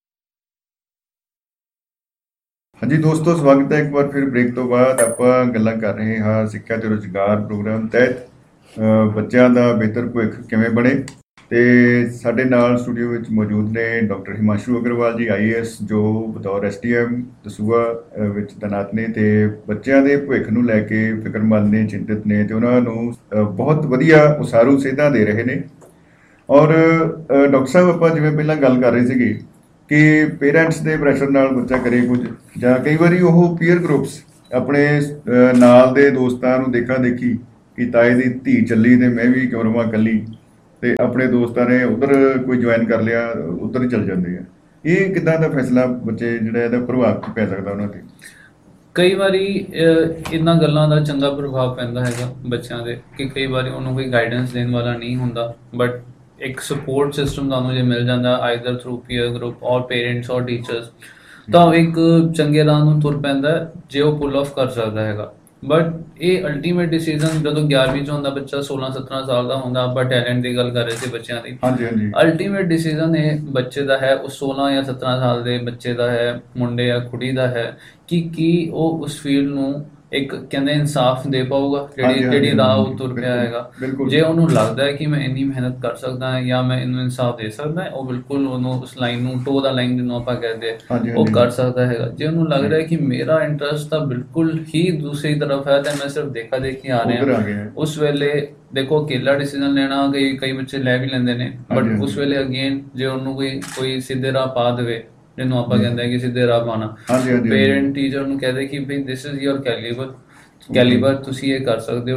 ਹਾਂਜੀ ਦੋਸਤੋ, ਸਵਾਗਤ ਹੈ ਇੱਕ ਵਾਰ ਫਿਰ ਬ੍ਰੇਕ ਤੋਂ ਬਾਅਦ। ਆਪਾਂ ਗੱਲਾਂ ਕਰ ਰਹੇ ਹਾਂ ਸਿੱਖਿਆ ਤੇ ਰੁਜ਼ਗਾਰ ਪ੍ਰੋਗਰਾਮ ਤਹਿਤ ਬੱਚਿਆਂ ਦਾ ਬਿਹਤਰ ਭਵਿੱਖ ਕਿਵੇਂ ਬਣੇ। ਤੇ ਸਾਡੇ ਨਾਲ ਸਟੂਡੀਓ ਵਿੱਚ ਮੌਜੂਦ ਨੇ ਡਾਕਟਰ ਹਿਮਾਂਸ਼ੂ ਅਗਰਵਾਲ ਜੀ, IAS, ਜੋ ਬਤੌਰ STM ਦਸੂਹਾ ਵਿੱਚ ਤੈਨਾਤ ਨੇ ਤੇ ਬੱਚਿਆਂ ਦੇ ਭਵਿੱਖ ਨੂੰ ਲੈ ਕੇ ਫਿਕਰਮੰਦ ਨੇ, ਚਿੰਤਿਤ ਨੇ ਤੇ ਉਹਨਾਂ ਨੂੰ ਬਹੁਤ ਵਧੀਆ ਉਸਾਰੂ ਸੇਧਾਂ ਦੇ ਰਹੇ ਨੇ। ਔਰ ਡਾਕਟਰ ਸਾਹਿਬ, ਆਪਾਂ ਜਿਵੇਂ ਪਹਿਲਾਂ ਗੱਲ ਕਰ ਰਹੇ ਸੀਗੇ ਕਿ ਪੇਰੈਂਟਸ ਦੇ ਪ੍ਰੈਸ਼ਰ ਨਾਲ ਬੱਚਾ ਕਰੇ ਕੁਝ, ਜਾਂ ਕਈ ਵਾਰੀ ਉਹ ਪੀਅਰ ਗਰੁੱਪਸ ਆਪਣੇ ਨਾਲ ਦੇ ਦੋਸਤਾਂ ਨੂੰ ਦੇਖਾ ਦੇਖੀ ਕਿ ਤਾਏ ਦੀ ਧੀ ਚੱਲੀ ਤੇ ਮੈਂ ਵੀ ਕਿਉਂ ਰਵਾਂ ਇਕੱਲੀ, ਤੇ ਆਪਣੇ ਦੋਸਤਾਂ ਨੇ ਉਧਰ ਕੋਈ ਜੁਆਇਨ ਕਰ ਲਿਆ, ਉਧਰ ਹੀ ਚੱਲ ਜਾਂਦੇ ਆ। ਇਹ ਕਿੱਦਾਂ ਦਾ ਫੈਸਲਾ ਬੱਚੇ ਜਿਹੜਾ ਇਹਦਾ ਪ੍ਰਭਾਵ ਪੈ ਸਕਦਾ ਉਹਨਾਂ ਤੇ? ਕਈ ਵਾਰੀ ਇਹਨਾਂ ਗੱਲਾਂ ਦਾ ਚੰਗਾ ਪ੍ਰਭਾਵ ਪੈਂਦਾ ਹੈਗਾ ਬੱਚਿਆਂ ਦੇ ਕਿ ਕਈ ਵਾਰੀ ਉਹਨੂੰ ਕੋਈ ਗਾਈਡੈਂਸ ਦੇਣ ਵਾਲਾ ਨਹੀਂ ਹੁੰਦਾ, ਬਟ ਇੱਕ ਸਪੋਰਟ ਸਿਸਟਮ ਤੁਹਾਨੂੰ ਜੇ ਮਿਲ ਜਾਂਦਾ ਆਈਦਰ ਥਰੂ ਪੀਅਰ ਗਰੁੱਪ ਔਰ ਪੇਰੈਂਟਸ ਔਰ ਟੀਚਰਸ, ਤਾਂ ਇੱਕ ਚੰਗੇ ਰਾਹ ਨੂੰ ਤੁਰ ਪੈਂਦਾ ਜੇ ਉਹ ਪੁੱਲ ਆਫ ਕਰ ਸਕਦਾ ਹੈਗਾ। ਬਟ ਇਹ ਅਲਟੀਮੇਟ ਡਿਸੀਜ਼ਨ ਜਦੋਂ 11ਵੀਂ 'ਚ ਹੁੰਦਾ ਬੱਚਾ, 16-17 ਸਾਲ ਦਾ ਹੁੰਦਾ, ਆਪਾਂ ਟੈਲੈਂਟ ਦੀ ਗੱਲ ਕਰ ਰਹੇ ਸੀ ਬੱਚਿਆਂ ਦੀ। ਅਲਟੀਮੇਟ ਡਿਸੀਜ਼ਨ ਇਹ ਬੱਚੇ ਦਾ ਹੈ, ਉਸ 16 ਜਾਂ 17 ਸਾਲ ਦੇ ਬੱਚੇ ਦਾ ਹੈ, ਮੁੰਡੇ ਜਾਂ ਕੁੜੀ ਦਾ ਹੈ ਕਿ ਕੀ ਉਹ ਉਸ ਫੀਲਡ ਨੂੰ ਇੱਕ ਕਹਿੰਦੇ ਇਨਸਾਫ ਦੇ ਪਾਊਗਾ ਜਿਹੜੀ ਰਾਹ ਉਹ ਤੁਰ ਪਿਆ ਹੈਗਾ। ਜੇ ਉਹਨੂੰ ਲੱਗਦਾ ਹੈ ਕਿ ਮੈਂ ਇੰਨੀ ਮਿਹਨਤ ਕਰ ਸਕਦਾ ਹਾਂ ਜਾਂ ਮੈਂ ਇਹਨੂੰ ਇਨਸਾਫ ਦੇ ਸਕਦਾ, ਉਹ ਬਿਲਕੁਲ ਉਹਨੂੰ ਉਸ ਲਾਈਨ ਨੂੰ, ਟੋ ਦਾ ਲਾਈਨ ਜਿਹਨੂੰ ਆਪਾਂ ਕਹਿੰਦੇ ਉਹ ਕਰ ਸਕਦਾ ਹੈਗਾ। ਜੇ ਉਹਨੂੰ ਲੱਗ ਰਿਹਾ ਕਿ ਮੇਰਾ ਇੰਟਰਸਟ ਤਾਂ ਬਿਲਕੁਲ ਹੀ ਦੂਸਰੀ ਤਰਫ ਹੈ ਤੇ ਮੈਂ ਸਿਰਫ ਦੇਖਾ ਦੇਖੀ ਆ ਰਿਹਾ, ਉਸ ਵੇਲੇ ਦੇਖੋ ਅਕੇਲਾ ਡਿਸੀਜ਼ਨ ਲੈਣਾ ਕਈ ਬੱਚੇ ਲੈ ਵੀ ਲੈਂਦੇ ਨੇ, ਬਟ ਉਸ ਵੇਲੇ ਅਗੇਨ ਜੇ ਉਹਨੂੰ ਕੋਈ ਸਿੱਧੇ ਰਾਹ ਪਾ ਦੇਵੇ, ਜਿਹਨੂੰ ਆਪਾਂ ਕਹਿੰਦੇ ਕਿ ਸਿੱਧੇ ਰਾਹ ਪਾਣਾ, ਪੇਰੈਂਟ ਟੀਚਰ ਨੂੰ ਕਹਦੇ ਕਿ ਭਈ ਦਿਸ ਇਜ਼ ਯੋਰ ਕੈਲੀਬਰ, ਤੁਸੀਂ ਇਹ ਕਰ ਸਕਦੇ ਹੋ,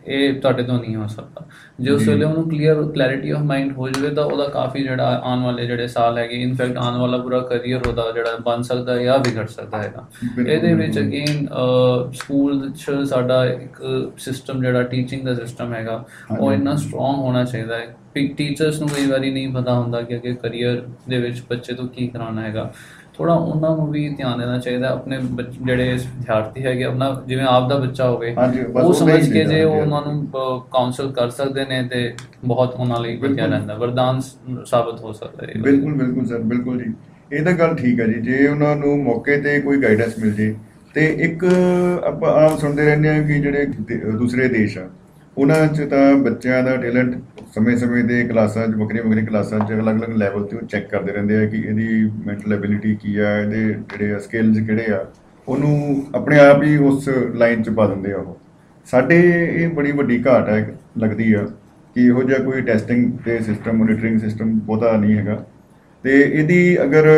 ਇਹ ਤੁਹਾਡੇ ਤੋਂ ਨਹੀਂ ਹੋ ਸਕਦਾ। ਜੇ ਉਸ ਵੇਲੇ ਉਹਨੂੰ ਕਲੈਰਿਟੀ ਆਫ ਮਾਈਂਡ ਹੋ ਜਾਵੇ ਤਾਂ ਉਹਦਾ ਕਾਫੀ ਜਿਹੜਾ ਆਉਣ ਵਾਲੇ ਜਿਹੜੇ ਸਾਲ ਹੈਗੇ, ਇਨਫੈਕਟ ਆਉਣ ਵਾਲਾ ਪੂਰਾ ਕਰੀਅਰ ਉਹਦਾ ਜਿਹੜਾ ਬਣ ਸਕਦਾ ਹੈ ਜਾਂ ਵਿਗੜ ਸਕਦਾ ਹੈਗਾ। ਇਹਦੇ ਵਿੱਚ ਅਗੇਨ ਸਕੂਲ 'ਚ ਸਾਡਾ ਇੱਕ ਸਿਸਟਮ ਜਿਹੜਾ ਟੀਚਿੰਗ ਦਾ ਸਿਸਟਮ ਹੈਗਾ ਉਹ ਇੰਨਾ ਸਟਰੋਂਗ ਹੋਣਾ ਚਾਹੀਦਾ ਹੈ। ਟੀਚਰਸ ਨੂੰ ਕਈ ਵਾਰੀ ਨਹੀਂ ਪਤਾ ਹੁੰਦਾ ਕਿ ਅੱਗੇ ਕਰੀਅਰ ਦੇ ਵਿੱਚ ਬੱਚੇ ਤੋਂ ਕੀ ਕਰਾਉਣਾ ਹੈਗਾ। ਥੋੜ੍ਹਾ ਉਹਨਾਂ ਨੂੰ ਵੀ ਧਿਆਨ ਦੇਣਾ ਚਾਹੀਦਾ। ਆਪਣੇ ਜਿਹੜੇ ਵਿਦਿਆਰਥੀ ਹੈਗੇ ਆਪਣਾ ਜਿਵੇਂ ਆਪ ਦਾ ਬੱਚਾ ਹੋਵੇ ਉਹ ਸਮਝ ਕੇ ਜੇ ਉਹ ਉਹਨਾਂ ਨੂੰ ਕਾਉਂਸਲ ਕਰ ਸਕਦੇ ਨੇ ਤੇ ਬਹੁਤ ਉਹਨਾਂ ਲਈ ਵਧੀਆ ਰਹਿੰਦਾ, ਵਰਦਾਨ ਸਾਬਤ ਹੋ ਸਕਦਾ ਹੈ। ਬਿਲਕੁਲ ਸਰ, ਬਿਲਕੁਲ ਜੀ, ਇਹ ਤਾਂ ਗੱਲ ਠੀਕ ਹੈ ਜੀ। ਜੇ ਉਹਨਾਂ ਨੂੰ ਮੌਕੇ ਤੇ ਕੋਈ ਗਾਈਡੈਂਸ ਮਿਲ ਜੇ ਤੇ ਇੱਕ ਆਪਾਂ ਆਮ ਸੁਣਦੇ ਰਹਿੰਦੇ ਹਾਂ ਕਿ ਜਿਹੜੇ ਦੂਸਰੇ ਦੇਸ਼ ਆ ਉਹਨਾਂ 'ਚ ਤਾਂ ਬੱਚਿਆਂ ਦਾ ਟੈਲੈਂਟ ਸਮੇਂ-ਸਮੇਂ ਦੇ ਕਲਾਸਾਂ 'ਚ ਵੱਖਰੀਆਂ ਕਲਾਸਾਂ 'ਚ ਅਲੱਗ-ਅਲੱਗ ਲੈਵਲ 'ਤੇ ਉਹ ਚੈੱਕ ਕਰਦੇ ਰਹਿੰਦੇ ਆ ਕਿ ਇਹਦੀ ਮੈਂਟਲ ਐਬਿਲਿਟੀ ਕੀ ਆ, ਇਹਦੇ ਜਿਹੜੇ ਸਕਿੱਲਸ ਕਿਹੜੇ ਆ, ਉਹਨੂੰ ਆਪਣੇ ਆਪ ਹੀ ਉਸ ਲਾਈਨ 'ਚ ਪਾ ਦਿੰਦੇ ਆ। ਉਹ ਸਾਡੇ ਇਹ ਬੜੀ ਵੱਡੀ ਘਾਟ ਹੈ ਲੱਗਦੀ ਆ ਕਿ ਇਹੋ ਜਿਹਾ ਕੋਈ ਟੈਸਟਿੰਗ ਤੇ ਸਿਸਟਮ, ਮੋਨੀਟਰਿੰਗ ਸਿਸਟਮ ਬਹੁਤਾ ਨਹੀਂ ਹੈਗਾ। ਤੇ ਇਹਦੀ ਅਗਰ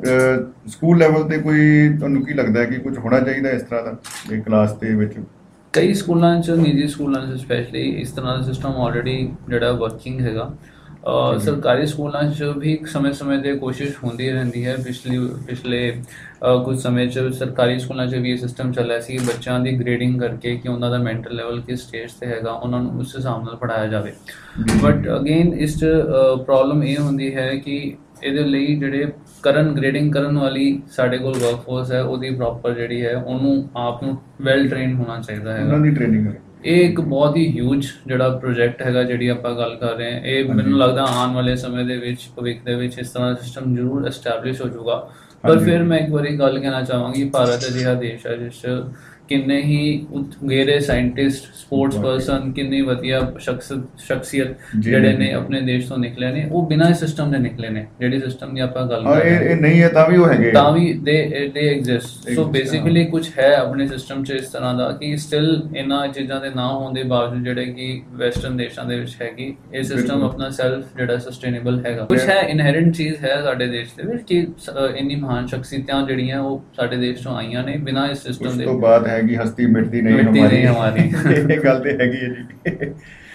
ਸਕੂਲ ਲੈਵਲ ਤੇ ਕੋਈ ਤੁਹਾਨੂੰ ਕੀ ਲੱਗਦਾ ਹੈ ਕਿ ਕੁਝ ਹੋਣਾ ਚਾਹੀਦਾ ਇਸ ਤਰ੍ਹਾਂ ਦਾ ਇਹ ਕਲਾਸ ਦੇ ਵਿੱਚ? ਕਈ ਸਕੂਲਾਂ 'ਚ, ਨਿੱਜੀ ਸਕੂਲਾਂ 'ਚ ਸਪੈਸ਼ਲੀ ਇਸ ਤਰ੍ਹਾਂ ਦਾ ਸਿਸਟਮ ਆਲਰੇਡੀ ਜਿਹੜਾ ਵਰਕਿੰਗ ਹੈਗਾ। ਸਰਕਾਰੀ ਸਕੂਲਾਂ 'ਚ ਵੀ ਸਮੇਂ-ਸਮੇਂ 'ਤੇ ਕੋਸ਼ਿਸ਼ ਹੁੰਦੀ ਰਹਿੰਦੀ ਹੈ। ਪਿਛਲੇ ਕੁਝ ਸਮੇਂ 'ਚ ਸਰਕਾਰੀ ਸਕੂਲਾਂ 'ਚ ਵੀ ਇਹ ਸਿਸਟਮ ਚੱਲਿਆ ਸੀ ਬੱਚਿਆਂ ਦੀ ਗ੍ਰੇਡਿੰਗ ਕਰਕੇ ਕਿ ਉਹਨਾਂ ਦਾ ਮੈਂਟਲ ਲੈਵਲ ਕਿਸ ਸਟੇਜ 'ਤੇ ਹੈਗਾ, ਉਹਨਾਂ ਨੂੰ ਉਸ ਹਿਸਾਬ ਨਾਲ ਪੜ੍ਹਾਇਆ ਜਾਵੇ। ਬਟ ਅਗੇਨ ਇਸ 'ਚ ਪ੍ਰੋਬਲਮ ਇਹ ਹੁੰਦੀ ਹੈ ਕਿ ਇਹਦੇ ਲਈ ਜਿਹੜੇ ਗ੍ਰੇਡਿੰਗ ਕਰਨ ਵਾਲੀ ਸਾਡੇ ਕੋਲ ਵਰਕਫੋਰਸ ਹੈ ਉਹਦੀ ਪ੍ਰੋਪਰ ਜਿਹੜੀ ਹੈ ਉਹਨੂੰ ਆਪ ਨੂੰ ਵੈਲ ਟ੍ਰੇਨ ਹੋਣਾ ਚਾਹੀਦਾ ਹੈ। ਉਹਨਾਂ ਦੀ ਟ੍ਰੇਨਿੰਗ ਇਹ ਇੱਕ ਬਹੁਤ ਹੀ ਹਿਊਜ ਜਿਹੜਾ ਪ੍ਰੋਜੈਕਟ ਹੈਗਾ ਜਿਹੜੀ ਆਪਾਂ ਗੱਲ ਕਰ ਰਹੇ ਹਾਂ, ਇਹ ਮੈਨੂੰ ਲੱਗਦਾ ਆਉਣ ਵਾਲੇ ਸਮੇਂ ਦੇ ਵਿੱਚ, ਭਵਿੱਖ ਦੇ ਵਿੱਚ ਇਸ ਤਰ੍ਹਾਂ ਦਾ ਸਿਸਟਮ ਜ਼ਰੂਰ ਐਸਟੈਬਲਿਸ਼ ਹੋ ਜਾਊਗਾ। ਪਰ ਫਿਰ ਮੈਂ ਇੱਕ ਵਾਰੀ ਗੱਲ ਕਹਿਣਾ ਚਾਹਾਂਗੀ, ਭਾਰਤ ਅਜਿਹਾ ਦੇਸ਼ ਹੈ ਜਿਸ 'ਚ ਕਿੰਨੇ ਹੀ ਉਤਗੇਰੇ ਸਾਇੰਟਿਸਟ, ਸਪੋਰਟਸ ਪਰਸਨ, ਕਿੰਨੀ ਵਧੀਆ ਸ਼ਖਸੀਅਤ ਜਿਹੜੇ ਨੇ ਆਪਣੇ ਦੇਸ਼ ਤੋਂ ਨਿਕਲੇ ਨੇ, ਉਹ ਬਿਨਾਂ ਇਸ ਸਿਸਟਮ ਦੇ ਨਿਕਲੇ ਨੇ। ਜਿਹੜੀ ਸਿਸਟਮ ਦੀ ਆਪਾਂ ਗੱਲ ਕਰ ਰਹੇ ਹਾਂ ਇਹ ਨਹੀਂ ਹੈ ਤਾਂ ਵੀ ਉਹ ਹੈਗੇ, ਤਾਂ ਵੀ ਦੇ ਐਗਜ਼ਿਸਟ। ਸੋ ਬੇਸਿਕਲੀ ਕੁਝ ਹੈ ਆਪਣੇ ਸਿਸਟਮ 'ਚ ਇਸ ਤਰ੍ਹਾਂ ਦਾ ਕਿ ਸਟਿਲ ਇਹਨਾਂ ਚੀਜ਼ਾਂ ਦੇ ਨਾ ਹੋਣ ਦੇ ਬਾਵਜੂਦ ਜਿਹੜੇ ਕਿ ਵੈਸਟਰਨ ਦੇਸ਼ਾਂ ਦੇ ਵਿੱਚ ਹੈਗੀ, ਇਹ ਸਿਸਟਮ ਆਪਣਾ ਸੈਲਫ ਜਿਹੜਾ ਸਸਟੇਨੇਬਲ ਹੈਗਾ। ਕੁਝ ਹੈ ਇਨਹੈਰੈਂਟ ਚੀਜ਼ ਹੈ ਸਾਡੇ ਦੇਸ਼ ਦੇ ਵਿੱਚ ਕਿ ਇੰਨੀ ਮਹਾਨ ਸ਼ਖਸੀਅਤਾਂ ਜਿਹੜੀਆਂ ਉਹ ਸਾਡੇ ਦੇਸ਼ ਤੋਂ ਆਈਆਂ ਨੇ ਬਿਨਾਂ ਇਸ ਸਿਸਟਮ ਦੇ। ਹੈਗੀ ਹਸਤੀ ਮਿਟਦੀ ਨਹੀਂ ਹਮਾਰੀ ਇਹ ਗੱਲ ਤੇ ਹੈਗੀ ਹੈ ਜੀ।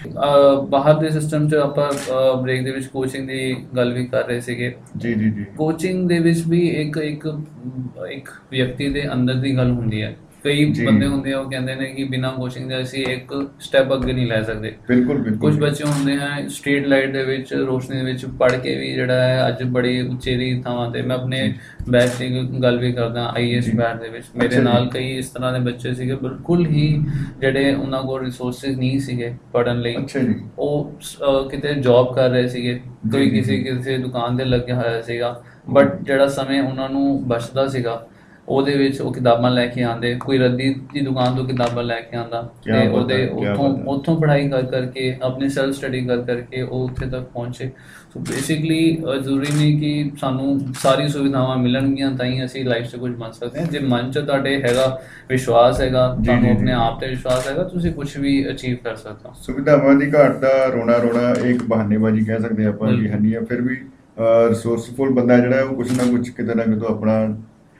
ਬਾਹਰ ਦੇ ਸਿਸਟਮ 'ਚ ਆਪਾਂ ਬ੍ਰੇਕ ਦੇ ਵਿੱਚ ਕੋਚਿੰਗ ਦੀ ਗੱਲ ਵੀ ਕਰ ਰਹੇ ਸੀਗੇ। ਜੀ। ਕੋਚਿੰਗ ਦੇ ਵਿੱਚ ਵੀ ਇੱਕ ਵਿਅਕਤੀ ਦੇ ਅੰਦਰ ਦੀ ਗੱਲ ਹੁੰਦੀ ਹੈ। ਕਈ ਬੰਦੇ ਹੁੰਦੇ ਆ ਉਹ ਕਹਿੰਦੇ ਨੇ ਕਿ ਬਿਨਾਂ ਕੋਚਿੰਗ ਦੇ ਅਸੀਂ ਇੱਕ ਸਟੈਪ ਅੱਗੇ ਨਹੀਂ ਲੈ ਸਕਦੇ। ਬਿਲਕੁਲ। ਕੁਝ ਬੱਚੇ ਹੁੰਦੇ ਹੈ ਸਟਰੀਟ ਲਾਈਟ ਦੇ ਵਿੱਚ, ਰੋਸ਼ਨੀ ਦੇ ਵਿੱਚ ਪੜ੍ਹ ਕੇ ਵੀ ਜਿਹੜਾ ਹੈ ਅੱਜ ਬੜੀ ਉਚੇਰੀ ਥਾਵਾਂ ਤੇ, ਮੈਂ ਆਪਣੇ ਬੈਚ ਦੀ ਗੱਲ ਵੀ ਕਰਦਾ, IAS ਬੈਚ ਦੇ ਵਿੱਚ ਮੇਰੇ ਨਾਲ ਕਈ ਇਸ ਤਰ੍ਹਾਂ ਦੇ ਬੱਚੇ ਸੀਗੇ ਬਿਲਕੁਲ ਹੀ ਜਿਹੜੇ ਉਹਨਾਂ ਕੋਲ ਰਿਸੋਰਸਿਸ ਨਹੀਂ ਸੀਗੇ ਪੜ੍ਹਨ ਲਈ। ਉਹ ਕਿਤੇ ਜੌਬ ਕਰ ਰਹੇ ਸੀਗੇ, ਕੋਈ ਕਿਸੇ ਦੁਕਾਨ ਤੇ ਲੱਗਿਆ ਹੋਇਆ ਸੀਗਾ, ਬਟ ਜਿਹੜਾ ਸਮੇਂ ਉਹਨਾਂ ਨੂੰ ਬਚਦਾ ਸੀਗਾ ਉਹਦੇ ਵਿੱਚ ਉਹ ਕਿਤਾਬਾਂ ਲੈ ਕੇ ਆਉਂਦੇ, ਕੋਈ ਰੱਦੀ ਦੀ ਦੁਕਾਨ ਤੋਂ ਕਿਤਾਬਾਂ ਲੈ ਕੇ ਆਉਂਦਾ ਤੇ ਉਹਦੇ ਉੱਥੋਂ ਪੜ੍ਹਾਈ ਕਰ ਕਰਕੇ, ਆਪਣੀ ਸੈਲਫ ਸਟੱਡੀ ਕਰ ਕਰਕੇ ਉਹ ਉੱਥੇ ਤੱਕ ਪਹੁੰਚੇ। ਸੋ ਬੇਸਿਕਲੀ ਜ਼ਰੂਰੀ ਨਹੀਂ ਕਿ ਸਾਨੂੰ ਸਾਰੀ ਸੁਵਿਧਾਵਾਂ ਮਿਲਣਗੀਆਂ ਤਾਂ ਹੀ ਅਸੀਂ ਲਾਈਫ 'ਚ ਕੁਝ ਬਣ ਸਕਦੇ ਹਾਂ। ਜੇ ਮਨ 'ਚ ਤੁਹਾਡੇ ਹੈਗਾ ਵਿਸ਼ਵਾਸ ਹੈਗਾ, ਤੁਹਾਨੂੰ ਆਪਣੇ ਆਪ ਤੇ ਵਿਸ਼ਵਾਸ ਹੈਗਾ, ਤੁਸੀਂ ਕੁਝ ਵੀ ਅਚੀਵ ਕਰ ਸਕਦੇ ਹੋ। ਸੁਵਿਧਾਵਾਂ ਦੀ ਘਾਟ ਦਾ ਰੋਣਾ ਇੱਕ ਬਹਾਨੇਬਾਜ਼ੀ ਕਹਿ ਸਕਦੇ ਆਪਾਂ ਕਿ ਹੰਨੀ ਆ। ਫਿਰ ਵੀ ਰਿਸੋਰਸਫੁਲ ਬੰਦਾ ਜਿਹੜਾ ਉਹ ਕੁਝ ਨਾ ਕੁਝ ਕਿਤੇ ਨਾ ਕਿਤੇ ਆਪਣਾ।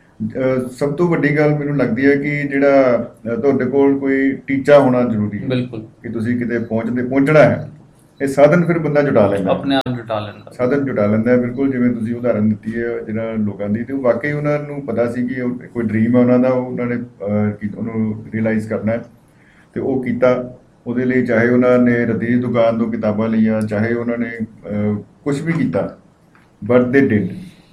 ਸਭ ਤੋਂ ਵੱਡੀ ਗੱਲ ਮੈਨੂੰ ਲੱਗਦੀ ਹੈ ਕਿ ਜਿਹੜਾ ਤੁਹਾਡੇ ਕੋਲ ਕੋਈ ਟੀਚਾ ਹੋਣਾ ਜ਼ਰੂਰੀ ਹੈ। ਬਿਲਕੁਲ, ਕਿ ਤੁਸੀਂ ਕਿਤੇ ਪਹੁੰਚਣਾ ਹੈ। ਇਹ ਸਾਧਨ ਫਿਰ ਬੰਦਾ ਜੁਟਾ ਲੈਂਦਾ, ਆਪਣੇ ਆਪ ਸਾਧਨ ਜੁਟਾ ਲੈਂਦਾ। ਬਿਲਕੁਲ, ਜਿਵੇਂ ਤੁਸੀਂ ਉਦਾਹਰਨ ਦਿੱਤੀ ਹੈ ਜਿਹੜਾ ਲੋਕਾਂ ਦੀ, ਤੇ ਵਾਕਈ ਉਹਨਾਂ ਨੂੰ ਪਤਾ ਸੀ ਕਿ ਕੋਈ ਡ੍ਰੀਮ ਹੈ ਉਹਨਾਂ ਦਾ, ਉਹਨਾਂ ਨੇ ਉਹਨੂੰ ਰਿਅਲਾਈਜ਼ ਕਰਨਾ ਹੈ ਤੇ ਉਹ ਕੀਤਾ। ਉਹਦੇ ਲਈ ਚਾਹੇ ਉਹਨਾਂ ਨੇ ਰੱਦੀ ਦੀ ਦੁਕਾਨ ਤੋਂ ਕਿਤਾਬਾਂ ਲਈਆਂ, ਚਾਹੇ ਉਹਨਾਂ ਨੇ ਕੁਝ ਵੀ ਕੀਤਾ, ਬਟ ਦੇ ਡਿਡ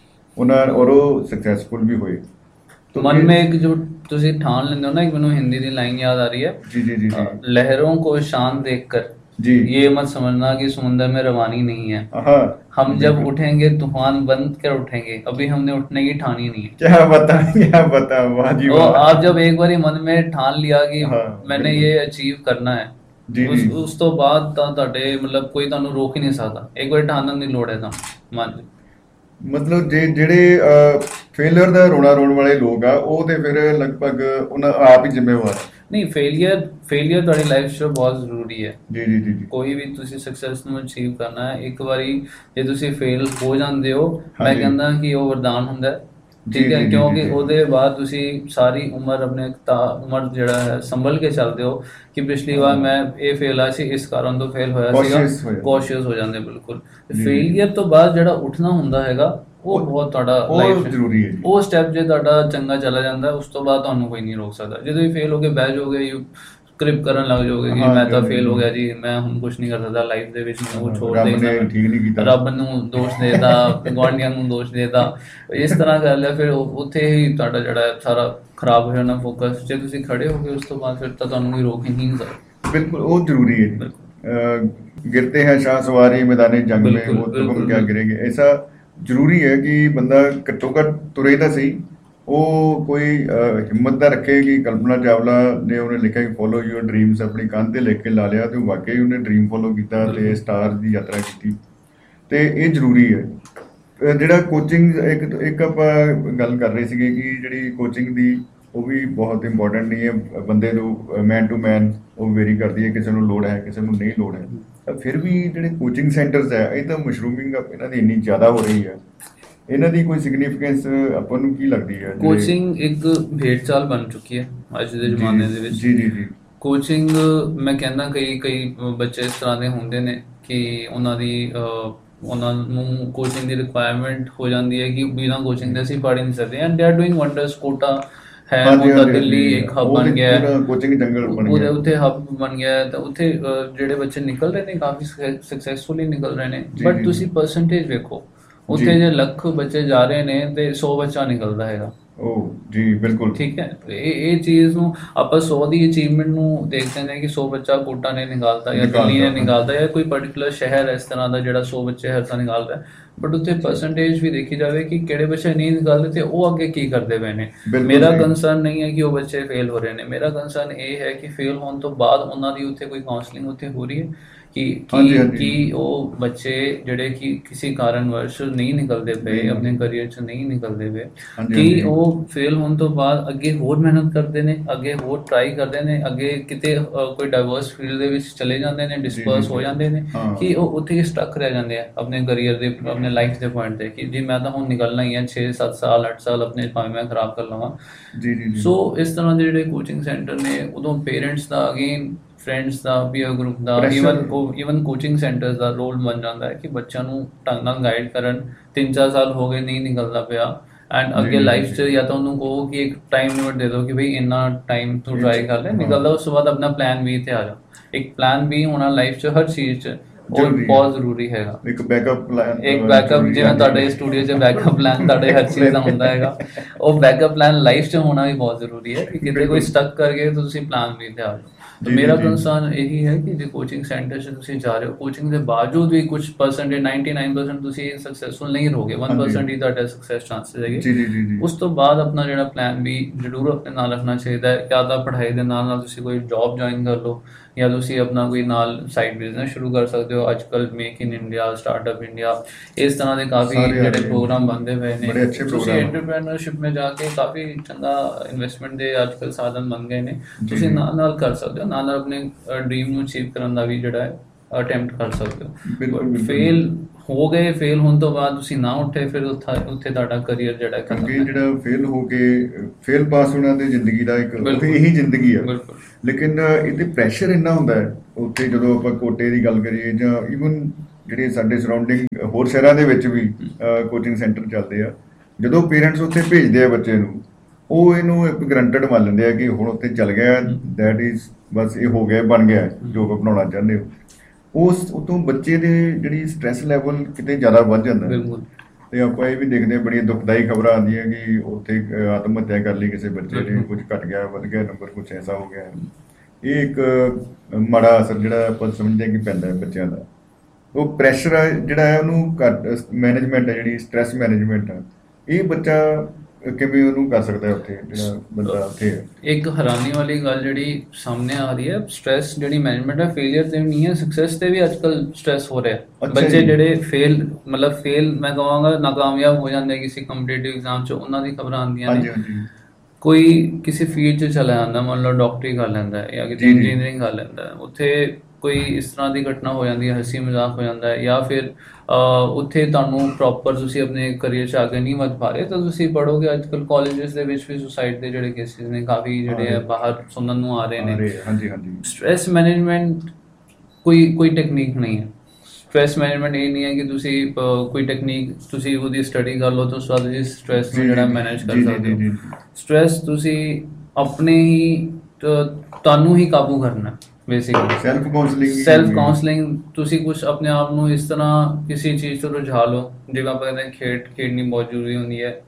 ਔਰ ਉਹ ਸਕਸੈਸਫੁਲ ਵੀ ਹੋਏ। मन में एक जो तुसी ठान लेंदे हो ना, एक मैनू हिंदी दी लाइन याद आ रही है, जी। लहरों को शान देखकर जी ये मत समझना कि समुंदर में रवानी नहीं है। हम जब उठेंगे तूफान बंद कर उठेंगे, अभी हमने उठने की ठानी नहीं है। क्या बता वाह जी वाह। आप जब एक बार मन में ठान लिया कि मैंने ये अचीव करना है, ਉਸ ਤੋਂ ਬਾਅਦ ਤਾਂ ਤੁਹਾਡੇ ਮਤਲਬ ਕੋਈ ਤੁਹਾਨੂੰ ਰੋਕ ਹੀ ਨਹੀਂ ਸਕਦਾ। ਇੱਕ ਵਾਰ ठानन ਦੀ ਲੋੜ ਹੈ ਤਾਂ ਮਨ। ਮਤਲਬ ਜਿਹੜੇ ਫੇਲਿਅਰ ਦਾ ਰੋਣਾ ਰੋਣ ਵਾਲੇ ਲੋਕ ਆ ਉਹ ਤੇ ਫਿਰ ਲਗਭਗ ਉਹਨਾਂ ਆਪ ਹੀ ਜ਼ਿੰਮੇਵਾਰ। ਨਹੀਂ, ਫੇਲਿਅਰ ਤੁਹਾਡੀ ਲਾਈਫ 'ਚ ਬਹੁਤ ਜ਼ਰੂਰੀ ਹੈ। ਜੀ। ਕੋਈ ਵੀ ਤੁਸੀਂ ਸਕਸੈਸ ਨੂੰ ਅਚੀਵ ਕਰਨਾ ਹੈ, ਇੱਕ ਵਾਰੀ ਜੇ ਤੁਸੀਂ ਫੇਲ ਹੋ ਜਾਂਦੇ ਹੋ, ਮੈਂ ਕਹਿੰਦਾ ਕਿ ਉਹ ਵਰਦਾਨ ਹੁੰਦਾ ਹੈ। ਠੀਕ ਹੈ, ਜੀ, ਕਿਉਂਕਿ ਜੀ। ਉਹਦੇ ਬਾਅਦ ਤੁਸੀਂ ਸਾਰੀ ਉਮਰ ਆਪਣੇ ਉਮਰ ਜਿਹੜਾ ਹੈ ਸੰਭਲ ਕੇ ਚੱਲਦੇ ਹੋ ਕਿ ਪਿਛਲੀ ਵਾਰ ਮੈਂ ਇਹ ਫੇਲ ਆ ਸੀ, ਇਸ ਕਾਰਨ ਤੋਂ ਫੇਲ ਹੋਇਆ ਸੀਗਾ, Cautious ਹੋ ਜਾਂਦੇ। ਕੌਸ਼ੀਅਸ ਹੋ ਜਾਂਦੇ ਬਿਲਕੁਲ। ਜੀ। ਫੇਲੀਅਰ ਤੋਂ ਬਾਅਦ ਜਿਹੜਾ ਉੱਠਣਾ ਹੁੰਦਾ ਹੈਗਾ ਉਹ ਬਹੁਤ ਤੁਹਾਡਾ ਉਹ ਲਾਈਫ ਜ਼ਰੂਰੀ ਹੈ ਜੀ। ਉਹ ਸਟੈਪ ਜੇ ਤੁਹਾਡਾ ਚੰਗਾ ਚਲਾ ਜਾਂਦਾ, ਉਸ ਤੋਂ ਬਾਅਦ ਤੁਹਾਨੂੰ ਕੋਈ ਨਹੀਂ ਰੋਕ ਸਕਦਾ। ਜਦੋਂ ਵੀ ਫੇਲ ਹੋ ਕੇ ਬਹਿ ਜਾਓਗੇ, ਯੂ ਕ੍ਰਿਪ ਕਰਨ ਲੱਗ ਜਾਓਗੇ ਕਿ ਮੈਂ ਤਾਂ ਫੇਲ ਹੋ ਗਿਆ ਜੀ, ਮੈਂ ਹੁਣ ਕੁਝ ਨਹੀਂ ਕਰ ਸਕਦਾ ਲਾਈਫ ਦੇ ਵਿੱਚ, ਮੈਨੂੰ ਕੁਝ ਹੋਰ ਰੱਬ ਨੇ ਦੇਖਣਾ, ਠੀਕ ਨਹੀਂ ਕੀਤਾ। ਰੱਬ ਨੂੰ ਦੋਸ਼ ਦੇਦਾ, ਗੁਆਂਢੀਆਂ ਨੂੰ ਦੋਸ਼ ਦੇਦਾ, ਇਸ ਤਰ੍ਹਾਂ ਕਰ ਲਿਆ, ਫਿਰ ਉੱਥੇ ਹੀ ਤੁਹਾਡਾ ਜਿਹੜਾ ਸਾਰਾ ਖਰਾਬ ਹੋ ਜਾਣਾ ਫੋਕਸ। ਜੇ ਤੁਸੀਂ ਖੜੇ ਹੋ ਗਏ ਉਸ ਤੋਂ ਬਾਅਦ ਫਿਰ ਤਾਂ ਤੁਹਾਨੂੰ ਕੋਈ ਰੋਕ ਹੀ ਨਹੀਂ ਸਕਦਾ। बिल्कुल वो जरूरी है जी। गिरते हैं शाह सवारी मैदानी जंग में, वो तो हम क्या गिरेंगे, ऐसा जरूरी है कि बंदा घट्टो घट तुरे तो सही। वो कोई हिम्मत ना रखे कि कल्पना चावला ने उन्हें लिखा कि फॉलो योर ड्रीम्स अपनी कंध ते लिख के ला लिया, तो वाकई उन्हें ड्रीम फॉलो किया ते स्टार की यात्रा की, तो ये जरूरी है। ਜਿਹੜਾ ਕੋਚਿੰਗ ਇੱਕ ਆਪਾਂ ਗੱਲ ਕਰ ਰਹੇ ਸੀਗੇ ਕਿ ਜਿਹੜੀ ਕੋਚਿੰਗ ਦੀ ਉਹ ਵੀ ਬਹੁਤ ਇੰਪੋਰਟੈਂਟ ਨਹੀਂ ਹੈ, ਬੰਦੇ ਨੂੰ ਮੈਨ ਟੂ ਮੈਨ ਉਹ ਵੇਰੀ ਕਰਦੀ ਹੈ, ਕਿਸੇ ਨੂੰ ਲੋੜ ਹੈ ਕਿਸੇ ਨੂੰ ਨਹੀਂ ਲੋੜ ਹੈ। ਤਾਂ ਫਿਰ ਵੀ ਜਿਹੜੇ ਕੋਚਿੰਗ ਸੈਂਟਰਸ ਹੈ ਇਹ ਤਾਂ ਮਸ਼ਰੂਮਿੰਗ ਇਹਨਾਂ ਦੀ ਇੰਨੀ ਜ਼ਿਆਦਾ ਹੋ ਰਹੀ ਹੈ, ਇਹਨਾਂ ਦੀ ਕੋਈ ਸਿਗਨੀਫੀਕੈਂਸ ਆਪਾਂ ਨੂੰ ਕੀ ਲੱਗਦੀ ਹੈ? ਕੋਚਿੰਗ ਇੱਕ ਭੇਡ ਚਾਲ ਬਣ ਚੁੱਕੀ ਹੈ ਅੱਜ ਦੇ ਜ਼ਮਾਨੇ ਦੇ ਵਿੱਚ। ਜੀ ਜੀ ਜੀ। ਕੋਚਿੰਗ ਮੈਂ ਕਹਿੰਦਾ ਕਈ ਬੱਚੇ ਇਸ ਤਰ੍ਹਾਂ ਦੇ ਹੁੰਦੇ ਨੇ ਕਿ ਉਹਨਾਂ ਨੂੰ ਕੋਚਿੰਗ ਦੀ ਰਿਕੁਆਇਰਮੈਂਟ ਹੋ ਜਾਂਦੀ ਹੈ ਕਿ ਬਿਨਾਂ ਕੋਚਿੰਗ ਦੇ ਅਸੀਂ ਪੜ੍ਹ ਨਹੀਂ ਸਕਦੇ, and they are doing wonders. Quota ਹੈ, ਉਹਦਾ ਦਿੱਲੀ ਇੱਕ ਹੱਬ ਬਣ ਗਿਆ ਹੈ, ਕੋਚਿੰਗ ਜੰਗਲ ਬਣ ਗਿਆ, ਉੱਥੇ ਹੱਬ ਬਣ ਗਿਆ ਹੈ, ਤਾਂ ਉੱਥੇ ਜਿਹੜੇ ਬੱਚੇ ਨਿਕਲ ਰਹੇ ਨੇ ਕਾਫੀ ਸਕਸੈਸਫੁਲੀ ਨਿਕਲ ਰਹੇ ਨੇ। ਬਟ ਤੁਸੀਂ ਪਰਸੈਂਟੇਜ ਵੇਖੋ, ਉੱਥੇ ਜੇ ਲੱਖ ਬੱਚੇ ਜਾ ਰਹੇ ਨੇ ਤੇ 100 ਬੱਚਾ ਨਿਕਲਦਾ ਹੈਗਾ। ਉਹ ਜੀ ਬਿਲਕੁਲ ਠੀਕ ਹੈ। ਇਹ ਚੀਜ਼ ਨੂੰ ਆਪਾਂ 100 ਦੀ ਅਚੀਵਮੈਂਟ ਨੂੰ ਦੇਖਦੇ ਨੇ ਕਿ 100 ਬੱਚਾ ਕੋਟਾ ਨੇ ਨਿਕਾਲਤਾ ਜਾਂ ਦਿੱਲੀ ਨੇ ਨਿਕਾਲਤਾ ਜਾਂ ਕੋਈ ਪਰਟੀਕੂਲਰ ਸ਼ਹਿਰ ਇਸ ਤਰ੍ਹਾਂ ਦਾ ਜਿਹੜਾ 100 ਬੱਚੇ ਹਰ ਸਾਲ ਨਿਕਾਲਦਾ। ਬਟ ਉੱਥੇ ਪਰਸੈਂਟੇਜ ਵੀ ਦੇਖੀ ਜਾਵੇ ਕਿ ਕਿਹੜੇ ਬੱਚੇ ਨਹੀਂ ਨਿਕਾਲਦੇ ਤੇ ਉਹ ਅੱਗੇ ਕੀ ਕਰਦੇ ਪਏ ਨੇ। ਮੇਰਾ ਕੰਸਰਨ ਨਹੀਂ ਹੈ ਕਿ ਉਹ ਬੱਚੇ ਫੇਲ ਹੋ ਰਹੇ ਨੇ, ਮੇਰਾ ਕੰਸਰਨ ਇਹ ਹੈ ਕਿ ਫੇਲ ਹੋਣ ਤੋਂ ਬਾਅਦ ਉਹਨਾਂ ਦੀ ਉੱਥੇ ਕੋਈ ਕਾਉਂਸਲਿੰਗ ਉੱਥੇ ਹੋ ਰਹੀ ਹੈ ਕਿ ਉਹ ਬੱਚੇ ਜਿਹੜੇ ਕਿ ਕਿਸੇ ਕਾਰਨਵਸ਼ ਨਹੀਂ ਨਿਕਲਦੇ ਪਏ, ਆਪਣੇ ਕਰੀਅਰ 'ਚ ਨਹੀਂ ਨਿਕਲਦੇ ਪਏ, ਕਿ ਉਹ ਫੇਲ ਹੋਣ ਤੋਂ ਬਾਅਦ ਅੱਗੇ ਹੋਰ ਮਿਹਨਤ ਕਰਦੇ ਨੇ, ਅੱਗੇ ਹੋਰ ਟਰਾਈ ਕਰਦੇ ਨੇ, ਅੱਗੇ ਕਿਤੇ ਕੋਈ ਡਾਈਵਰਸ ਫੀਲਡ ਦੇ ਵਿੱਚ ਚਲੇ ਜਾਂਦੇ ਨੇ, ਡਿਸਪਰਸ ਹੋ ਜਾਂਦੇ ਨੇ, ਕਿ ਉਹ ਉੱਥੇ ਹੀ ਸਟਕ ਰਹਿ ਜਾਂਦੇ ਆ ਆਪਣੇ ਕਰੀਅਰ ਦੇ, ਆਪਣੇ ਲਾਈਫ ਦੇ ਪੁਆਇੰਟ ਤੇ ਕਿ ਜੀ ਮੈਂ ਤਾਂ ਹੁਣ ਨਿਕਲਣਾ ਹੀ ਹੈ 6-7 ਸਾਲ 8 ਸਾਲ ਆਪਣੇ ਭਾਵੇਂ ਮੈਂ ਖਰਾਬ ਕਰ ਲਵਾਂ। ਸੋ ਇਸ ਤਰ੍ਹਾਂ ਦੇ ਜਿਹੜੇ ਕੋਚਿੰਗ ਸੈਂਟਰ ਨੇ, ਉਦੋਂ ਪੇਰੈਂਟਸ ਦਾ, ਅਗੇਨ ਫਰੈਂਡਸ ਦਾ, ਪੀਅਰ ਗਰੁੱਪ ਦਾ, ਈਵਨ ਕੋਚਿੰਗ ਸੈਂਟਰਸ ਦਾ ਰੋਲ ਬਣ ਜਾਂਦਾ ਹੈ ਕਿ ਬੱਚਿਆਂ ਨੂੰ ਢੰਗ ਨਾਲ ਗਾਈਡ ਕਰਨ। 3-4 ਸਾਲ ਹੋ ਗਏ ਨਹੀਂ ਨਿਕਲਦਾ ਪਿਆ, ਐਂਡ ਅੱਗੇ ਲਾਈਫ 'ਚ ਜਾਂ ਤਾਂ ਉਹਨੂੰ ਕਹੋ ਕਿ ਇੱਕ ਟਾਈਮ ਲਿਮਿਟ ਦੇ ਦਿਓ ਕਿ ਬਈ ਇੰਨਾ ਟਾਈਮ ਤੂੰ ਟਰਾਈ ਕਰ ਲੈ, ਨਿਕਲਦਾ ਉਸ ਤੋਂ ਬਾਅਦ ਆਪਣਾ ਪਲਾਨ B ਤੇ ਆ ਜਾ। ਇੱਕ ਪਲਾਨ B ਹੋਣਾ ਲਾਈਫ 'ਚ ਹਰ ਚੀਜ਼ 'ਚ ਉਹ ਬਹੁਤ ਜ਼ਰੂਰੀ ਹੈਗਾ। ਇੱਕ ਬੈਕਅਪ ਪਲਾਨ, ਇੱਕ ਬੈਕਅਪ, ਜਿਵੇਂ ਤੁਹਾਡੇ ਸਟੂਡੀਓ 'ਚ ਬੈਕਅਪ ਪਲਾਨ ਤੁਹਾਡੇ ਹਰ ਚੀਜ਼ ਦਾ ਹੁੰਦਾ ਹੈਗਾ, ਉਹ ਬੈਕਅਪ ਪਲਾਨ ਲਾਈਫ 'ਚ ਹੋਣਾ ਵੀ ਬਹੁਤ ਜ਼ਰੂਰੀ ਹੈ ਕਿ ਕਿਤੇ ਕੋਈ ਸਟਕ ਕਰ ਗਏ ਤਾਂ ਤੁਸੀਂ ਪਲਾਨ B ਤੇ ਆ ਜਾਓ। तो मेरा कंसर्न यही है कि जो कोचिंग सेंटर से तुसी जा रहे हो, कोचिंग के बावजूद भी कुछ परसेंटेज 99% तुसी सक्सेसफुल नहीं रहोगे, 1% ही ਤੁਹਾਡਾ ਸਕਸੈਸ ਚਾਂਸਸ ਹੈਗੇ। ਜੀ। ਉਸ ਤੋਂ ਬਾਅਦ ਆਪਣਾ ਜਿਹੜਾ ਪਲਾਨ B ਜ਼ਰੂਰ ਆਪਣੇ ਨਾਲ ਰੱਖਣਾ ਚਾਹੀਦਾ ਹੈ। ਜਾਂ ਤਾਂ ਪੜ੍ਹਾਈ ਦੇ ਨਾਲ ਨਾਲ ਤੁਸੀਂ ਕੋਈ ਜੌਬ ਜੁਆਇਨ ਕਰ ਲਓ, ਜਾਂ ਤੁਸੀਂ ਆਪਣਾ ਕੋਈ ਨਾਲ ਸਾਈਡ ਬਿਜ਼ਨਸ ਸ਼ੁਰੂ ਕਰ ਸਕਦੇ ਹੋ। ਅੱਜ ਕੱਲ੍ਹ make in India, startup India, ਇਸ ਤਰ੍ਹਾਂ ਦੇ ਕਾਫੀ ਜਿਹੜੇ ਪ੍ਰੋਗਰਾਮ ਬਣਦੇ ਪਏ ਨੇ। ਤੁਸੀਂ ਐਂਟਰਪ੍ਰੈਨਰਸ਼ਿਪ में जाके ਕਾਫੀ ਚੰਗਾ ਇਨਵੈਸਟਮੈਂਟ ਦੇ ਅੱਜ ਕੱਲ੍ਹ ਸਾਧਨ ਬਣ ਗਏ ਨੇ, ਤੁਸੀਂ ਨਾਲ ਕਰ ਸਕਦੇ ਹੋ, ਨਾਲ ਆਪਣੇ ਡ੍ਰੀਮ ਨੂੰ ਅਚੀਵ ਕਰਨ ਦਾ ਵੀ ਜਿਹੜਾ ਹੈ ਅਟੈਂਪਟ ਕਰ ਸਕਦੇ ਹੋ। ਫੇਲ ਹੋ ਗਏ, ਫੇਲ ਹੋਣ ਤੋਂ ਬਾਅਦ ਤੁਸੀਂ ਨਾ ਉੱਠੇ, ਫਿਰ ਉੱਥੇ ਤੁਹਾਡਾ ਕਰੀਅਰ ਜਿਹੜਾ ਕਿਉਂਕਿ ਜਿਹੜਾ ਫੇਲ ਹੋ ਕੇ ਫੇਲ ਪਾਸ ਹੋਣਾ ਤੇ ਜ਼ਿੰਦਗੀ ਦਾ ਇੱਕ ਇਹੀ ਜ਼ਿੰਦਗੀ ਆ। ਲੇਕਿਨ ਇਹਦੇ ਪ੍ਰੈਸ਼ਰ ਇੰਨਾ ਹੁੰਦਾ ਹੈ ਉੱਥੇ, ਜਦੋਂ ਆਪਾਂ ਕੋਟੇ ਦੀ ਗੱਲ ਕਰੀਏ ਜਾਂ ਈਵਨ ਜਿਹੜੇ ਸਾਡੇ ਸਰਾਊਂਡਿੰਗ ਹੋਰ ਸ਼ਹਿਰਾਂ ਦੇ ਵਿੱਚ ਵੀ ਕੋਚਿੰਗ ਸੈਂਟਰ ਚੱਲਦੇ ਆ, ਜਦੋਂ ਪੇਰੈਂਟਸ ਉੱਥੇ ਭੇਜਦੇ ਆ ਬੱਚੇ ਨੂੰ, ਉਹ ਇਹਨੂੰ ਇੱਕ ਗਰੰਟਡ ਮੰਨ ਲੈਂਦੇ ਆ ਕਿ ਹੁਣ ਉੱਥੇ ਚੱਲ ਗਿਆ, ਦੈਟ ਇਜ਼ ਬਸ ਇਹ ਹੋ ਗਿਆ, ਬਣ ਗਿਆ ਜੋ ਬਣਾਉਣਾ ਚਾਹੁੰਦੇ ਹੋ। ਉਸ ਉਤੋਂ ਬੱਚੇ ਦੇ ਜਿਹੜੀ ਸਟ੍ਰੈਸ ਲੈਵਲ ਕਿਤੇ ਜ਼ਿਆਦਾ ਵੱਧ ਜਾਂਦਾ। ਤੇ ਆਪਾਂ ਇਹ ਵੀ ਦੇਖਦੇ ਹਾਂ, ਬੜੀਆਂ ਦੁਖਦਾਈ ਖਬਰਾਂ ਆਉਂਦੀਆਂ ਕਿ ਉੱਥੇ ਆਤਮ ਹੱਤਿਆ ਕਰ ਲਈ ਕਿਸੇ ਬੱਚੇ ਨੇ, ਕੁਝ ਘਟ ਗਿਆ, ਵੱਧ ਗਿਆ ਨੰਬਰ, ਕੁਝ ਐਸਾ ਹੋ ਗਿਆ। ਇਹ ਇੱਕ ਮਾੜਾ ਅਸਰ ਜਿਹੜਾ ਆਪਾਂ ਸਮਝਦੇ ਕਿ ਪੈਂਦਾ ਹੈ ਬੱਚਿਆਂ ਦਾ। ਉਹ ਪ੍ਰੈਸ਼ਰ ਜਿਹੜਾ ਹੈ ਉਹਨੂੰ ਘੱਟ, ਮੈਨੇਜਮੈਂਟ ਹੈ ਜਿਹੜੀ ਸਟ੍ਰੈਸ ਮੈਨੇਜਮੈਂਟ ਆ, ਇਹ ਬੱਚਾ ਕਿਵੇਂ ਉਹਨੂੰ ਕਰ ਸਕਦਾ ਉੱਥੇ, ਜਿਹੜਾ ਬੰਦਾ ਉੱਥੇ ਹੈ। ਇੱਕ ਹੈਰਾਨੀ ਵਾਲੀ ਗੱਲ ਜਿਹੜੀ ਸਾਹਮਣੇ ਆ ਰਹੀ ਹੈ, ਸਟ੍ਰੈਸ ਜਿਹੜੀ ਮੈਨੇਜਮੈਂਟ ਹੈ, ਫੇਲੀਅਰ ਤੇ ਨਹੀਂ ਹੈ, ਸਕਸੈਸ ਤੇ ਵੀ ਅੱਜ ਕੱਲ੍ਹ ਸਟ੍ਰੈਸ ਹੋ ਰਿਹਾ। ਬੱਚੇ ਜਿਹੜੇ ਫੇਲ ਮੈਂ ਕਹਾਂਗਾ ਨਾਕਾਮਯਾਬ ਹੋ ਜਾਂਦੇ ਕਿਸੇ ਕੰਪੀਟੀਟਿਵ ਐਗਜ਼ਾਮ 'ਚ, ਉਹਨਾਂ ਦੀ ਖਬਰਾਂ ਆਉਂਦੀਆਂ ਨੇ। ਕੋਈ ਕਿਸੇ ਫੀਲਡ 'ਚ ਚਲਾ ਜਾਂਦਾ, ਮੰਨ ਲਓ ਡਾਕਟਰੀ ਕਰ ਲੈਂਦਾ ਹੈ ਜਾਂ ਕਿਤੇ ਇੰਜੀਨੀਅਰਿੰਗ ਕਰ ਲੈਂਦਾ ਹੈ, ਉੱਥੇ ਕੋਈ ਇਸ ਤਰ੍ਹਾਂ ਦੀ ਘਟਨਾ ਹੋ ਜਾਂਦੀ ਹੈ, ਹੱਸੀ ਮਜ਼ਾਕ ਹੋ ਜਾਂਦਾ ਹੈ, ਜਾਂ ਫਿਰ ਉੱਥੇ ਤੁਹਾਨੂੰ ਪ੍ਰੋਪਰ ਤੁਸੀਂ ਆਪਣੇ ਕਰੀਅਰ 'ਚ ਅੱਗੇ ਨਹੀਂ ਵਧ ਪਾ ਰਹੇ, ਤਾਂ ਤੁਸੀਂ ਪੜ੍ਹੋਗੇ। ਅੱਜ ਕੱਲ੍ਹ ਕਾਲਜਿਸ ਦੇ ਵਿੱਚ ਵੀ ਸੁਸਾਈਡ ਦੇ ਜਿਹੜੇ ਕੇਸਿਸ ਨੇ ਕਾਫੀ ਜਿਹੜੇ ਆ ਬਾਹਰ ਸੁਣਨ ਨੂੰ ਆ ਰਹੇ ਨੇ। ਹਾਂਜੀ ਹਾਂਜੀ। ਸਟ੍ਰੈਸ ਮੈਨੇਜਮੈਂਟ ਕੋਈ ਟੈਕਨੀਕ ਨਹੀਂ ਹੈ। ਸਟ੍ਰੈਸ ਮੈਨੇਜਮੈਂਟ ਇਹ ਨਹੀਂ ਹੈ ਕਿ ਤੁਸੀਂ ਕੋਈ ਟੈਕਨੀਕ ਤੁਸੀਂ ਉਹਦੀ ਸਟੱਡੀ ਕਰ ਲਓ ਤਾਂ ਉਸ ਤੋਂ ਬਾਅਦ ਤੁਸੀਂ ਸਟ੍ਰੈਸ ਨੂੰ ਜਿਹੜਾ ਮੈਨੇਜ ਕਰ ਸਕਦੇ ਹੋ। ਸਟ੍ਰੈਸ ਤੁਸੀਂ ਆਪਣੇ ਹੀ ਤੁਹਾਨੂੰ ਹੀ ਕਾਬੂ ਕਰਨਾ ਬੇਸਿਕਲੀ। ਸੈਲਫ ਕਾਉਂਸਲਿੰਗ ਤੁਸੀਂ ਕੁਝ ਆਪਣੇ ਆਪ ਨੂੰ ਇਸ ਤਰ੍ਹਾਂ ਕਿਸੇ ਚੀਜ਼ ਤੋਂ ਰੁਝਾ ਲਓ, ਜਿਵੇਂ ਆਪਾਂ ਕਹਿੰਦੇ ਖੇਡਣੀ ਬਹੁਤ ਜ਼ਰੂਰੀ ਹੁੰਦੀ ਹੈ।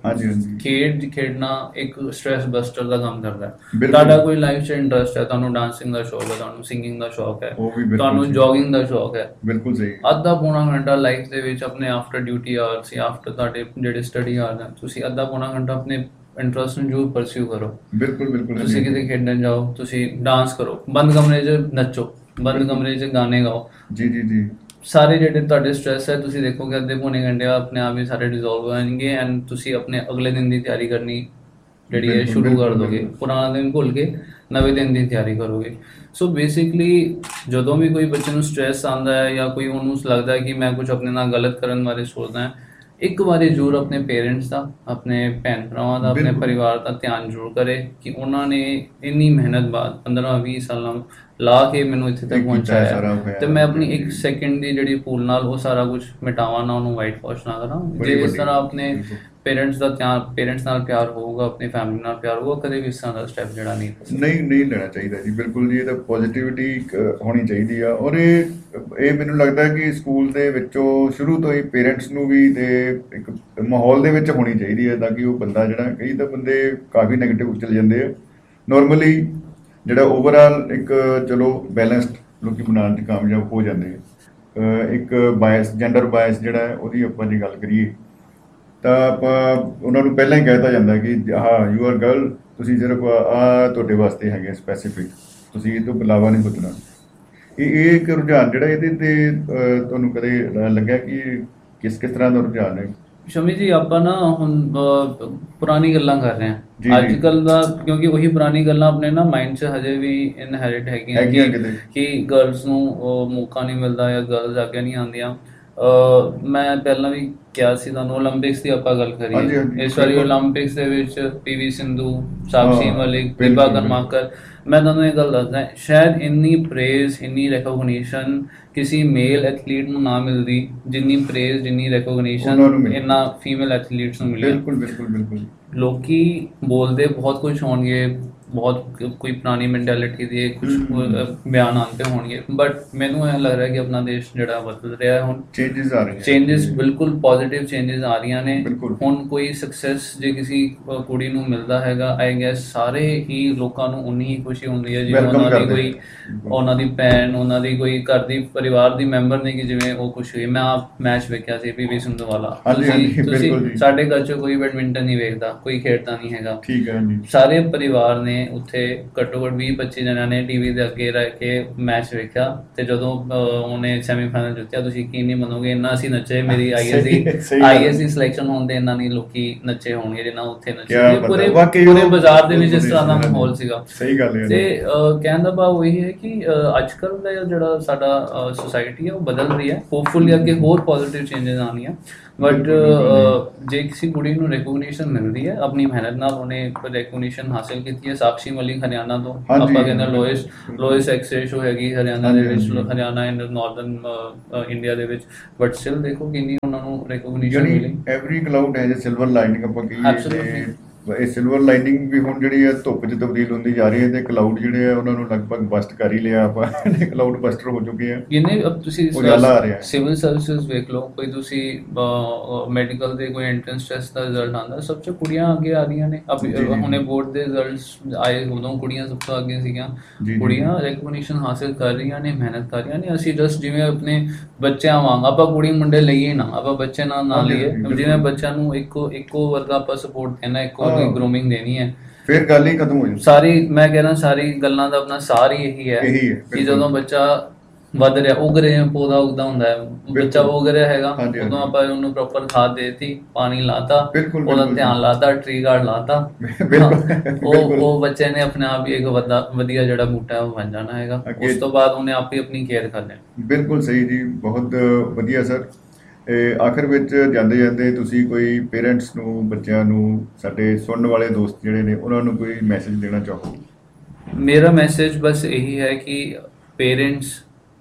ਖੇਡਣਾ ਇੱਕ ਸਟ੍ਰੈਸ ਬਸਟਰ ਦਾ ਕੰਮ ਕਰਦਾ ਹੈ। ਤੁਹਾਡਾ ਕੋਈ ਲਾਈਫ 'ਚ ਇੰਟਰਸਟ ਹੈ, ਤੁਹਾਨੂੰ ਡਾਂਸਿੰਗ ਦਾ ਸ਼ੌਕ ਹੈ, ਤੁਹਾਨੂੰ ਸਿੰਗਿੰਗ ਦਾ ਸ਼ੌਕ ਹੈ, ਤੁਹਾਨੂੰ ਜੋਗਿੰਗ ਦਾ ਸ਼ੌਕ ਹੈ, ਬਿਲਕੁਲ ਸਹੀ, ਅੱਧਾ ਪੌਣਾ ਘੰਟਾ ਲਾਈਫ ਦੇ ਵਿੱਚ ਆਪਣੇ ਆਫਟਰ ਡਿਊਟੀ ਆਵਰਸ ਜਾਂ ਆਫਟਰ ਤੁਹਾਡੇ ਜਿਹੜੇ ਸਟੱਡੀ ਆਵਰਸ ਹਨ, ਤੁਸੀਂ ਅੱਧਾ ਪੌਣਾ ਘੰਟਾ ਆਪਣੇ ਇੰਟਰਸਟ ਨੂੰ ਜ਼ਰੂਰ ਪਰਸਿਊ ਕਰੋ। ਬਿਲਕੁਲ। ਤੁਸੀਂ ਕਿਤੇ ਖੇਡਣ ਜਾਓ, ਤੁਸੀਂ ਡਾਂਸ ਕਰੋ, ਬੰਦ ਕਮਰੇ 'ਚ ਨੱਚੋ, ਬੰਦ ਕਮਰੇ 'ਚ ਗਾਣੇ ਗਾਓ। ਜੀ। ਸਾਰੇ ਜਿਹੜੇ ਤੁਹਾਡੇ ਸਟ੍ਰੈਸ ਹੈ ਤੁਸੀਂ ਦੇਖੋਗੇ ਅੱਧੇ ਪੌਣੇ ਘੰਟੇ ਆਪਣੇ ਆਪ ਹੀ ਸਾਰੇ ਡਿਜ਼ੋਲਵ ਹੋ ਜਾਣਗੇ ਐਂਡ ਤੁਸੀਂ ਆਪਣੇ ਅਗਲੇ ਦਿਨ ਦੀ ਤਿਆਰੀ ਕਰਨੀ ਜਿਹੜੀ ਹੈ ਸ਼ੁਰੂ ਕਰ ਦੋਗੇ। ਪੁਰਾਣਾ ਦਿਨ ਭੁੱਲ ਕੇ ਨਵੇਂ ਦਿਨ ਦੀ ਤਿਆਰੀ ਕਰੋਗੇ। ਸੋ ਬੇਸਿਕਲੀ ਜਦੋਂ ਵੀ ਕੋਈ ਬੱਚੇ ਨੂੰ ਸਟ੍ਰੈਸ ਆਉਂਦਾ ਹੈ ਜਾਂ ਕੋਈ ਉਹਨੂੰ ਲੱਗਦਾ ਹੈ ਕਿ ਮੈਂ ਕੁਝ ਆਪਣੇ ਨਾਲ ਗਲਤ ਕਰਨ ਬਾਰੇ ਸੋਚਦਾ ਹਾਂ, ਇੱਕ ਵਾਰੀ ਜ਼ਰੂਰ ਆਪਣੇ ਪੇਰੈਂਟਸ ਦਾ, ਆਪਣੇ ਭੈਣ ਭਰਾਵਾਂ ਦਾ, ਆਪਣੇ ਪਰਿਵਾਰ ਦਾ ਧਿਆਨ ਜ਼ਰੂਰ ਕਰੇ ਕਿ ਉਹਨਾਂ ਨੇ ਇੰਨੀ ਮਿਹਨਤ ਬਾਅਦ 15-20 ਸਾਲਾਂ ਲਾ ਕੇ ਮੈਨੂੰ ਇੱਥੇ ਤੱਕ ਪਹੁੰਚਾਇਆ ਤੇ ਮੈਂ ਆਪਣੀ 1 ਸੈਕਿੰਡ ਦੀ ਜਿਹੜੀ ਭੂਲ ਨਾਲ ਉਹ ਸਾਰਾ ਕੁਝ ਮਿਟਾਵਾਂ ਨਾ, ਉਹਨੂੰ ਵਾਈਟ ਵਾਸ਼ ਨਾ ਕਰਾਂ। ਜੇ ਇਸ ਤਰ੍ਹਾਂ ਆਪਣੇ ਪੇਰੈਂਟਸ ਦਾ ਧਿਆਨ, ਪੇਰੈਂਟਸ ਨਾਲ ਪਿਆਰ ਹੋਊਗਾ, ਆਪਣੀ ਫੈਮਿਲੀ ਨਾਲ ਪਿਆਰ ਹੋਊਗਾ, ਕਦੇ ਵੀ ਇਸ ਤਰ੍ਹਾਂ ਦਾ ਸਟੈਪ ਜਿਹੜਾ ਨਹੀਂ ਲੈਣਾ ਚਾਹੀਦਾ ਜੀ। ਬਿਲਕੁਲ ਜੀ, ਇਹ ਤਾਂ ਪੋਜ਼ਿਟਿਵਿਟੀ ਹੋਣੀ ਚਾਹੀਦੀ ਆ। ਔਰ ਇਹ ਮੈਨੂੰ ਲੱਗਦਾ ਕਿ ਸਕੂਲ ਦੇ ਵਿੱਚੋਂ ਸ਼ੁਰੂ ਤੋਂ ਹੀ ਪੇਰੈਂਟਸ ਨੂੰ ਵੀ ਤੇ ਇੱਕ ਮਾਹੌਲ ਦੇ ਵਿੱਚ ਹੋਣੀ ਚਾਹੀਦੀ ਹੈ ਤਾਂ ਕਿ ਉਹ ਬੰਦਾ ਜਿਹੜਾ, ਕਈ ਤਾਂ ਬੰਦੇ ਕਾਫੀ ਨੈਗੇਟਿਵ ਚਲੇ ਜਾਂਦੇ ਆ। ਨੋਰਮਲੀ ਜਿਹੜਾ ਓਵਰਆਲ ਇੱਕ ਚਲੋ ਬੈਲੈਂਸਡ ਲੋਕੀ ਬਣਾਉਣ 'ਚ ਕਾਮਯਾਬ ਹੋ ਜਾਂਦੇ ਆ। ਇੱਕ ਬਾਇਸ, ਜੈਂਡਰ ਬਾਇਸ ਜਿਹੜਾ ਹੈ ਉਹਦੀ ਆਪਾਂ ਜੇ ਗੱਲ ਕਰੀਏ ਤਾਂ ਆਪਾਂ ਉਹਨਾਂ ਨੂੰ ਪਹਿਲਾਂ ਹੀ ਕਹਿ ਦਿੱਤਾ ਜਾਂਦਾ ਕਿ ਹਾਂ ਯੂ ਆਰ ਗਰਲ, ਤੁਸੀਂ ਸਿਰਫ ਤੁਹਾਡੇ ਵਾਸਤੇ ਹੈਗੇ ਸਪੈਸੀਫਿਕ, ਤੁਸੀਂ ਇਹ ਤੋਂ ਇਲਾਵਾ ਨਹੀਂ ਪੁੱਛਣਾ। ਇਹ ਇੱਕ ਰੁਝਾਨ ਜਿਹੜਾ ਇਹਦੇ 'ਤੇ ਤੁਹਾਨੂੰ ਕਦੇ ਲੱਗਿਆ ਕਿ ਕਿਸ ਤਰ੍ਹਾਂ ਦਾ ਰੁਝਾਨ ਹੈ? ਸ਼ਮੀ ਜੀ, ਆਪਾਂ ਨਾ ਹੁਣ ਪੁਰਾਣੀ ਗੱਲਾਂ ਕਰ ਰਹੇ ਹਾਂ ਅੱਜ ਕੱਲ੍ਹ ਦਾ, ਕਿਉਂਕਿ ਉਹੀ ਪੁਰਾਣੀ ਗੱਲਾਂ ਆਪਣੇ ਨਾ ਮਾਈਂਡ 'ਚ ਹਜੇ ਵੀ ਇਨਹੈਰਿਟ ਹੈਗੀਆਂ ਕਿ ਗਰਲਸ ਨੂੰ ਮੌਕਾ ਨਹੀਂ ਮਿਲਦਾ ਜਾਂ ਗਰਲਸ ਅੱਗੇ ਨਹੀਂ ਆਉਂਦੀਆਂ। ਮੈਂ ਪਹਿਲਾਂ ਵੀ ਕਿਹਾ ਸੀ ਤੁਹਾਨੂੰ, ਓਲੰਪਿਕਸ ਦੀ ਆਪਾਂ ਗੱਲ ਕਰੀਏ, ਇਸ ਵਾਰੀ ਓਲੰਪਿਕਸ ਦੇ ਵਿੱਚ PV ਸਿੰਧੂ, ਸਾਕਸ਼ੀ ਮਲਿਕ, ਦੀਪਾ ਕਰਮਾਕਰ, ਮੈਂ ਤੁਹਾਨੂੰ ਇਹ ਗੱਲ ਦੱਸਦਾ, ਸ਼ਾਇਦ ਇੰਨੀ ਪ੍ਰੇਜ਼, ਇੰਨੀ ਰੈਕੋਗਨੀਸ਼ਨ ਕਿਸੇ ਮੇਲ ਐਥਲੀਟ ਨੂੰ ਨਾ ਮਿਲਦੀ ਜਿੰਨੀ ਪ੍ਰੇਜ਼, ਜਿੰਨੀ ਰੈਕੋਗਨੀਸ਼ਨ ਇਹਨਾਂ ਫੀਮੇਲ ਐਥਲੀਟਸ ਨੂੰ ਮਿਲੀ। ਬਿਲਕੁਲ। ਲੋਕੀ ਬੋਲਦੇ ਬਹੁਤ ਕੁਝ ਹੋਣਗੇ, ਬਹੁਤ ਕੋਈ ਪੁਰਾਣੀ ਮੈਂਟੈਲਿਟੀ ਦੇ ਕੁਝ ਬਿਆਨ ਆਉਂਦੇ ਹੋਣਗੇ, ਬਟ ਮੈਨੂੰ ਇਹ ਲੱਗ ਰਿਹਾ ਕਿ ਆਪਣਾ ਦੇਸ਼ ਜਿਹੜਾ ਬਦਲ ਰਿਹਾ ਹੈ, ਹੁਣ ਚੇਂਜਸ ਆ ਰਹੇ ਨੇ, ਚੇਂਜਸ ਬਿਲਕੁਲ ਪੋਜ਼ਿਟਿਵ ਚੇਂਜਸ ਆ ਰਹੀਆਂ ਨੇ। ਹੁਣ ਕੋਈ ਸਕਸੈਸ ਜੇ ਕਿਸੇ ਕੁੜੀ ਨੂੰ ਮਿਲਦਾ ਹੈਗਾ, ਆਈ ਗੈਸ ਸਾਰੇ ਹੀ ਲੋਕਾਂ ਨੂੰ ਉਨੀ ਹੀ ਖੁਸ਼ੀ ਹੁੰਦੀ ਹੈ ਜਿਵੇਂ ਉਹਨਾਂ ਦੀ ਕੋਈ, ਉਹਨਾਂ ਦੀ ਭੈਣ, ਉਹਨਾਂ ਦੀ ਕੋਈ ਘਰ ਦੀ ਪਰਿਵਾਰ ਦੀ ਮੈਂਬਰ ਨੇ ਕਿ ਜਿਵੇਂ ਉਹ ਖੁਸ਼ ਹੋਈ। ਮੈਂ ਆਪ ਮੈਚ ਵੇਖਿਆ ਸੀ PV ਸਿੰਧੂ ਵਾਲਾ, ਤੁਸੀਂ ਸਾਡੇ ਘਰ 'ਚ ਕੋਈ ਬੈਡਮਿੰਟਨ ਨਹੀਂ ਵੇਖਦਾ, ਕੋਈ ਖੇਡਦਾ ਨਹੀਂ ਹੈਗਾ, ਸਾਰੇ ਪਰਿਵਾਰ ਨੇ ਉੱਥੇ ਘੱਟੋ ਘੱਟ 20-25 ਜਣਿਆਂ ਨੇ ਟੀਵੀ ਦੇ ਅੱਗੇ ਰਹਿ ਕੇ ਮੈਚ ਵੇਖਿਆ ਤੇ ਜਦੋਂ ਉਹਨੇ ਸੈਮੀਫਾਈਨਲ ਜਿੱਤਿਆ, ਤੁਸੀਂ ਕੀ ਨਹੀਂ ਮੰਨੋਗੇ, ਇੰਨਾ ਅਸੀਂ ਨੱਚੇ। ਮੇਰੀ ISC ਸਿਲੈਕਸ਼ਨ ਹੋਣ ਦੇ ਇੰਨਾ ਨਹੀਂ ਲੋਕੀ ਨੱਚੇ ਹੋਣਗੇ ਜਿੰਨਾ ਉੱਥੇ ਨੱਚੇ। ਪੂਰੇ ਬਾਜ਼ਾਰ ਦੇ ਵਿੱਚ ਇਸ ਤਰ੍ਹਾਂ ਦਾ ਮਾਹੌਲ ਸੀਗਾ। ਸਹੀ ਗੱਲ ਹੈ। ਤੇ ਕਹਿਣ ਦਾ ਭਾਵ ਇਹ ਹੈ ਕਿ ਅੱਜ ਕੱਲ੍ਹ ਦਾ ਜਿਹੜਾ ਸਾਡਾ ਸੋਸਾਇਟੀ ਹੈ ਉਹ ਬਦਲ ਰਹੀ ਹੈ। ਹੋਪਫੁਲੀ ਅੱਗੇ ਹੋਰ ਪੋਜ਼ਿਟਿਵ ਚੇਂਜਸ ਆਉਣੀਆਂ, ਬਟ ਜੇ ਕਿਸੇ ਕੁੜੀ ਨੂੰ ਰੈਕੋਗਨੀਸ਼ਨ ਮਿਲਦੀ ਹੈ ਆਪਣੀ ਮਿਹਨਤ ਨਾਲ, ਉਹਨੇ ਰੈਕੋਗਨੀਸ਼ਨ ਹਾਸਿਲ ਕੀਤੀ ਹੈ। ਸਾਕਸ਼ੀ ਮਲਿਕ ਹਰਿਆਣਾ ਤੋਂ, ਆਪਾਂ ਕਹਿੰਦੇ ਲੋਇਸ ਸੈਕਸ ਰੇਸ਼ੋ ਹੈਗੀ ਹਰਿਆਣਾ ਦੇ ਵਿੱਚ, ਹਰਿਆਣਾ ਐਂਡ ਨਾਰਦਰਨ ਇੰਡੀਆ ਦੇ ਵਿੱਚ, ਬਟ ਸਟਿਲ ਦੇਖੋ ਕਿੰਨੀ ਉਹਨਾਂ ਨੂੰ ਰੈਕੋਗਨੀਸ਼ਨ ਮਿਲੀ। Every cloud has a silver lining ਆਪਾਂ ਕਹੀਏ, ਇਹ ਸਿਲਵਰ ਲਾਈਨਿੰਗ ਵੀ ਹੁਣ ਜਿਹੜੀ ਹੈ ਧੁੱਪ 'ਚ ਤਬਦੀਲ ਹੁੰਦੀ ਜਾ ਰਹੀ ਹੈ ਤੇ ਕਲਾਊਡ ਜਿਹੜੇ ਆ ਉਹਨਾਂ ਨੂੰ ਲਗਭਗ ਬਸਟ ਕਰ ਹੀ ਲਿਆ ਆਪਾਂ, ਕਲਾਊਡ ਬਸਟਰ ਹੋ ਚੁੱਕੇ ਆ। ਇਹਨੇ ਤੁਸੀਂ ਸਿਵਲ ਸਰਵਿਸਿਜ਼ ਵੇਖ ਲਓ, ਕੋਈ ਤੁਸੀਂ ਮੈਡੀਕਲ ਦੇ ਕੋਈ ਐਂਟਰੈਂਸ ਟੈਸਟ ਦਾ ਰਿਜ਼ਲਟ ਆਉਂਦਾ, ਸਭ 'ਚ ਕੁੜੀਆਂ ਅੱਗੇ ਆ ਰਹੀਆਂ ਨੇ। ਹੁਣੇ ਬੋਰਡ ਦੇ ਰਿਜ਼ਲਟਸ ਆਏ, ਉਦੋਂ ਕੁੜੀਆਂ ਸਭ ਤੋਂ ਅੱਗੇ ਸੀਗੀਆਂ। ਕੁੜੀਆਂ ਰੈਕੋਗਨੀਸ਼ਨ ਹਾਸਿਲ ਕਰ ਰਹੀਆਂ ਨੇ, ਮਿਹਨਤ ਕਰ ਰਹੀਆਂ ਨੇ। ਅਸੀਂ ਜਸਟ ਜਿਵੇਂ ਆਪਣੇ ਬੱਚਿਆਂ ਵਾਂਗ, ਆਪਾਂ ਕੁੜੀ ਮੁੰਡੇ ਲਈਏ ਨਾ, ਆਪਾਂ ਬੱਚੇ ਨਾ ਲਈਏ, ਜਿਵੇਂ ਬੱਚਿਆਂ ਨੂੰ ਇੱਕੋ ਵਰਗਾ ਆਪਾਂ ਸਪੋਰਟ ਦੇਣਾ, ਇੱਕੋ ਗਰੂਮਿੰਗ ਦੇਣੀ ਹੈ, ਫਿਰ ਗੱਲ ਹੀ ਖਤਮ ਹੋ ਜਾਂਦੀ ਸਾਰੀ। ਮੈਂ ਕਹਿ ਰਿਹਾ ਸਾਰੀ ਗੱਲਾਂ ਦਾ ਆਪਣਾ ਸਾਰ ਹੀ ਇਹੀ ਹੈ ਕਿ ਜਦੋਂ ਬੱਚਾ ਵੱਧ ਰਿਹਾ, ਉਗ ਰਿਹਾ, ਪੌਦਾ ਉੱਗਦਾ ਹੁੰਦਾ ਹੈ, ਬੱਚਾ ਉਗ ਰਿਹਾ ਹੈਗਾ, ਹਾਂਜੀ, ਉਦੋਂ ਹਾਂਜੀ। ਆਪਾਂ ਉਹਨੂੰ ਪ੍ਰੋਪਰ ਖਾਦ ਦੇਤੀ, ਪਾਣੀ ਲਾਤਾ, ਬਿਲਕੁਲ, ਉਹਦਾ ਬਿਲਕੁਲ ਧਿਆਨ ਜੀ। ਲਾਤਾ, ਟਰੀ ਗਾਰਡ ਲਾਤਾ, ਬਿਲਕੁਲ, ਬਿਲਕੁਲ। ਉਹ ਬੱਚੇ ਨੇ ਆਪਣੇ ਆਪ ਹੀ ਇੱਕ ਵਧੀਆ ਜਿਹੜਾ ਬੂਟਾ ਹੈ ਉਹ ਬਣ ਜਾਣਾ ਹੈਗਾ। ਅੱਗੇ ਉਸ ਤੋਂ ਬਾਅਦ ਉਹਨੇ ਆਪ ਹੀ ਆਪਣੀ ਕੇਅਰ ਕਰ ਲੈਣੀ। ਬਿਲਕੁਲ ਸਹੀ ਜੀ, ਬਹੁਤ ਵਧੀਆ ਸਰ। ਆਖਰ ਵਿੱਚ ਜਾਂਦੇ ਜਾਂਦੇ ਤੁਸੀਂ ਕੋਈ ਪੇਰੈਂਟਸ ਨੂੰ, ਬੱਚਿਆਂ ਨੂੰ, ਸਾਡੇ ਸੁਣਨ ਵਾਲੇ ਦੋਸਤ ਜਿਹੜੇ ਨੇ ਉਹਨਾਂ ਨੂੰ ਕੋਈ ਮੈਸੇਜ ਦੇਣਾ ਚਾਹੋ? ਮੇਰਾ ਮੈਸੇਜ ਬਸ ਇਹੀ ਹੈ ਕਿ ਪੇਰੈਂਟਸ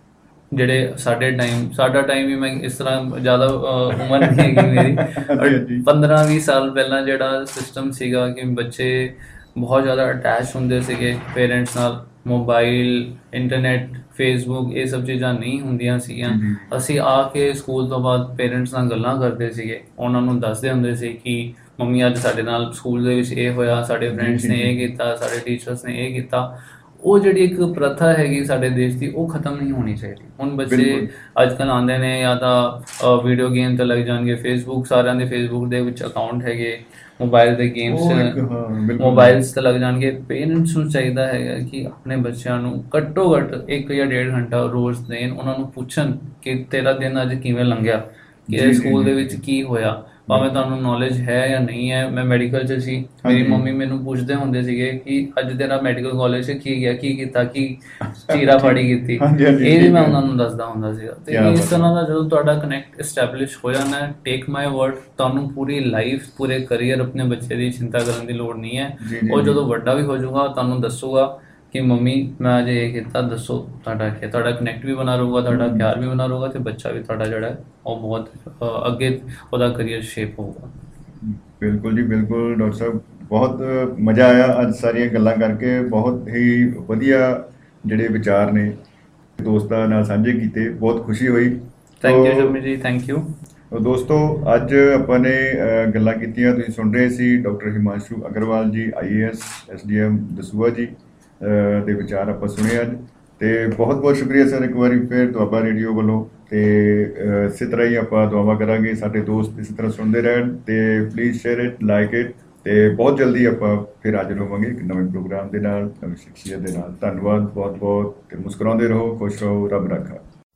ਜਿਹੜੇ ਸਾਡਾ ਟਾਈਮ ਵੀ, ਮੈਂ ਇਸ ਤਰ੍ਹਾਂ ਜ਼ਿਆਦਾ ਉਮਰ ਨਹੀਂ ਹੈਗੀ ਮੇਰੀ, ਹਾਂਜੀ, ਹਾਂਜੀ। 15-20 ਸਾਲ ਪਹਿਲਾਂ ਜਿਹੜਾ ਸਿਸਟਮ ਸੀਗਾ ਕਿ ਬੱਚੇ ਬਹੁਤ ਜ਼ਿਆਦਾ ਅਟੈਚ ਹੁੰਦੇ ਸੀਗੇ ਪੇਰੈਂਟਸ ਨਾਲ, ਮੋਬਾਈਲ, ਇੰਟਰਨੈਟ, ਫੇਸਬੁੱਕ, ਇਹ ਸਭ ਚੀਜ਼ਾਂ ਨਹੀਂ ਹੁੰਦੀਆਂ ਸੀਗੀਆਂ। ਜੀ, ਜੀ, ਅਸੀਂ ਆ ਕੇ ਸਕੂਲ ਤੋਂ ਬਾਅਦ ਪੇਰੈਂਟਸ ਨਾਲ ਗੱਲਾਂ ਕਰਦੇ ਸੀਗੇ, ਉਹਨਾਂ ਨੂੰ ਦੱਸਦੇ ਹੁੰਦੇ ਸੀ ਕਿ ਮੰਮੀ ਅੱਜ ਸਾਡੇ ਨਾਲ ਸਕੂਲ ਦੇ ਵਿੱਚ ਇਹ ਹੋਇਆ, ਸਾਡੇ ਫਰੈਂਡਸ ਨੇ ਇਹ ਕੀਤਾ, ਸਾਡੇ ਟੀਚਰਸ ਨੇ ਇਹ ਕੀਤਾ। ਉਹ ਜਿਹੜੀ ਇੱਕ ਪ੍ਰਥਾ ਹੈਗੀ ਸਾਡੇ ਦੇਸ਼ ਦੀ, ਉਹ ਖਤਮ ਨਹੀਂ ਹੋਣੀ ਚਾਹੀਦੀ। ਹੁਣ ਬੱਚੇ ਬਿਲਕੁਲ। ਅੱਜ ਕੱਲ੍ਹ ਆਉਂਦੇ ਨੇ, ਜਾਂ ਤਾਂ ਵੀਡੀਓ ਗੇਮ ਤੇ ਲੱਗ ਜਾਣਗੇ, ਫੇਸਬੁੱਕ, ਸਾਰਿਆਂ ਦੇ ਫੇਸਬੁੱਕ ਦੇ ਵਿੱਚ ਅਕਾਊਂਟ ਹੈਗੇ, ਮੋਬਾਈਲ ਦੇ ਗੇਮਸ, ਉਹ ਇੱਕ, ਹਾਂ, ਬਿਲਕੁਲ। ਮੋਬਾਈਲਸ ਤੇ ਲੱਗ ਜਾਣਗੇ। ਪੇਰੈਂਟਸ ਨੂੰ ਚਾਹੀਦਾ ਹੈਗਾ ਕਿ ਆਪਣੇ ਬੱਚਿਆਂ ਨੂੰ ਘੱਟੋ ਘੱਟ 1 ਜਾਂ 1.5 ਘੰਟਾ ਰੋਜ਼ ਦੇਣ, ਉਹਨਾਂ ਨੂੰ ਪੁੱਛਣ ਕਿ ਤੇਰਾ ਦਿਨ ਅੱਜ ਕਿਵੇਂ ਲੰਘਿਆ, ਜੀ, ਕਿ ਜੀ, ਸਕੂਲ ਦੇ ਜੀ, ਵਿੱਚ ਜੀ। ਕੀ ਹੋਇਆ। ਭਾਵੇਂ ਤੁਹਾਨੂੰ ਨੌਲੇਜ ਹੈ ਜਾਂ ਨਹੀਂ ਹੈ। ਮੈਂ ਮੈਡੀਕਲ 'ਚ ਸੀ, ਮੇਰੀ ਹਾਂਜੀ। ਮੰਮੀ ਮੈਨੂੰ ਪੁੱਛਦੇ ਹੁੰਦੇ ਸੀਗੇ ਕਿ ਅੱਜ ਤੇਰਾ ਮੈਡੀਕਲ ਕਾਲਜ 'ਚ ਕੀ ਗਿਆ, ਕੀ ਕੀਤਾ, ਕੀ ਚੀਰਾ ਫਾੜੀ ਕੀਤੀ, ਹਾਂਜੀ, ਹਾਂਜੀ, ਇਹ ਵੀ ਠੀਕ ਮੈਂ ਹੈ। ਉਹਨਾਂ ਨੂੰ ਦੱਸਦਾ ਹੁੰਦਾ ਸੀਗਾ। ਤੇ ਕਿਆ ਇਸ ਬਾਤ ਤਰ੍ਹਾਂ ਹੈ। ਦਾ ਜਦੋਂ ਤੁਹਾਡਾ ਕਨੈਕਟ ਐਸਟੈਬਲਿਸ਼ ਹੋ ਜਾਣਾ, ਟੇਕ ਮਾਈ ਵਰਡ, ਤੁਹਾਨੂੰ ਪੂਰੀ ਲਾਈਫ, ਪੂਰੇ ਕਰੀਅਰ ਆਪਣੇ ਬੱਚੇ ਦੀ ਚਿੰਤਾ ਕਰਨ ਦੀ ਲੋੜ ਨਹੀਂ ਹੈ। ਜੀ, ਜੀ, ਉਹ ਜੀ। ਜਦੋਂ ਵੱਡਾ ਵੀ ਹੋ ਜਾਊਗਾ, ਤੁਹਾਨੂੰ ਦੱਸੂਗਾ ਕਿ ਮੰਮੀ ਮੈਂ ਅੱਜ ਇਹ ਕੀਤਾ, ਦੱਸੋ ਤੁਹਾਡਾ ਕੀ। ਤੁਹਾਡਾ ਕਨੈਕਟ ਵੀ ਬਣਾ ਰਹੂਗਾ, ਤੁਹਾਡਾ ਪਿਆਰ ਵੀ ਬਣਾ ਰਹੂਗਾ, ਤੇ ਬੱਚਾ ਵੀ ਤੁਹਾਡਾ ਜਿਹੜਾ ਹੈ ਉਹ ਬਹੁਤ ਅੱਗੇ ਉਹਦਾ ਕਰੀਅਰ ਸ਼ੇਪ ਹੋਊਗਾ। ਬਿਲਕੁਲ ਜੀ, ਬਿਲਕੁਲ ਡਾਕਟਰ ਸਾਹਿਬ, ਬਹੁਤ ਮਜ਼ਾ ਆਇਆ ਅੱਜ ਸਾਰੀਆਂ ਗੱਲਾਂ ਕਰਕੇ। ਬਹੁਤ ਹੀ ਵਧੀਆ ਜਿਹੜੇ ਵਿਚਾਰ ਨੇ ਦੋਸਤਾਂ ਨਾਲ ਸਾਂਝੇ ਕੀਤੇ, ਬਹੁਤ ਖੁਸ਼ੀ ਹੋਈ। ਥੈਂਕ ਯੂ ਸ਼ਮੀ ਜੀ, ਥੈਂਕ ਯੂ। ਦੋਸਤੋ, ਅੱਜ ਆਪਾਂ ਨੇ ਗੱਲਾਂ ਕੀਤੀਆਂ, ਤੁਸੀਂ ਸੁਣ ਰਹੇ ਸੀ ਡਾਕਟਰ ਹਿਮਾਂਸ਼ੂ ਅਗਰਵਾਲ ਜੀ, IAS SDM ਦਸੂਹਾ ਜੀ ਦੇ ਵਿਚਾਰ ਆਪਾਂ ਸੁਣੇ ਅੱਜ। ਤੇ ਬਹੁਤ ਬਹੁਤ ਸ਼ੁਕਰੀਆ ਸਰ ਇੱਕ ਵਾਰੀ ਫਿਰ ਦੁਆਬਾ ਰੇਡੀਓ ਵੱਲੋਂ। ਤੇ ਇਸੇ ਤਰ੍ਹਾਂ ਹੀ ਆਪਾਂ ਦੁਆਵਾਂ ਕਰਾਂਗੇ ਸਾਡੇ ਦੋਸਤ ਇਸੇ ਤਰ੍ਹਾਂ ਸੁਣਦੇ ਰਹਿਣ। ਤੇ please share it, like it. ਤੇ ਬਹੁਤ ਜਲਦੀ ਆਪਾਂ ਫਿਰ ਹਾਜ਼ਰ ਹੋਵਾਂਗੇ ਇੱਕ ਨਵੇਂ ਪ੍ਰੋਗਰਾਮ ਦੇ ਨਾਲ, ਨਵੀਂ ਸ਼ਖਸੀਅਤ ਦੇ ਨਾਲ। ਧੰਨਵਾਦ ਬਹੁਤ ਬਹੁਤ। ਤੇ ਮੁਸਕਰਾਉਂਦੇ ਰਹੋ, ਖੁਸ਼ ਰਹੋ, ਰੱਬ ਰਾਖਾ।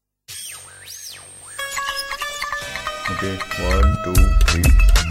Okay, 1 2 3।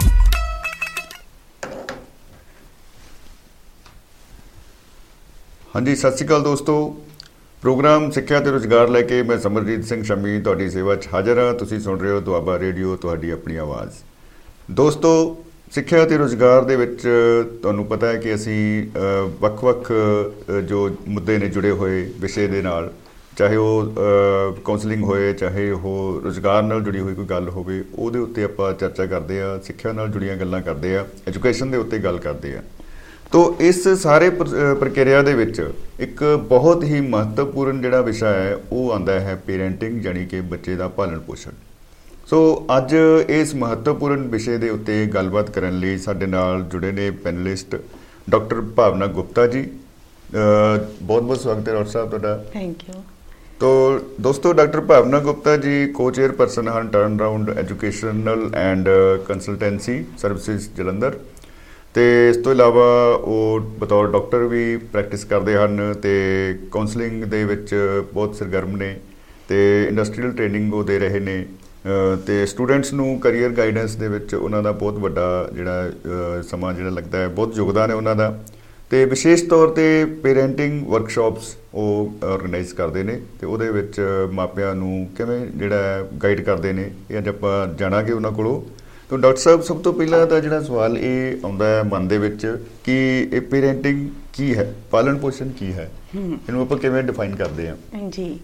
ਹਾਂਜੀ, ਸਤਿ ਸ਼੍ਰੀ ਅਕਾਲ ਦੋਸਤੋ। ਪ੍ਰੋਗਰਾਮ ਸਿੱਖਿਆ ਤੇ ਰੁਜ਼ਗਾਰ ਲੈ ਕੇ ਮੈਂ ਸਮਰਜੀਤ ਸਿੰਘ ਸ਼ਮੀ ਤੁਹਾਡੀ ਸੇਵਾ 'ਚ ਹਾਜ਼ਰ ਹਾਂ। ਤੁਸੀਂ ਸੁਣ ਰਹੇ ਹੋ ਦੁਆਬਾ ਰੇਡੀਓ, ਤੁਹਾਡੀ ਆਪਣੀ ਆਵਾਜ਼। ਦੋਸਤੋ, ਸਿੱਖਿਆ ਤੇ ਰੁਜ਼ਗਾਰ ਦੇ ਵਿੱਚ ਤੁਹਾਨੂੰ ਪਤਾ ਹੈ ਕਿ ਅਸੀਂ ਵੱਖ-ਵੱਖ ਜੋ ਮੁੱਦੇ ਨੇ ਜੁੜੇ ਹੋਏ ਵਿਸ਼ੇ ਦੇ ਨਾਲ, ਚਾਹੇ ਉਹ ਕਾਉਂਸਲਿੰਗ ਹੋਏ, ਚਾਹੇ ਉਹ ਰੁਜ਼ਗਾਰ ਨਾਲ ਜੁੜੀ ਹੋਈ ਕੋਈ ਗੱਲ ਹੋਵੇ, ਉਹਦੇ ਉੱਤੇ ਆਪਾਂ ਚਰਚਾ ਕਰਦੇ ਹਾਂ। ਸਿੱਖਿਆ ਨਾਲ ਜੁੜੀਆਂ ਗੱਲਾਂ ਕਰਦੇ ਹਾਂ, ਐਜੂਕੇਸ਼ਨ ਦੇ ਉੱਤੇ ਗੱਲ ਕਰਦੇ ਹਾਂ। ਤੋ ਇਸ ਸਾਰੇ ਪ੍ਰਕਿਰਿਆ ਦੇ ਵਿੱਚ ਇੱਕ ਬਹੁਤ ਹੀ ਮਹੱਤਵਪੂਰਨ ਜਿਹੜਾ ਵਿਸ਼ਾ ਹੈ ਉਹ ਆਉਂਦਾ ਹੈ ਪੇਰੈਂਟਿੰਗ, ਯਾਨੀ ਕਿ ਬੱਚੇ ਦਾ ਪਾਲਣ ਪੋਸ਼ਣ। ਸੋ ਅੱਜ ਇਸ ਮਹੱਤਵਪੂਰਨ ਵਿਸ਼ੇ ਦੇ ਉੱਤੇ ਗੱਲਬਾਤ ਕਰਨ ਲਈ ਸਾਡੇ ਨਾਲ ਜੁੜੇ ਨੇ ਪੈਨਲਿਸਟ ਡਾਕਟਰ ਭਾਵਨਾ ਗੁਪਤਾ ਜੀ। ਬਹੁਤ ਬਹੁਤ ਸਵਾਗਤ ਹੈ ਡਾਕਟਰ ਸਾਹਿਬ ਤੁਹਾਡਾ। Thank you. ਤੋ ਦੋਸਤੋ, ਡਾਕਟਰ ਭਾਵਨਾ ਗੁਪਤਾ ਜੀ ਕੋ-ਚੇਅਰਪਰਸਨ ਹਨ turn around educational and consultancy services Jalandhar. ਅਤੇ ਇਸ ਤੋਂ ਇਲਾਵਾ ਉਹ ਬਤੌਰ ਡਾਕਟਰ ਵੀ ਪ੍ਰੈਕਟਿਸ ਕਰਦੇ ਹਨ ਅਤੇ ਕਾਉਂਸਲਿੰਗ ਦੇ ਵਿੱਚ ਬਹੁਤ ਸਰਗਰਮ ਨੇ ਅਤੇ ਇੰਡਸਟਰੀਅਲ ਟ੍ਰੇਨਿੰਗ ਉਹ ਦੇ ਰਹੇ ਨੇ ਅਤੇ ਸਟੂਡੈਂਟਸ ਨੂੰ ਕਰੀਅਰ ਗਾਈਡੈਂਸ ਦੇ ਵਿੱਚ ਉਹਨਾਂ ਦਾ ਬਹੁਤ ਵੱਡਾ ਜਿਹੜਾ ਸਮਾਂ ਜਿਹੜਾ ਲੱਗਦਾ ਹੈ, ਬਹੁਤ ਯੋਗਦਾਨ ਹੈ ਉਹਨਾਂ ਦਾ। ਅਤੇ ਵਿਸ਼ੇਸ਼ ਤੌਰ 'ਤੇ ਪੇਰੈਂਟਿੰਗ ਵਰਕਸ਼ਾਪਸ ਉਹ ਔਰਗਨਾਈਜ਼ ਕਰਦੇ ਨੇ ਅਤੇ ਉਹਦੇ ਵਿੱਚ ਮਾਪਿਆਂ ਨੂੰ ਕਿਵੇਂ ਜਿਹੜਾ ਗਾਈਡ ਕਰਦੇ ਨੇ, ਇਹ ਅੱਜ ਆਪਾਂ ਜਾਣਾਂਗੇ ਉਹਨਾਂ ਕੋਲੋਂ। ਤਾਂ ਡਾਕਟਰ ਸਾਹਿਬ, ਸਭ ਤੋਂ ਪਹਿਲਾਂ ਤਾਂ ਜਿਹੜਾ ਸਵਾਲ ਇਹ ਆਉਂਦਾ ਹੈ ਮਨ ਦੇ ਵਿੱਚ ਕਿ ਇਹ ਪੇਰੈਂਟਿੰਗ ਕੀ ਹੈ, ਪਾਲਣ ਪੋਸ਼ਣ ਕੀ ਹੈ, ਇਹਨੂੰ ਆਪਾਂ ਕਿਵੇਂ ਡਿਫਾਈਨ ਕਰਦੇ ਹਾਂ? ਜੀ,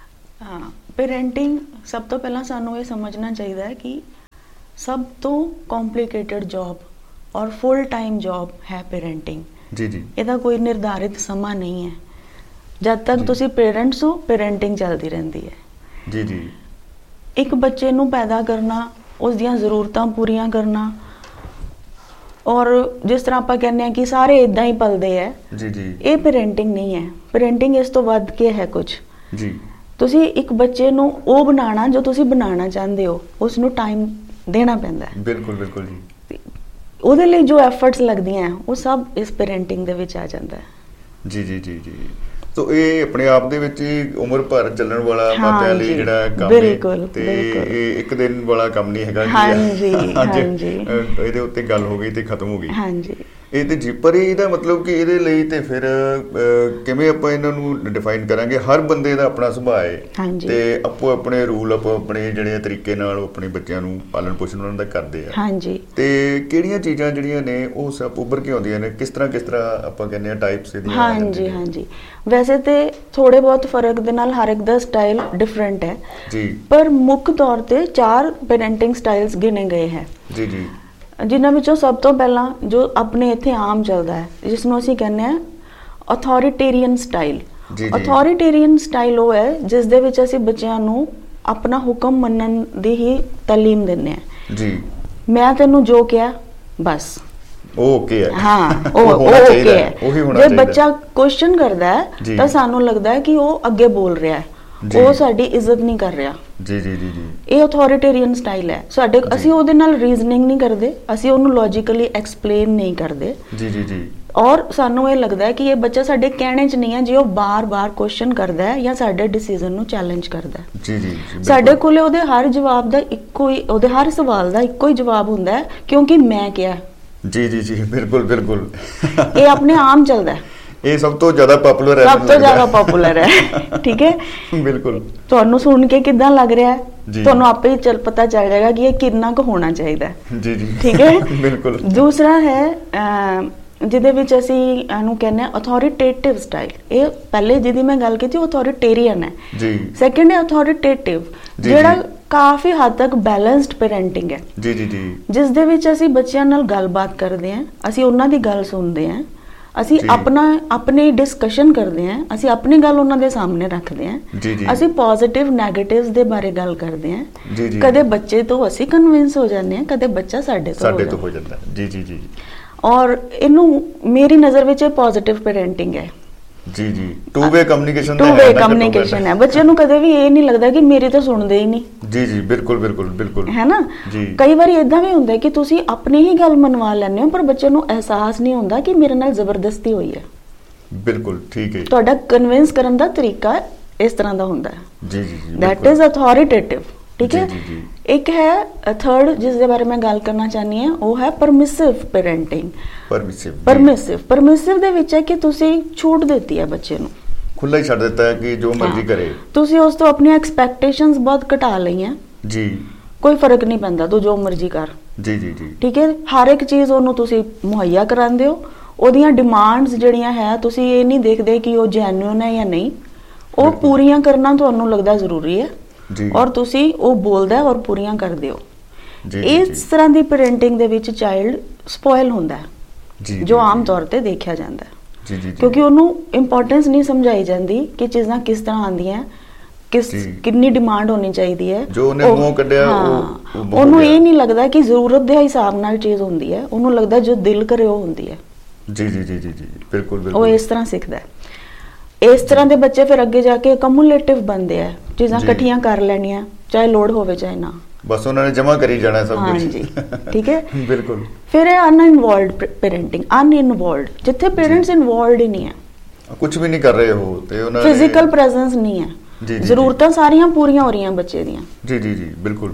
ਪੇਰੈਂਟਿੰਗ ਸਭ ਤੋਂ ਪਹਿਲਾਂ ਸਾਨੂੰ ਇਹ ਸਮਝਣਾ ਚਾਹੀਦਾ ਹੈ ਕਿ ਸਭ ਤੋਂ ਕੰਪਲਿਕੇਟਡ ਜੌਬ ਔਰ ਫੁੱਲ ਟਾਈਮ ਜੌਬ ਹੈ ਪੇਰੈਂਟਿੰਗ। ਜੀ ਜੀ। ਇਹਦਾ ਕੋਈ ਨਿਰਧਾਰਿਤ ਸਮਾਂ ਨਹੀਂ ਹੈ। ਜਦ ਤੱਕ ਤੁਸੀਂ ਪੇਰੈਂਟਸ ਹੋ, ਪੇਰੈਂਟਿੰਗ ਚੱਲਦੀ ਰਹਿੰਦੀ ਹੈ। ਜੀ ਜੀ। ਇੱਕ ਬੱਚੇ ਨੂੰ ਪੈਦਾ ਕਰਨਾ, ਉਸ ਦੀਆਂ ਜ਼ਰੂਰਤਾਂ ਪੂਰੀਆਂ ਕਰਨਾ, ਔਰ ਜਿਸ ਤਰ੍ਹਾਂ ਆਪਾਂ ਕਹਿੰਦੇ ਹਾਂ ਕਿ ਸਾਰੇ ਇੱਦਾਂ ਹੀ ਪਲਦੇ ਹੈ, ਜੀ ਜੀ, ਇਹ ਪੇਰੈਂਟਿੰਗ ਨਹੀਂ ਹੈ। ਪੇਰੈਂਟਿੰਗ ਇਸ ਤੋਂ ਵੱਧ ਕੇ ਹੈ ਕੁਝ। ਜੀ। ਤੁਸੀਂ ਇੱਕ ਬੱਚੇ ਨੂੰ ਉਹ ਬਣਾਉਣਾ ਜੋ ਤੁਸੀਂ ਬਣਾਉਣਾ ਚਾਹੁੰਦੇ ਹੋ, ਉਸ ਨੂੰ ਟਾਈਮ ਦੇਣਾ ਪੈਂਦਾ ਹੈ। ਬਿਲਕੁਲ ਬਿਲਕੁਲ ਜੀ। ਉਹਦੇ ਲਈ ਜੋ ਐਫਰਟਸ ਲੱਗਦੀਆਂ ਉਹ ਸਭ ਇਸ ਪੇਰੈਂਟਿੰਗ ਦੇ ਵਿੱਚ ਆ ਜਾਂਦਾ ਹੈ। ਜੀ ਜੀ ਜੀ ਜੀ। ਸੋ ਇਹ ਆਪਣੇ ਆਪ ਦੇ ਵਿੱਚ ਹੀ ਉਮਰ ਭਰ ਚੱਲਣ ਵਾਲਾ ਮਾਪਿਆਂ ਲਈ ਜਿਹੜਾ ਕੰਮ ਬਿਲਕੁਲ, ਹੈ ਤੇ ਬਿਲਕੁਲ। ਇਹ ਇੱਕ ਦਿਨ ਵਾਲਾ ਕੰਮ ਨਹੀਂ ਹੈਗਾ ਹਾਂਜੀ, ਅੱਜ ਹਾਂਜੀ। ਇਹਦੇ ਉੱਤੇ ਗੱਲ ਹੋ ਗਈ ਤੇ ਖਤਮ ਹੋ ਗਈ। ਹਾਂਜੀ। ਇਹ ਤੇ ਜੀ, ਪਰ ਇਹਦਾ ਮਤਲਬ ਕਿ ਇਹਦੇ ਲਈ ਤੇ ਫਿਰ ਕਿਵੇਂ ਆਪਾਂ ਇਹਨਾਂ ਨੂੰ ਡਿਫਾਈਨ ਕਰਾਂਗੇ? ਹਰ ਬੰਦੇ ਦਾ ਆਪਣਾ ਸੁਭਾਅ ਹੈ ਹਾਂਜੀ। ਤੇ ਆਪੋ ਆਪਣੇ ਰੂਲ, ਆਪੋ ਆਪਣੇ ਜਿਹੜੇ ਤਰੀਕੇ ਨਾਲ ਉਹ ਆਪਣੇ ਬੱਚਿਆਂ ਨੂੰ ਪਾਲਣ ਪੋਸ਼ਣ ਉਹਨਾਂ ਦਾ ਕਰਦੇ ਆ। ਹਾਂਜੀ। ਤੇ ਕਿਹੜੀਆਂ ਚੀਜ਼ਾਂ ਜਿਹੜੀਆਂ ਨੇ ਉਹ ਸਭ ਉੱਭਰ ਕੇ ਆਉਂਦੀਆਂ ਨੇ? ਕਿਸ ਤਰ੍ਹਾਂ ਆਪਾਂ ਕਹਿੰਦੇ ਆ ਟਾਈਪਸ ਇਹਦੀਆਂ ਆ ਜਾਂਦੀਆਂ ਹਾਂਜੀ, ਨੇ? ਹਾਂਜੀ। ਵੈਸੇ ਤੇ ਥੋੜੇ ਬਹੁਤ ਫਰਕ ਦੇ ਨਾਲ ਹਰ ਇੱਕ ਦਾ ਸਟਾਈਲ ਡਿਫਰੈਂਟ ਹੈ ਜੀ ਪਰ ਮੁੱਖ ਤੌਰ ਤੇ 4 ਪੈਰੈਂਟਿੰਗ ਸਟਾਈਲਸ ਗਿਣੇ ਗਏ ਹੈ, ਜੀ ਜੀ ਜਿਨ੍ਹਾਂ ਵਿੱਚੋਂ ਸਭ ਤੋਂ ਪਹਿਲਾਂ ਜੋ ਆਪਣੇ ਇੱਥੇ ਆਮ ਚੱਲਦਾ ਹੈ, ਜਿਸ ਨੂੰ ਅਸੀਂ ਕਹਿੰਦੇ ਆ ਅਥਾਰਟੇਰੀਅਨ ਸਟਾਈਲ। ਜੀ, ਜੀ। ਅਥਾਰਟੇਰੀਅਨ ਸਟਾਈਲ ਉਹ ਹੈ ਜਿਸ ਦੇ ਵਿੱਚ ਅਸੀਂ ਬੱਚਿਆਂ ਨੂੰ ਆਪਣਾ ਹੁਕਮ ਮੰਨਣ ਦੀ ਹੀ ਤਾਲੀਮ ਦਿੰਦੇ ਆ। ਜੀ ਮੈਂ ਤੈਨੂੰ ਜੋ ਕਿਹਾ ਬਸ ਉਹ ਓਕੇ ਹੈ। ਹਾਂ, ਉਹ ਹੋਣਾ ਓਕੇ ਚਾਹੀਦਾ ਹੈ। ਉਹੀ ਹੋਣਾ ਜੇ ਚਾਹੀਦਾ। ਬੱਚਾ ਕੁਐਸਚਨ ਕਰਦਾ ਹੈ ਜੀ। ਤਾਂ ਸਾਨੂੰ ਲੱਗਦਾ ਹੈ ਕਿ ਉਹ ਅੱਗੇ ਬੋਲ ਰਿਹਾ ਹੈ, ਜੀ। ਉਹ ਸਾਡੀ ਇੱਜ਼ਤ ਨਹੀਂ ਕਰ ਰਿਹਾ। ਜੀ ਜੀ ਜੀ ਜੀ ਇਹ ਅਥਾਰਟੇਰੀਅਨ ਸਟਾਈਲ ਹੈ ਸਾਡੇ। ਅਸੀਂ ਉਹਦੇ ਨਾਲ ਰੀਜ਼ਨਿੰਗ ਨਹੀਂ ਕਰਦੇ, ਅਸੀਂ ਉਹਨੂੰ ਲੌਜੀਕਲੀ ਐਕਸਪਲੇਨ ਨਹੀਂ ਕਰਦੇ ਜੀ ਜੀ ਜੀ ਔਰ ਸਾਨੂੰ ਇਹ ਲੱਗਦਾ ਹੈ ਕਿ ਇਹ ਬੱਚਾ ਸਾਡੇ ਕਹਿਣੇ 'ਚ ਨਹੀਂ ਹੈ ਜੇ ਉਹ ਬਾਰ-ਬਾਰ ਕੁਐਸਚਨ ਕਰਦਾ ਹੈ ਜਾਂ ਸਾਡੇ ਡਿਸੀਜਨ ਨੂੰ ਚੈਲੰਜ ਕਰਦਾ ਹੈ। ਜੀ ਜੀ ਜੀ ਸਾਡੇ ਕੋਲੇ ਉਹਦੇ ਹਰ ਜਵਾਬ ਦਾ ਇੱਕੋ ਹੀ, ਉਹਦੇ ਹਰ ਸਵਾਲ ਦਾ ਇੱਕੋ ਹੀ ਜਵਾਬ ਹੁੰਦਾ ਹੈ, ਕਿਉਂਕਿ ਮੈਂ ਕਿਹਾ। ਜੀ ਜੀ ਜੀ ਬਿਲਕੁਲ ਬਿਲਕੁਲ ਇਹ ਆਪਣੇ ਆਮ ਚੱਲਦਾ ਹੈ, ਇਹ ਸਭ ਤੋਂ ਜ਼ਿਆਦਾ ਪਪੂਲਰ ਹੈ, ਸਭ ਤੋਂ ਜ਼ਿਆਦਾ ਪਪੂਲਰ ਹੈ। ਠੀਕ ਹੈ, ਬਿਲਕੁਲ। ਤੁਹਾਨੂੰ ਸੁਣ ਕੇ ਕਿੱਦਾਂ ਲੱਗ ਰਿਹਾ ਹੈ, ਜੀ। ਤੁਹਾਨੂੰ ਆਪੇ ਹੀ ਪਤਾ ਚੱਲ ਜਾਏਗਾ ਕਿ ਇਹ ਕਿੰਨਾ ਕੁ ਹੋਣਾ ਚਾਹੀਦਾ ਹੈ। ਜੀ ਜੀ ਠੀਕ ਹੈ। ਬਿਲਕੁਲ। ਦੂਸਰਾ ਹੈ ਜਿਹਦੇ ਵਿੱਚ ਅਸੀਂ ਇਹਨੂੰ ਕਹਿੰਦੇ ਆ ਅਥਾਰਟੇਟਿਵ ਸਟਾਈਲ। ਇਹ ਪਹਿਲੇ ਜਿਹਦੀ ਮੈਂ ਗੱਲ ਕੀਤੀ ਉਹ ਅਥਾਰਟੇਰੀਅਨ ਹੈ। ਜੀ ਸੈਕੰਡ ਹੈ ਅਥਾਰਟੇਟਿਵ, ਜੀ, ਜਿਹੜਾ ਜੀ। ਕਾਫੀ ਹੱਦ ਤੱਕ ਬੈਲੈਂਸਡ ਪੈਰੈਂਟਿੰਗ ਹੈ, ਜੀ ਜੀ ਜੀ ਜਿਸ ਦੇ ਵਿੱਚ ਅਸੀਂ ਬੱਚਿਆਂ ਨਾਲ ਗੱਲਬਾਤ ਕਰਦੇ ਹਾਂ, ਅਸੀਂ ਉਹਨਾਂ ਦੀ ਗੱਲ ਸੁਣਦੇ ਹਾਂ, ਅਸੀਂ ਜੀ। ਆਪਣੀ ਡਿਸਕਸ਼ਨ ਕਰਦੇ ਹਾਂ, ਅਸੀਂ ਆਪਣੀ ਗੱਲ ਉਹਨਾਂ ਦੇ ਸਾਹਮਣੇ ਰੱਖਦੇ ਹਾਂ, ਜੀ, ਜੀ। ਅਸੀਂ ਪੋਜ਼ਿਟਿਵ ਨੈਗੇਟਿਵਸ ਦੇ ਬਾਰੇ ਗੱਲ ਕਰਦੇ ਹਾਂ। ਜੀ, ਜੀ। ਕਦੇ ਬੱਚੇ ਤੋਂ ਅਸੀਂ ਕਨਵਿੰਸ ਹੋ ਜਾਂਦੇ ਹਾਂ, ਕਦੇ ਬੱਚਾ ਸਾਡੇ ਤੋਂ ਹੋ ਜਾਂਦਾ। ਜੀ ਜੀ ਜੀ ਔਰ ਇਹਨੂੰ ਮੇਰੀ ਨਜ਼ਰ ਵਿੱਚ ਇਹ ਪੋਜ਼ਿਟਿਵ ਪੈਰੈਂਟਿੰਗ ਹੈ। ਜੀ ਜੀ two way communication two way communication ਹੈ। ਬੱਚੇ ਨੂੰ ਕਦੇ ਵੀ ਇਹ ਨਹੀਂ ਲੱਗਦਾ ਕਿ ਮੇਰੀ ਤਾਂ ਸੁਣਦੇ ਹੀ ਨਹੀਂ। ਜੀ ਜੀ ਬਿਲਕੁਲ ਬਿਲਕੁਲ ਬਿਲਕੁਲ ਹੈ ਨਾ। ਜੀ। ਕਈ ਵਾਰੀ ਇਦਾਂ ਵੀ ਹੁੰਦਾ ਕਿ ਤੁਸੀਂ ਆਪਣੀ ਹੀ ਗੱਲ ਮਨਵਾ ਲੈਂਦੇ ਹੋ ਪਰ ਬੱਚੇ ਨੂੰ ਅਹਿਸਾਸ ਨਹੀਂ ਹੁੰਦਾ ਕਿ ਮੇਰੇ ਨਾਲ ਜ਼ਬਰਦਸਤੀ ਹੋਈ ਹੈ। ਬਿਲਕੁਲ ਠੀਕ ਹੈ। ਤੁਹਾਡਾ ਕਨਵਿੰਸ ਕਰਨ ਦਾ ਤਰੀਕਾ ਇਸ ਤਰ੍ਹਾਂ ਦਾ ਹੁੰਦਾ ਹੈ। ਜੀ ਜੀ ਜੀ ਦੈਟ ਇਜ਼ ਅਥਾਰਟੇਟਿਵ। ਠੀਕ ਹੈ। ਜੀ, ਜੀ, ਜੀ। ਇੱਕ ਹੈ ਥਰਡ ਜਿਸ ਦੇ ਬਾਰੇ ਮੈਂ ਗੱਲ ਕਰਨਾ ਚਾਹਨੀ ਹਾਂ, ਉਹ ਹੈ ਪਰਮਿਸਿਵ ਪੈਰੈਂਟਿੰਗ। ਪਰਮਿਸਿਵ ਦੇ ਵਿੱਚ ਹੈ ਕਿ ਤੁਸੀਂ ਛੂਟ ਦਿੱਤੀ ਹੈ ਬੱਚੇ ਨੂੰ, ਖੁੱਲਾ ਹੀ ਛੱਡ ਦਿੱਤਾ ਹੈ ਕਿ ਜੋ ਮਰਜ਼ੀ ਕਰੇ। ਤੁਸੀਂ ਉਸ ਤੋਂ ਆਪਣੀਆਂ ਐਕਸਪੈਕਟੇਸ਼ਨਸ ਬਹੁਤ ਘਟਾ ਲਈਆਂ। ਜੀ ਕੋਈ ਫਰਕ ਨਹੀਂ ਪੈਂਦਾ, ਤੂੰ ਜੋ ਮਰਜ਼ੀ ਕਰ। ਜੀ ਜੀ ਜੀ ਠੀਕ ਹੈ। ਹਰ ਇੱਕ ਚੀਜ਼ ਉਹਨੂੰ ਤੁਸੀਂ ਮੁਹੱਈਆ ਕਰਾਉਂਦੇ ਹੋ। ਉਹਦੀਆਂ ਡਿਮਾਂਡਸ ਜਿਹੜੀਆਂ ਹੈ ਤੁਸੀਂ ਇਹ ਨਹੀਂ ਦੇਖਦੇ ਕਿ ਉਹ ਜੈਨੂਇਨ ਹੈ ਜਾਂ ਨਹੀਂ, ਉਹ ਪੂਰੀਆਂ ਕਰਨਾ ਤੁਹਾਨੂੰ ਲੱਗਦਾ ਜ਼ਰੂਰੀ ਹੈ ਜੀ ਔਰ ਤੁਸੀਂ ਉਹ ਬੋਲਦਾ ਔਰ ਪੂਰੀਆਂ ਕਰਦੇ ਹੋ। ਜੀ ਇਸ ਤਰ੍ਹਾਂ ਦੀ ਪੈਰੈਂਟਿੰਗ ਦੇ ਵਿੱਚ ਚਾਈਲਡ ਸਪੋਇਲ ਹੁੰਦਾ ਹੈ, ਜੀ ਜੋ ਆਮ ਤੌਰ ਤੇ ਦੇਖਿਆ ਜਾਂਦਾ ਹੈ। ਜੀ ਜੀ ਕਿਉਂਕਿ ਉਹਨੂੰ ਇੰਪੋਰਟੈਂਸ ਨਹੀਂ ਸਮਝਾਈ ਜਾਂਦੀ ਕਿ ਚੀਜ਼ਾਂ ਕਿਸ ਤਰ੍ਹਾਂ ਆਉਂਦੀਆਂ, ਕਿੰਨੀ ਡਿਮਾਂਡ ਹੋਣੀ ਚਾਹੀਦੀ ਹੈ। ਜੋ ਉਹਨੇ ਮੂੰਹ ਕੱਢਿਆ ਉਹਨੂੰ ਇਹ ਨਹੀਂ ਲੱਗਦਾ ਕਿ ਜ਼ਰੂਰਤ ਦੇ ਹਿਸਾਬ ਨਾਲ ਚੀਜ਼ ਹੁੰਦੀ ਹੈ, ਉਹਨੂੰ ਲੱਗਦਾ ਜੋ ਦਿਲ ਕਰੇ ਉਹ ਹੁੰਦੀ ਹੈ। ਜੀ ਜੀ ਜੀ ਜੀ ਜੀ ਬਿਲਕੁਲ ਉਹ ਬਿਲਕੁਲ ਇਸ ਤਰ੍ਹਾਂ ਸਿੱਖਦਾ ਹੈ। ਇਸ ਤਰ੍ਹਾਂ ਦੇ ਬੱਚੇ ਫਿਰ ਅੱਗੇ ਜਾ ਕੇ ਕਮੂਲੇਟਿਵ ਬਣਦੇ ਆ, ਚੀਜ਼ਾਂ ਇਕੱਠੀਆਂ ਕਰ ਲੈਣੀਆਂ ਚਾਹੇ ਲੋੜ ਹੋਵੇ ਚਾਹੇ ਨਾ। ਬਸ ਉਹਨਾਂ ਨੇ ਜਮਾ ਕਰੀ ਜਾਣਾ ਸਭ ਕੁਝ। ਹਾਂਜੀ ਠੀਕ ਹੈ। ਬਿਲਕੁਲ। ਫਿਰ ਇਹ ਅਨਇਨਵੋਲਵਡ ਪੈਰੈਂਟਿੰਗ। ਅਨਇਨਵੋਲਵਡ ਜਿੱਥੇ ਪੇਰੈਂਟਸ ਇਨਵੋਲਵਡ ਹੀ ਨਹੀਂ ਹੈ, ਕੁਝ ਵੀ ਨਹੀਂ ਕਰ ਰਹੇ ਹੋ ਤੇ ਉਹਨਾਂ ਨੇ ਫਿਜ਼ੀਕਲ ਪ੍ਰੈਜ਼ੈਂਸ ਨਹੀਂ ਹੈ, ਜੀ, ਜੀ, ਜ਼ਰੂਰਤਾਂ ਸਾਰੀਆਂ ਪੂਰੀਆਂ ਹੋ ਰਹੀਆਂ ਬੱਚੇ ਦੀਆਂ, ਜੀ ਜੀ ਜੀ ਬਿਲਕੁਲ,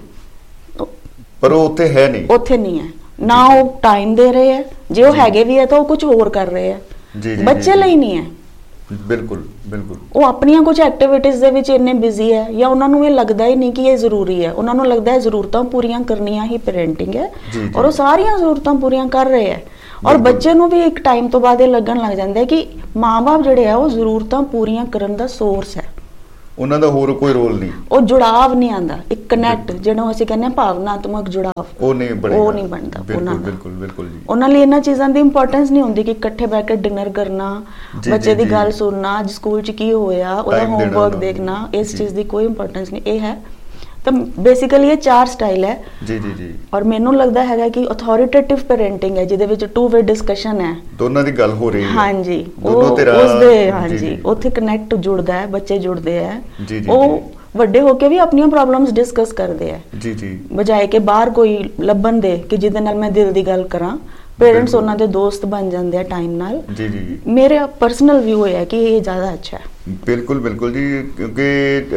ਪਰ ਉਹ ਉੱਥੇ ਹੈ ਨਹੀਂ। ਉੱਥੇ ਨਹੀਂ ਹੈ ਨਾ। ਉਹ ਟਾਈਮ ਦੇ ਰਹੇ ਹੈ, ਜੇ ਉਹ ਹੈਗੇ ਵੀ ਹੈ ਤਾਂ ਉਹ ਕੁਝ ਹੋਰ ਕਰ ਰਹੇ ਹੈ, ਜੀ ਜੀ ਬੱਚੇ ਲਈ ਨਹੀਂ ਹੈ। ਬਿਲਕੁਲ ਬਿਲਕੁਲ। ਉਹ ਆਪਣੀਆਂ ਕੁਝ ਐਕਟੀਵਿਟੀਜ਼ ਦੇ ਵਿੱਚ ਇੰਨੇ ਬਿਜ਼ੀ ਹੈ ਜਾਂ ਉਹਨਾਂ ਨੂੰ ਇਹ ਲੱਗਦਾ ਹੀ ਨਹੀਂ ਕਿ ਇਹ ਜ਼ਰੂਰੀ ਹੈ। ਉਹਨਾਂ ਨੂੰ ਲੱਗਦਾ ਹੈ ਜ਼ਰੂਰਤਾਂ ਪੂਰੀਆਂ ਕਰਨੀਆਂ ਹੀ ਪੈਰੈਂਟਿੰਗ ਹੈ ਔਰ ਉਹ ਸਾਰੀਆਂ ਜ਼ਰੂਰਤਾਂ ਪੂਰੀਆਂ ਕਰ ਰਹੇ ਹੈ। ਔਰ ਬੱਚੇ ਨੂੰ ਵੀ ਇੱਕ ਟਾਈਮ ਤੋਂ ਬਾਅਦ ਇਹ ਲੱਗਣ ਲੱਗ ਜਾਂਦਾ ਹੈ ਕਿ ਮਾਂ-ਬਾਪ ਜਿਹੜੇ ਆ ਉਹ ਜ਼ਰੂਰਤਾਂ ਪੂਰੀਆਂ ਕਰਨ ਦਾ ਸੋਰਸ ਹੈ, ਉਹਨਾਂ ਦਾ ਹੋਰ ਕੋਈ ਰੋਲ ਨਹੀਂ। ਉਹ ਜੁੜਾਵ ਨਹੀਂ ਆਂਦਾ, ਇੱਕ ਕਨੈਕਟ ਜਿਹਨੂੰ ਅਸੀਂ ਕਹਿੰਦੇ ਹਾਂ ਭਾਵਨਾਤਮਕ ਜੁੜਾਵ, ਉਹ ਨਹੀਂ ਬਣਦਾ ਉਹਨਾਂ ਦਾ। ਬਿਲਕੁਲ ਬਿਲਕੁਲ ਜੀ। ਉਹਨਾਂ ਲਈ ਇਹਨਾਂ ਚੀਜ਼ਾਂ ਦੀ ਇੰਪੋਰਟੈਂਸ ਨਹੀਂ ਹੁੰਦੀ ਕਿ ਇਕੱਠੇ ਬੈਠ ਕੇ ਡਿਨਰ ਕਰਨਾ, ਬੱਚੇ ਦੀ ਗੱਲ ਸੁਣਨਾ, ਅੱਜ ਸਕੂਲ 'ਚ ਕੀ ਹੋਇਆ, ਉਹਦਾ ਹੋਮਵਰਕ ਦੇਖਣਾ, ਇਸ ਚੀਜ਼ ਦੀ ਕੋਈ ਇੰਪੋਰਟੈਂਸ ਨਹੀਂ। ਇਹ ਹੈ ਤਾਂ ਬੇਸਿਕਲੀ ਇਹ 4 ਸਟਾਈਲ ਹੈ। ਜੀ ਜੀ ਜੀ। ਔਰ ਮੈਨੂੰ ਲੱਗਦਾ ਹੈਗਾ ਕਿ ਅਥਾਰਟੇਟਿਵ ਪੈਰੈਂਟਿੰਗ ਹੈ ਜਿਹਦੇ ਵਿੱਚ ਟੂ ਵੇ ਡਿਸਕਸ਼ਨ ਹੈ, ਦੋਨਾਂ ਦੀ ਗੱਲ ਹੋ ਰਹੀ ਹੈ। ਹਾਂਜੀ ਦੋਨੋਂ ਧਿਰਾਂ ਉਸਦੇ ਹਾਂਜੀ ਉੱਥੇ ਕਨੈਕਟ ਜੁੜਦਾ ਹੈ, ਬੱਚੇ ਜੁੜਦੇ ਹੈ, ਉਹ ਵੱਡੇ ਹੋ ਕੇ ਵੀ ਆਪਣੀਆਂ ਪ੍ਰੋਬਲਮਸ ਡਿਸਕਸ ਕਰਦੇ ਹੈ। ਜੀ ਜੀ। ਬਜਾਏ ਕਿ ਬਾਹਰ ਕੋਈ ਲੱਭਣ ਦੇ ਕਿ ਜਿਹਦੇ ਨਾਲ ਮੈਂ ਦਿਲ ਦੀ ਗੱਲ ਕਰਾਂ, ਪੇਰੈਂਟਸ ਬਿਲਕੁਲ। ਉਹਨਾਂ ਦੇ ਦੋਸਤ ਬਣ ਜਾਂਦੇ ਆ ਟਾਈਮ ਨਾਲ। ਜੀ ਜੀ ਮੇਰਾ ਪਰਸਨਲ ਵਿਊ ਹੈ ਕਿ ਇਹ ਜ਼ਿਆਦਾ ਅੱਛਾ ਹੈ। ਬਿਲਕੁਲ ਬਿਲਕੁਲ ਜੀ, ਕਿਉਂਕਿ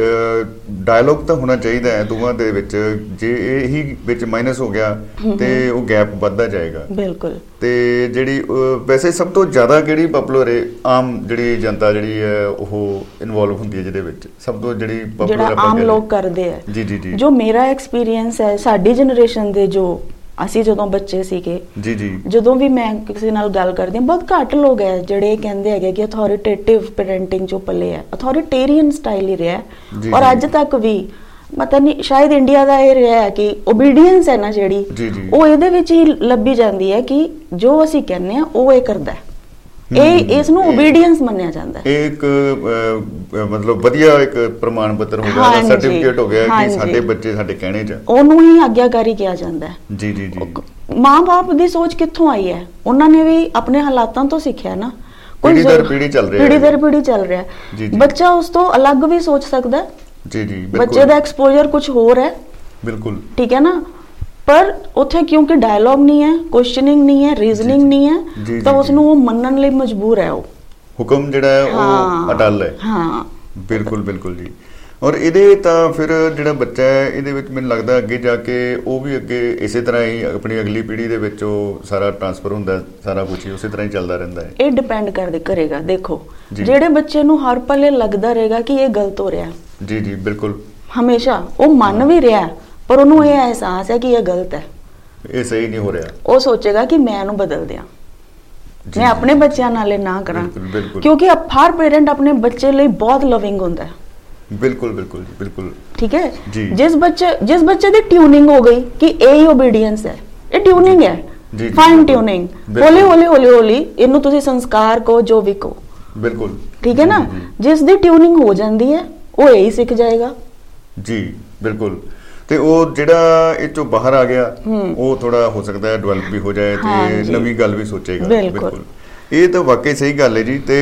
ਡਾਇਲੋਗ ਤਾਂ ਹੋਣਾ ਚਾਹੀਦਾ ਹੈ ਦੋਵਾਂ ਦੇ ਵਿੱਚ। ਜੇ ਇਹੀ ਵਿੱਚ ਮਾਈਨਸ ਹੋ ਗਿਆ ਤੇ ਉਹ ਗੈਪ ਵੱਧਦਾ ਜਾਏਗਾ। ਬਿਲਕੁਲ। ਤੇ ਜਿਹੜੀ ਵੈਸੇ ਸਭ ਤੋਂ ਜ਼ਿਆਦਾ ਕਿਹੜੀ ਪਪੂਲਰ ਹੈ, ਆਮ ਜਿਹੜੀ ਜਨਤਾ ਜਿਹੜੀ ਹੈ ਉਹ ਇਨਵੋਲਵ ਹੁੰਦੀ ਹੈ ਜਿਹਦੇ ਵਿੱਚ ਸਭ ਤੋਂ ਜਿਹੜੀ ਜਿਹੜਾ ਪਪੂਲਰ ਆਮ ਲੋਕ ਕਰਦੇ ਆ, ਜੀ ਜੀ ਜੀ ਜੋ ਮੇਰਾ ਐਕਸਪੀਰੀਅੰਸ ਹੈ, ਸਾਡੀ ਜਨਰੇਸ਼ਨ ਦੇ ਜੋ ਅਸੀਂ ਜਦੋਂ ਬੱਚੇ ਸੀਗੇ, ਜੀ ਜੀ ਜਦੋਂ ਵੀ ਮੈਂ ਕਿਸੇ ਨਾਲ ਗੱਲ ਕਰਦੀ ਹਾਂ, ਬਹੁਤ ਘੱਟ ਲੋਕ ਹੈ ਜਿਹੜੇ ਕਹਿੰਦੇ ਹੈਗੇ ਕਿ ਅਥਾਰਟੇਟਿਵ ਪੈਰੈਂਟਿੰਗ ਜੋ ਪਲੇ ਹੈ, ਅਥਾਰਟੇਰੀਅਨ ਸਟਾਈਲ ਹੀ ਰਿਹਾ ਜੀ, ਔਰ ਜੀ। ਅੱਜ ਤੱਕ ਵੀ ਪਤਾ ਨਹੀਂ ਸ਼ਾਇਦ ਇੰਡੀਆ ਦਾ ਇਹ ਰਿਹਾ ਹੈ ਕਿ ਓਬੀਡੀਐਂਸ ਹੈ ਨਾ ਜਿਹੜੀ, ਜੀ, ਜੀ। ਉਹ ਇਹਦੇ ਵਿੱਚ ਹੀ ਲੱਭੀ ਜਾਂਦੀ ਹੈ ਕਿ ਜੋ ਅਸੀਂ ਕਹਿੰਦੇ ਆ ਉਹ ਇਹ ਕਰਦਾ ਹੈ। ਇਹ ਇਸ ਨੂੰ ਓਬੀਡੀਐਂਸ ਮੰਨਿਆ ਜਾਂਦਾ ਹੈ। ਇਹ ਇੱਕ ਮਤਲਬ ਵਧੀਆ ਇੱਕ ਪ੍ਰਮਾਣ ਪੱਤਰ ਹੋ ਗਿਆ, ਹਾਂਜੀ, ਸਰਟੀਫਿਕੇਟ ਹੋ ਗਿਆ ਕਿ ਹਾਂਜੀ। ਸਾਡੇ ਬੱਚੇ ਸਾਡੇ ਕਹਿਣੇ 'ਚ। ਉਹਨੂੰ ਹੀ ਆਗਿਆਕਾਰੀ ਕਿਹਾ ਜਾਂਦਾ ਹੈ। ਜੀ ਜੀ ਜੀ ਮਾਂ-ਬਾਪ ਦੀ ਸੋਚ ਕਿੱਥੋਂ ਆਈ ਹੈ? ਉਹਨਾਂ ਨੇ ਵੀ ਆਪਣੇ ਹਾਲਾਤਾਂ ਤੋਂ ਸਿੱਖਿਆ ਨਾ। ਪੀੜ੍ਹੀ ਦਰ ਜ਼ਰੂਰ- ਪੀੜ੍ਹੀ ਚੱਲ ਰਿਹਾ ਪੀੜ੍ਹੀ ਹੈ। ਦਰ ਪੀੜ੍ਹੀ ਚੱਲ ਰਿਹਾ ਹੈ। ਜੀ, ਜੀ। ਬੱਚਾ ਉਸ ਤੋਂ ਅਲੱਗ ਵੀ ਸੋਚ ਸਕਦਾ ਹੈ। ਜੀ ਜੀ ਬੱਚੇ ਦਾ ਐਕਸਪੋਜ਼ਰ ਕੁਝ ਹੋਰ ਹੈ, ਬਿਲਕੁਲ ਠੀਕ ਹੈ ਨਾ, ਪਰ ਉੱਥੇ ਕਿਉਂਕਿ ਡਾਇਲੌਗ ਨਹੀਂ ਹੈ, ਕੁਐਸਚਨਿੰਗ ਨਹੀਂ ਹੈ, ਰੀਜ਼ਨਿੰਗ ਜੀ, ਨਹੀਂ ਜੀ, ਹੈ, ਜੀ, ਤਾਂ ਉਸ ਜੀ। ਨੂੰ ਉਹ ਮੰਨਣ ਲਈ ਮਜਬੂਰ ਹੈ। ਉਹ ਹੁਕਮ ਜਿਹੜਾ ਹੈ ਉਹ ਅਟੱਲ ਹੈ। ਹਾਂ ਬਿਲਕੁਲ ਬਿਲਕੁਲ ਜੀ। ਔਰ ਇਹਦੇ ਤਾਂ ਫਿਰ ਜਿਹੜਾ ਬੱਚਾ ਹੈ ਇਹਦੇ ਵਿੱਚ ਮੈਨੂੰ ਲੱਗਦਾ ਅੱਗੇ ਜਾ ਕੇ ਉਹ ਵੀ ਅੱਗੇ ਇਸੇ ਤਰ੍ਹਾਂ ਹੀ ਆਪਣੀ ਅਗਲੀ ਪੀੜ੍ਹੀ ਦੇ ਵਿੱਚ ਉਹ ਸਾਰਾ ਟ੍ਰਾਂਸਫਰ ਹੁੰਦਾ, ਸਾਰਾ ਕੁਝ ਹੀ ਉਸੇ ਤਰ੍ਹਾਂ ਹੀ ਚੱਲਦਾ ਰਹਿੰਦਾ ਹੈ। ਇਹ ਡਿਪੈਂਡ ਕਰੇਗਾ। ਦੇਖੋ, ਜੀ। ਜਿਹੜੇ ਬੱਚੇ ਨੂੰ ਹਰ ਪਲੇ ਲੱਗਦਾ ਰਹੇਗਾ ਕਿ ਇਹ ਗਲਤ ਹੋ ਰਿਹਾ, ਜੀ ਜੀ ਬਿਲਕੁਲ, ਹਮੇਸ਼ਾ ਉਹ ਮੰਨ ਵੀ ਰਿਹਾ ਹੈ, ਪਰ ਉਹਨੂੰ ਇਹ ਅਹਿਸਾਸ ਹੈ ਕਿ ਇਹ ਗਲਤ ਹੈ, ਇਹ ਸਹੀ ਨਹੀਂ ਹੋ ਰਿਹਾ। ਉਹ ਸੋਚੇਗਾ ਕਿ ਮੈਂ ਇਹਨੂੰ ਬਦਲ ਦਿਆਂ, ਜੀ, ਮੈਂ ਆਪਣੇ ਬੱਚਿਆਂ ਨਾਲ ਇਹ ਨਾ ਕਰਾਂ। ਬਿਲਕੁਲ, ਬਿਲਕੁਲ। ਕਿਉਂਕਿ ਹਰ ਪੇਰੈਂਟ ਆਪਣੇ ਬੱਚੇ ਲਈ ਬਹੁਤ ਲਵਿੰਗ ਹੁੰਦਾ ਹੈ, ਬਿਲਕੁਲ ਬਿਲਕੁਲ ਜੀ ਬਿਲਕੁਲ। ਠੀਕ ਹੈ। ਜੀ। ਜਿਸ ਬੱਚੇ ਦੀ ਟਿਊਨਿੰਗ ਹੋ ਗਈ ਕਿ ਇਹ ਹੀ ਓਬੀਡੀਐਂਸ ਹੈ, ਇਹ ਟਿਊਨਿੰਗ ਹੈ, ਜੀ, ਜੀ, ਫਾਈਨ ਬਿਲਕੁਲ। ਟਿਊਨਿੰਗ, ਬਿਲਕੁਲ। ਹੌਲੀ ਹੌਲੀ ਇਹਨੂੰ ਤੁਸੀਂ ਸੰਸਕਾਰ ਕਹੋ, ਜੋ ਵੀ ਕਹੋ, ਬਿਲਕੁਲ ਠੀਕ ਹੈ ਨਾ। ਜੀ, ਜਿਸ ਦੀ ਟਿਊਨਿੰਗ ਹੋ ਜਾਂਦੀ ਹੈ ਉਹ ਇਹੀ ਸਿੱਖ ਜਾਏਗਾ। ਜੀ ਬਿਲਕੁਲ। ਤੇ ਉਹ ਜਿਹੜਾ ਇਹ ਚੋਂ ਬਾਹਰ ਆ ਗਿਆ ਉਹ ਥੋੜਾ ਹੋ ਸਕਦਾ ਹੈ ਡਿਵੈਲਪ ਵੀ ਹੋ ਜਾਏ ਤੇ ਹਾਂਜੀ। ਨਵੀਂ ਗੱਲ ਵੀ ਸੋਚੇਗਾ। ਬਿਲਕੁਲ। ਇਹ ਤਾਂ ਵਾਕਈ ਸਹੀ ਗੱਲ ਹੈ ਜੀ। ਤੇ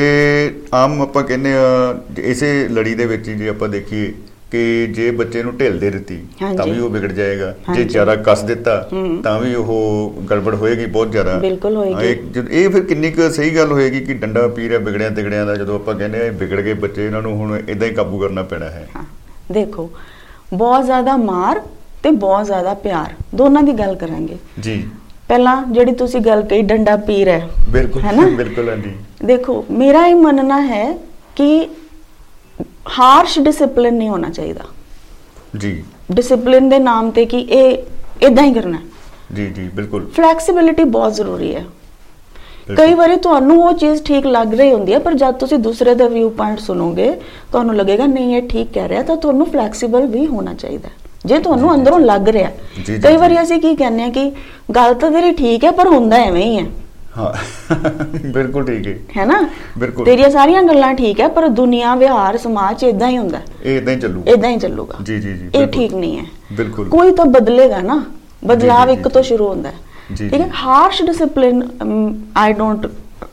ਆਮ ਆਪਾਂ ਕਹਿੰਦੇ ਆ ਇਸੇ ਲੜੀ ਦੇ ਵਿੱਚ ਹੀ ਜੇ ਆਪਾਂ ਦੇਖੀਏ ਕਿ ਜੇ ਬੱਚੇ ਨੂੰ ਢਿੱਲ ਦੇ ਦਿੱਤੀ ਹਾਂਜੀ। ਤਾਂ ਵੀ ਉਹ ਵਿਗੜ ਜਾਏਗਾ, ਜੇ ਹਾਂਜੀ। ਜ਼ਿਆਦਾ ਕੱਸ ਦਿੱਤਾ ਤਾਂ ਵੀ ਉਹ ਗੜਬੜ ਹੋਏਗੀ ਬਹੁਤ ਜ਼ਿਆਦਾ। ਬਿਲਕੁਲ ਹੋਏਗੀ। ਇਹ ਫਿਰ ਕਿੰਨੀ ਕੁ ਸਹੀ ਗੱਲ ਹੋਏਗੀ ਕਿ ਡੰਡਾ ਪੀ ਰਿਹਾ ਵਿਗੜਿਆ ਤਿਗੜਿਆਂ ਦਾ, ਜਦੋਂ ਆਪਾਂ ਕਹਿੰਦੇ ਆ ਵਿਗੜ ਗਏ ਬੱਚੇ, ਇਹਨਾਂ ਨੂੰ ਹੁਣ ਇਦਾਂ ਹੀ ਕਾਬੂ ਕਰਨਾ ਪੈਣਾ ਹੈ। ਹਾਂ, ਦੇਖੋ, ਬਹੁਤ ਜ਼ਿਆਦਾ ਮਾਰ ਤੇ ਬਹੁਤ ਜ਼ਿਆਦਾ ਪਿਆਰ, ਦੋਨਾਂ ਦੀ ਗੱਲ ਕਰਾਂਗੇ। ਜੀ ਪਹਿਲਾਂ ਜਿਹੜੀ ਤੁਸੀਂ ਗੱਲ ਕਹੀ ਡੰਡਾ ਪੀਰ ਹੈ, ਬਿਲਕੁਲ ਹੈ ਨਾ? ਬਿਲਕੁਲ ਹਾਂਜੀ। ਦੇਖੋ, ਮੇਰਾ ਇਹ ਮੰਨਣਾ ਹੈ ਕਿ ਹਾਰਸ਼ ਡਿਸਪਲਿਨ ਨਹੀਂ ਹੋਣਾ ਚਾਹੀਦਾ। ਜੀ ਡਿਸਪਲਿਨ ਦੇ ਨਾਮ ਤੇ ਕਿ ਇਹ ਇਦਾਂ ਹੀ ਕਰਨਾ ਹੈ। ਜੀ ਜੀ ਬਿਲਕੁਲ ਫਲੈਕਸੀਬਿਲਿਟੀ ਬਹੁਤ ਜ਼ਰੂਰੀ ਹੈ। ਕਈ ਵਾਰੀ ਤੁਹਾਨੂੰ ਉਹ ਚੀਜ਼ ਠੀਕ ਲੱਗ ਰਹੀ ਹੁੰਦੀ ਹੈ, ਪਰ ਜਦ ਤੁਸੀਂ ਦੂਸਰੇ ਦਾ ਵਿਊ ਪੁਆਇੰਟ ਸੁਣੋਗੇ ਤੁਹਾਨੂੰ ਲੱਗੇਗਾ ਨਹੀਂ ਇਹ ਠੀਕ ਕਹਿ ਰਿਹਾ, ਤਾਂ ਤੁਹਾਨੂੰ ਫਲੈਕਸੀਬਲ ਵੀ ਹੋਣਾ ਚਾਹੀਦਾ ਜੇ ਤੁਹਾਨੂੰ ਅੰਦਰੋਂ ਲੱਗ ਰਿਹਾ। ਜੀ, ਕਈ ਜੀ, ਵਾਰੀ ਅਸੀਂ ਕੀ ਕਹਿੰਦੇ ਆ ਕਿ ਗੱਲ ਤਾਂ ਤੇਰੀ ਠੀਕ ਹੈ ਪਰ ਹੁੰਦਾ ਐਵੇਂ ਹੀ ਹੈ, ਹਾਂ ਬਿਲਕੁਲ ਠੀਕ ਹੈ। ਹੈ ਨਾ? ਬਿਲਕੁਲ। ਤੇਰੀਆਂ ਸਾਰੀਆਂ ਗੱਲਾਂ ਠੀਕ ਹੈ ਪਰ ਦੁਨੀਆ ਵਿਹਾਰ ਸਮਾਜ 'ਚ ਇਦਾਂ ਹੀ ਹੁੰਦਾ, ਇਹ ਇਦਾਂ ਹੀ ਚੱਲੂਗਾ। ਇਦਾਂ ਹੀ ਚੱਲੂਗਾ। ਜੀ ਜੀ ਜੀ ਇਹ ਬਿਲਕੁਲ। ਠੀਕ ਨਹੀਂ ਹੈ। ਬਿਲਕੁਲ ਕੋਈ ਤਾਂ ਬਦਲੇਗਾ ਨਾ, ਬਦਲਾਵ ਜੀ, ਇੱਕ ਜੀ, ਤੋਂ ਜੀ। ਸ਼ੁਰੂ ਹੁੰਦਾ ਹੈ, ਜੀ, ਠੀਕ ਹੈ। ਜੀ। Harsh discipline I don't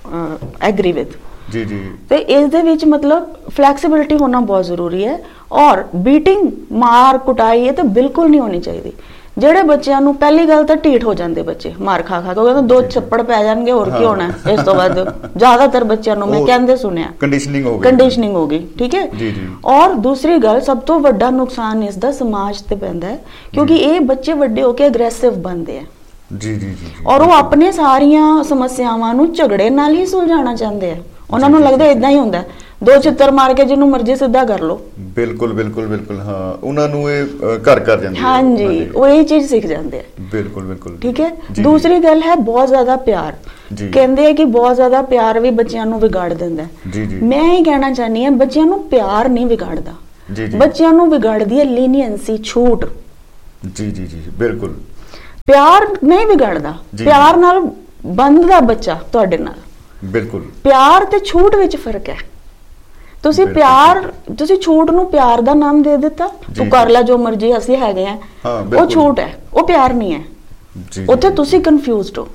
agri with. ਜੀ ਜੀ ਤੇ ਇਸ ਦੇ ਵਿੱਚ ਮਤਲਬ ਫਲੈਕਸੀਬਿਲਿਟੀ ਹੋਣਾ ਬਹੁਤ ਜ਼ਰੂਰੀ ਹੈ। ਔਰ ਬੀਟਿੰਗ, ਮਾਰ ਕੁਟਾਈ, ਇਹ ਤਾਂ ਬਿਲਕੁਲ ਨਹੀਂ ਹੋਣੀ ਚਾਹੀਦੀ। ਜਿਹੜੇ ਬੱਚਿਆਂ ਨੂੰ, ਪਹਿਲੀ ਗੱਲ ਤਾਂ ਢੀਠ ਹੋ ਜਾਂਦੇ ਬੱਚੇ ਮਾਰ ਖਾ ਖਾ ਕੇ, ਕਹਿੰਦੇ ਦੋ ਛੱਪੜ ਪੈ ਜਾਣਗੇ, ਹੋਰ ਕੀ ਹੋਣਾ ਇਸ ਤੋਂ ਬਾਅਦ। ਜ਼ਿਆਦਾਤਰ ਬੱਚਿਆਂ ਨੂੰ ਮੈਂ ਉਹ ਕਹਿੰਦੇ ਸੁਣਿਆ, ਕੰਡੀਸ਼ਨਿੰਗ ਹੋ ਗਈ। ਕੰਡੀਸ਼ਨਿੰਗ ਹੋ ਗਈ, ਠੀਕ ਹੈ। ਜੀ, ਜੀ। ਔਰ ਦੂਸਰੀ ਗੱਲ, ਸਭ ਤੋਂ ਵੱਡਾ ਨੁਕਸਾਨ ਇਸ ਦਾ ਸਮਾਜ ਤੇ ਪੈਂਦਾ ਹੈ, ਕਿਉਂਕਿ ਇਹ ਬੱਚੇ ਵੱਡੇ ਹੋ ਕੇ ਅਗਰੈਸਿਵ ਬਣਦੇ ਆ ਜੀ ਜੀ ਜੀ ਔਰ ਉਹ ਆਪਣੇ ਸਾਰੀਆਂ ਸਮੱਸਿਆਵਾਂ ਨੂੰ ਝਗੜੇ ਨਾਲ ਹੀ ਸੁਲਝਾਉਣਾ ਚਾਹੁੰਦੇ ਆ। ਉਹਨਾਂ ਨੂੰ ਲੱਗਦਾ ਇਦਾਂ ਹੀ ਹੁੰਦਾ, ਦੋ ਚਿੱਤਰ ਮਾਰ ਕੇ ਜਿਹਨੂੰ ਮਰਜ਼ੀ ਸਿੱਧਾ ਕਰ ਲਓ। ਬਿਲਕੁਲ ਬਿਲਕੁਲ ਬਿਲਕੁਲ। ਹਾਂ, ਉਹਨਾਂ ਨੂੰ ਇਹ ਘਰ ਕਰ ਜਾਂਦੇ ਆ। ਹਾਂਜੀ, ਉਹ ਇਹ ਚੀਜ਼ ਸਿੱਖ ਜਾਂਦੇ ਆ। ਬਿਲਕੁਲ ਬਿਲਕੁਲ ਠੀਕ ਹੈ। ਜੀ, ਦੂਸਰੀ ਗੱਲ ਹੈ ਬਹੁਤ ਜ਼ਿਆਦਾ ਪਿਆਰ। ਜੀ। ਕਹਿੰਦੇ ਆ ਕਿ ਬਹੁਤ ਜ਼ਿਆਦਾ ਪਿਆਰ ਵੀ ਬੱਚਿਆਂ ਨੂੰ ਵਿਗਾੜ ਦਿੰਦਾ ਹੈ। ਜੀ, ਜੀ। ਮੈਂ ਇਹ ਕਹਿਣਾ ਚਾਹਨੀ ਹਾਂ, ਬੱਚਿਆਂ ਨੂੰ ਪਿਆਰ ਨਹੀਂ ਵਿਗਾੜਦਾ, ਜੀ, ਜੀ। ਬੱਚਿਆਂ ਨੂੰ ਵਿਗਾੜਦੀ ਹੈ ਲੀਨੀਅੰਸੀ, ਛੂਟ। ਜੀ ਜੀ ਜੀ ਬਿਲਕੁਲ। ਪਿਆਰ ਨਹੀਂ ਵਿਗਾੜਦਾ, ਜੀ। ਪਿਆਰ ਨਾਲ ਬੰਧਦਾ ਬੱਚਾ ਤੁਹਾਡੇ ਨਾਲ। ਬਿਲਕੁਲ ਪਿਆਰ ਤੇ ਛੂਟ ਵਿੱਚ ਫਰਕ ਹੈ। ਤੁਸੀਂ ਬਿਲਕੁਲ। ਪਿਆਰ, ਤੁਸੀਂ ਛੂਟ ਨੂੰ ਪਿਆਰ ਦਾ ਨਾਮ ਦੇ ਦਿੱਤਾ, ਜੀ, ਤੂੰ ਜੀ। ਕਰ ਲੈ ਜੋ ਮਰਜ਼ੀ, ਅਸੀਂ ਹੈਗੇ ਆ, ਹਾਂ, ਉਹ ਬਿਲਕੁਲ। ਛੂਟ ਹੈ, ਉਹ ਪਿਆਰ ਨਹੀਂ ਹੈ। ਜੀ ਉੱਥੇ ਜੀ। ਤੁਸੀਂ ਕਨਫਿਊਜ਼ਡ ਹੋ।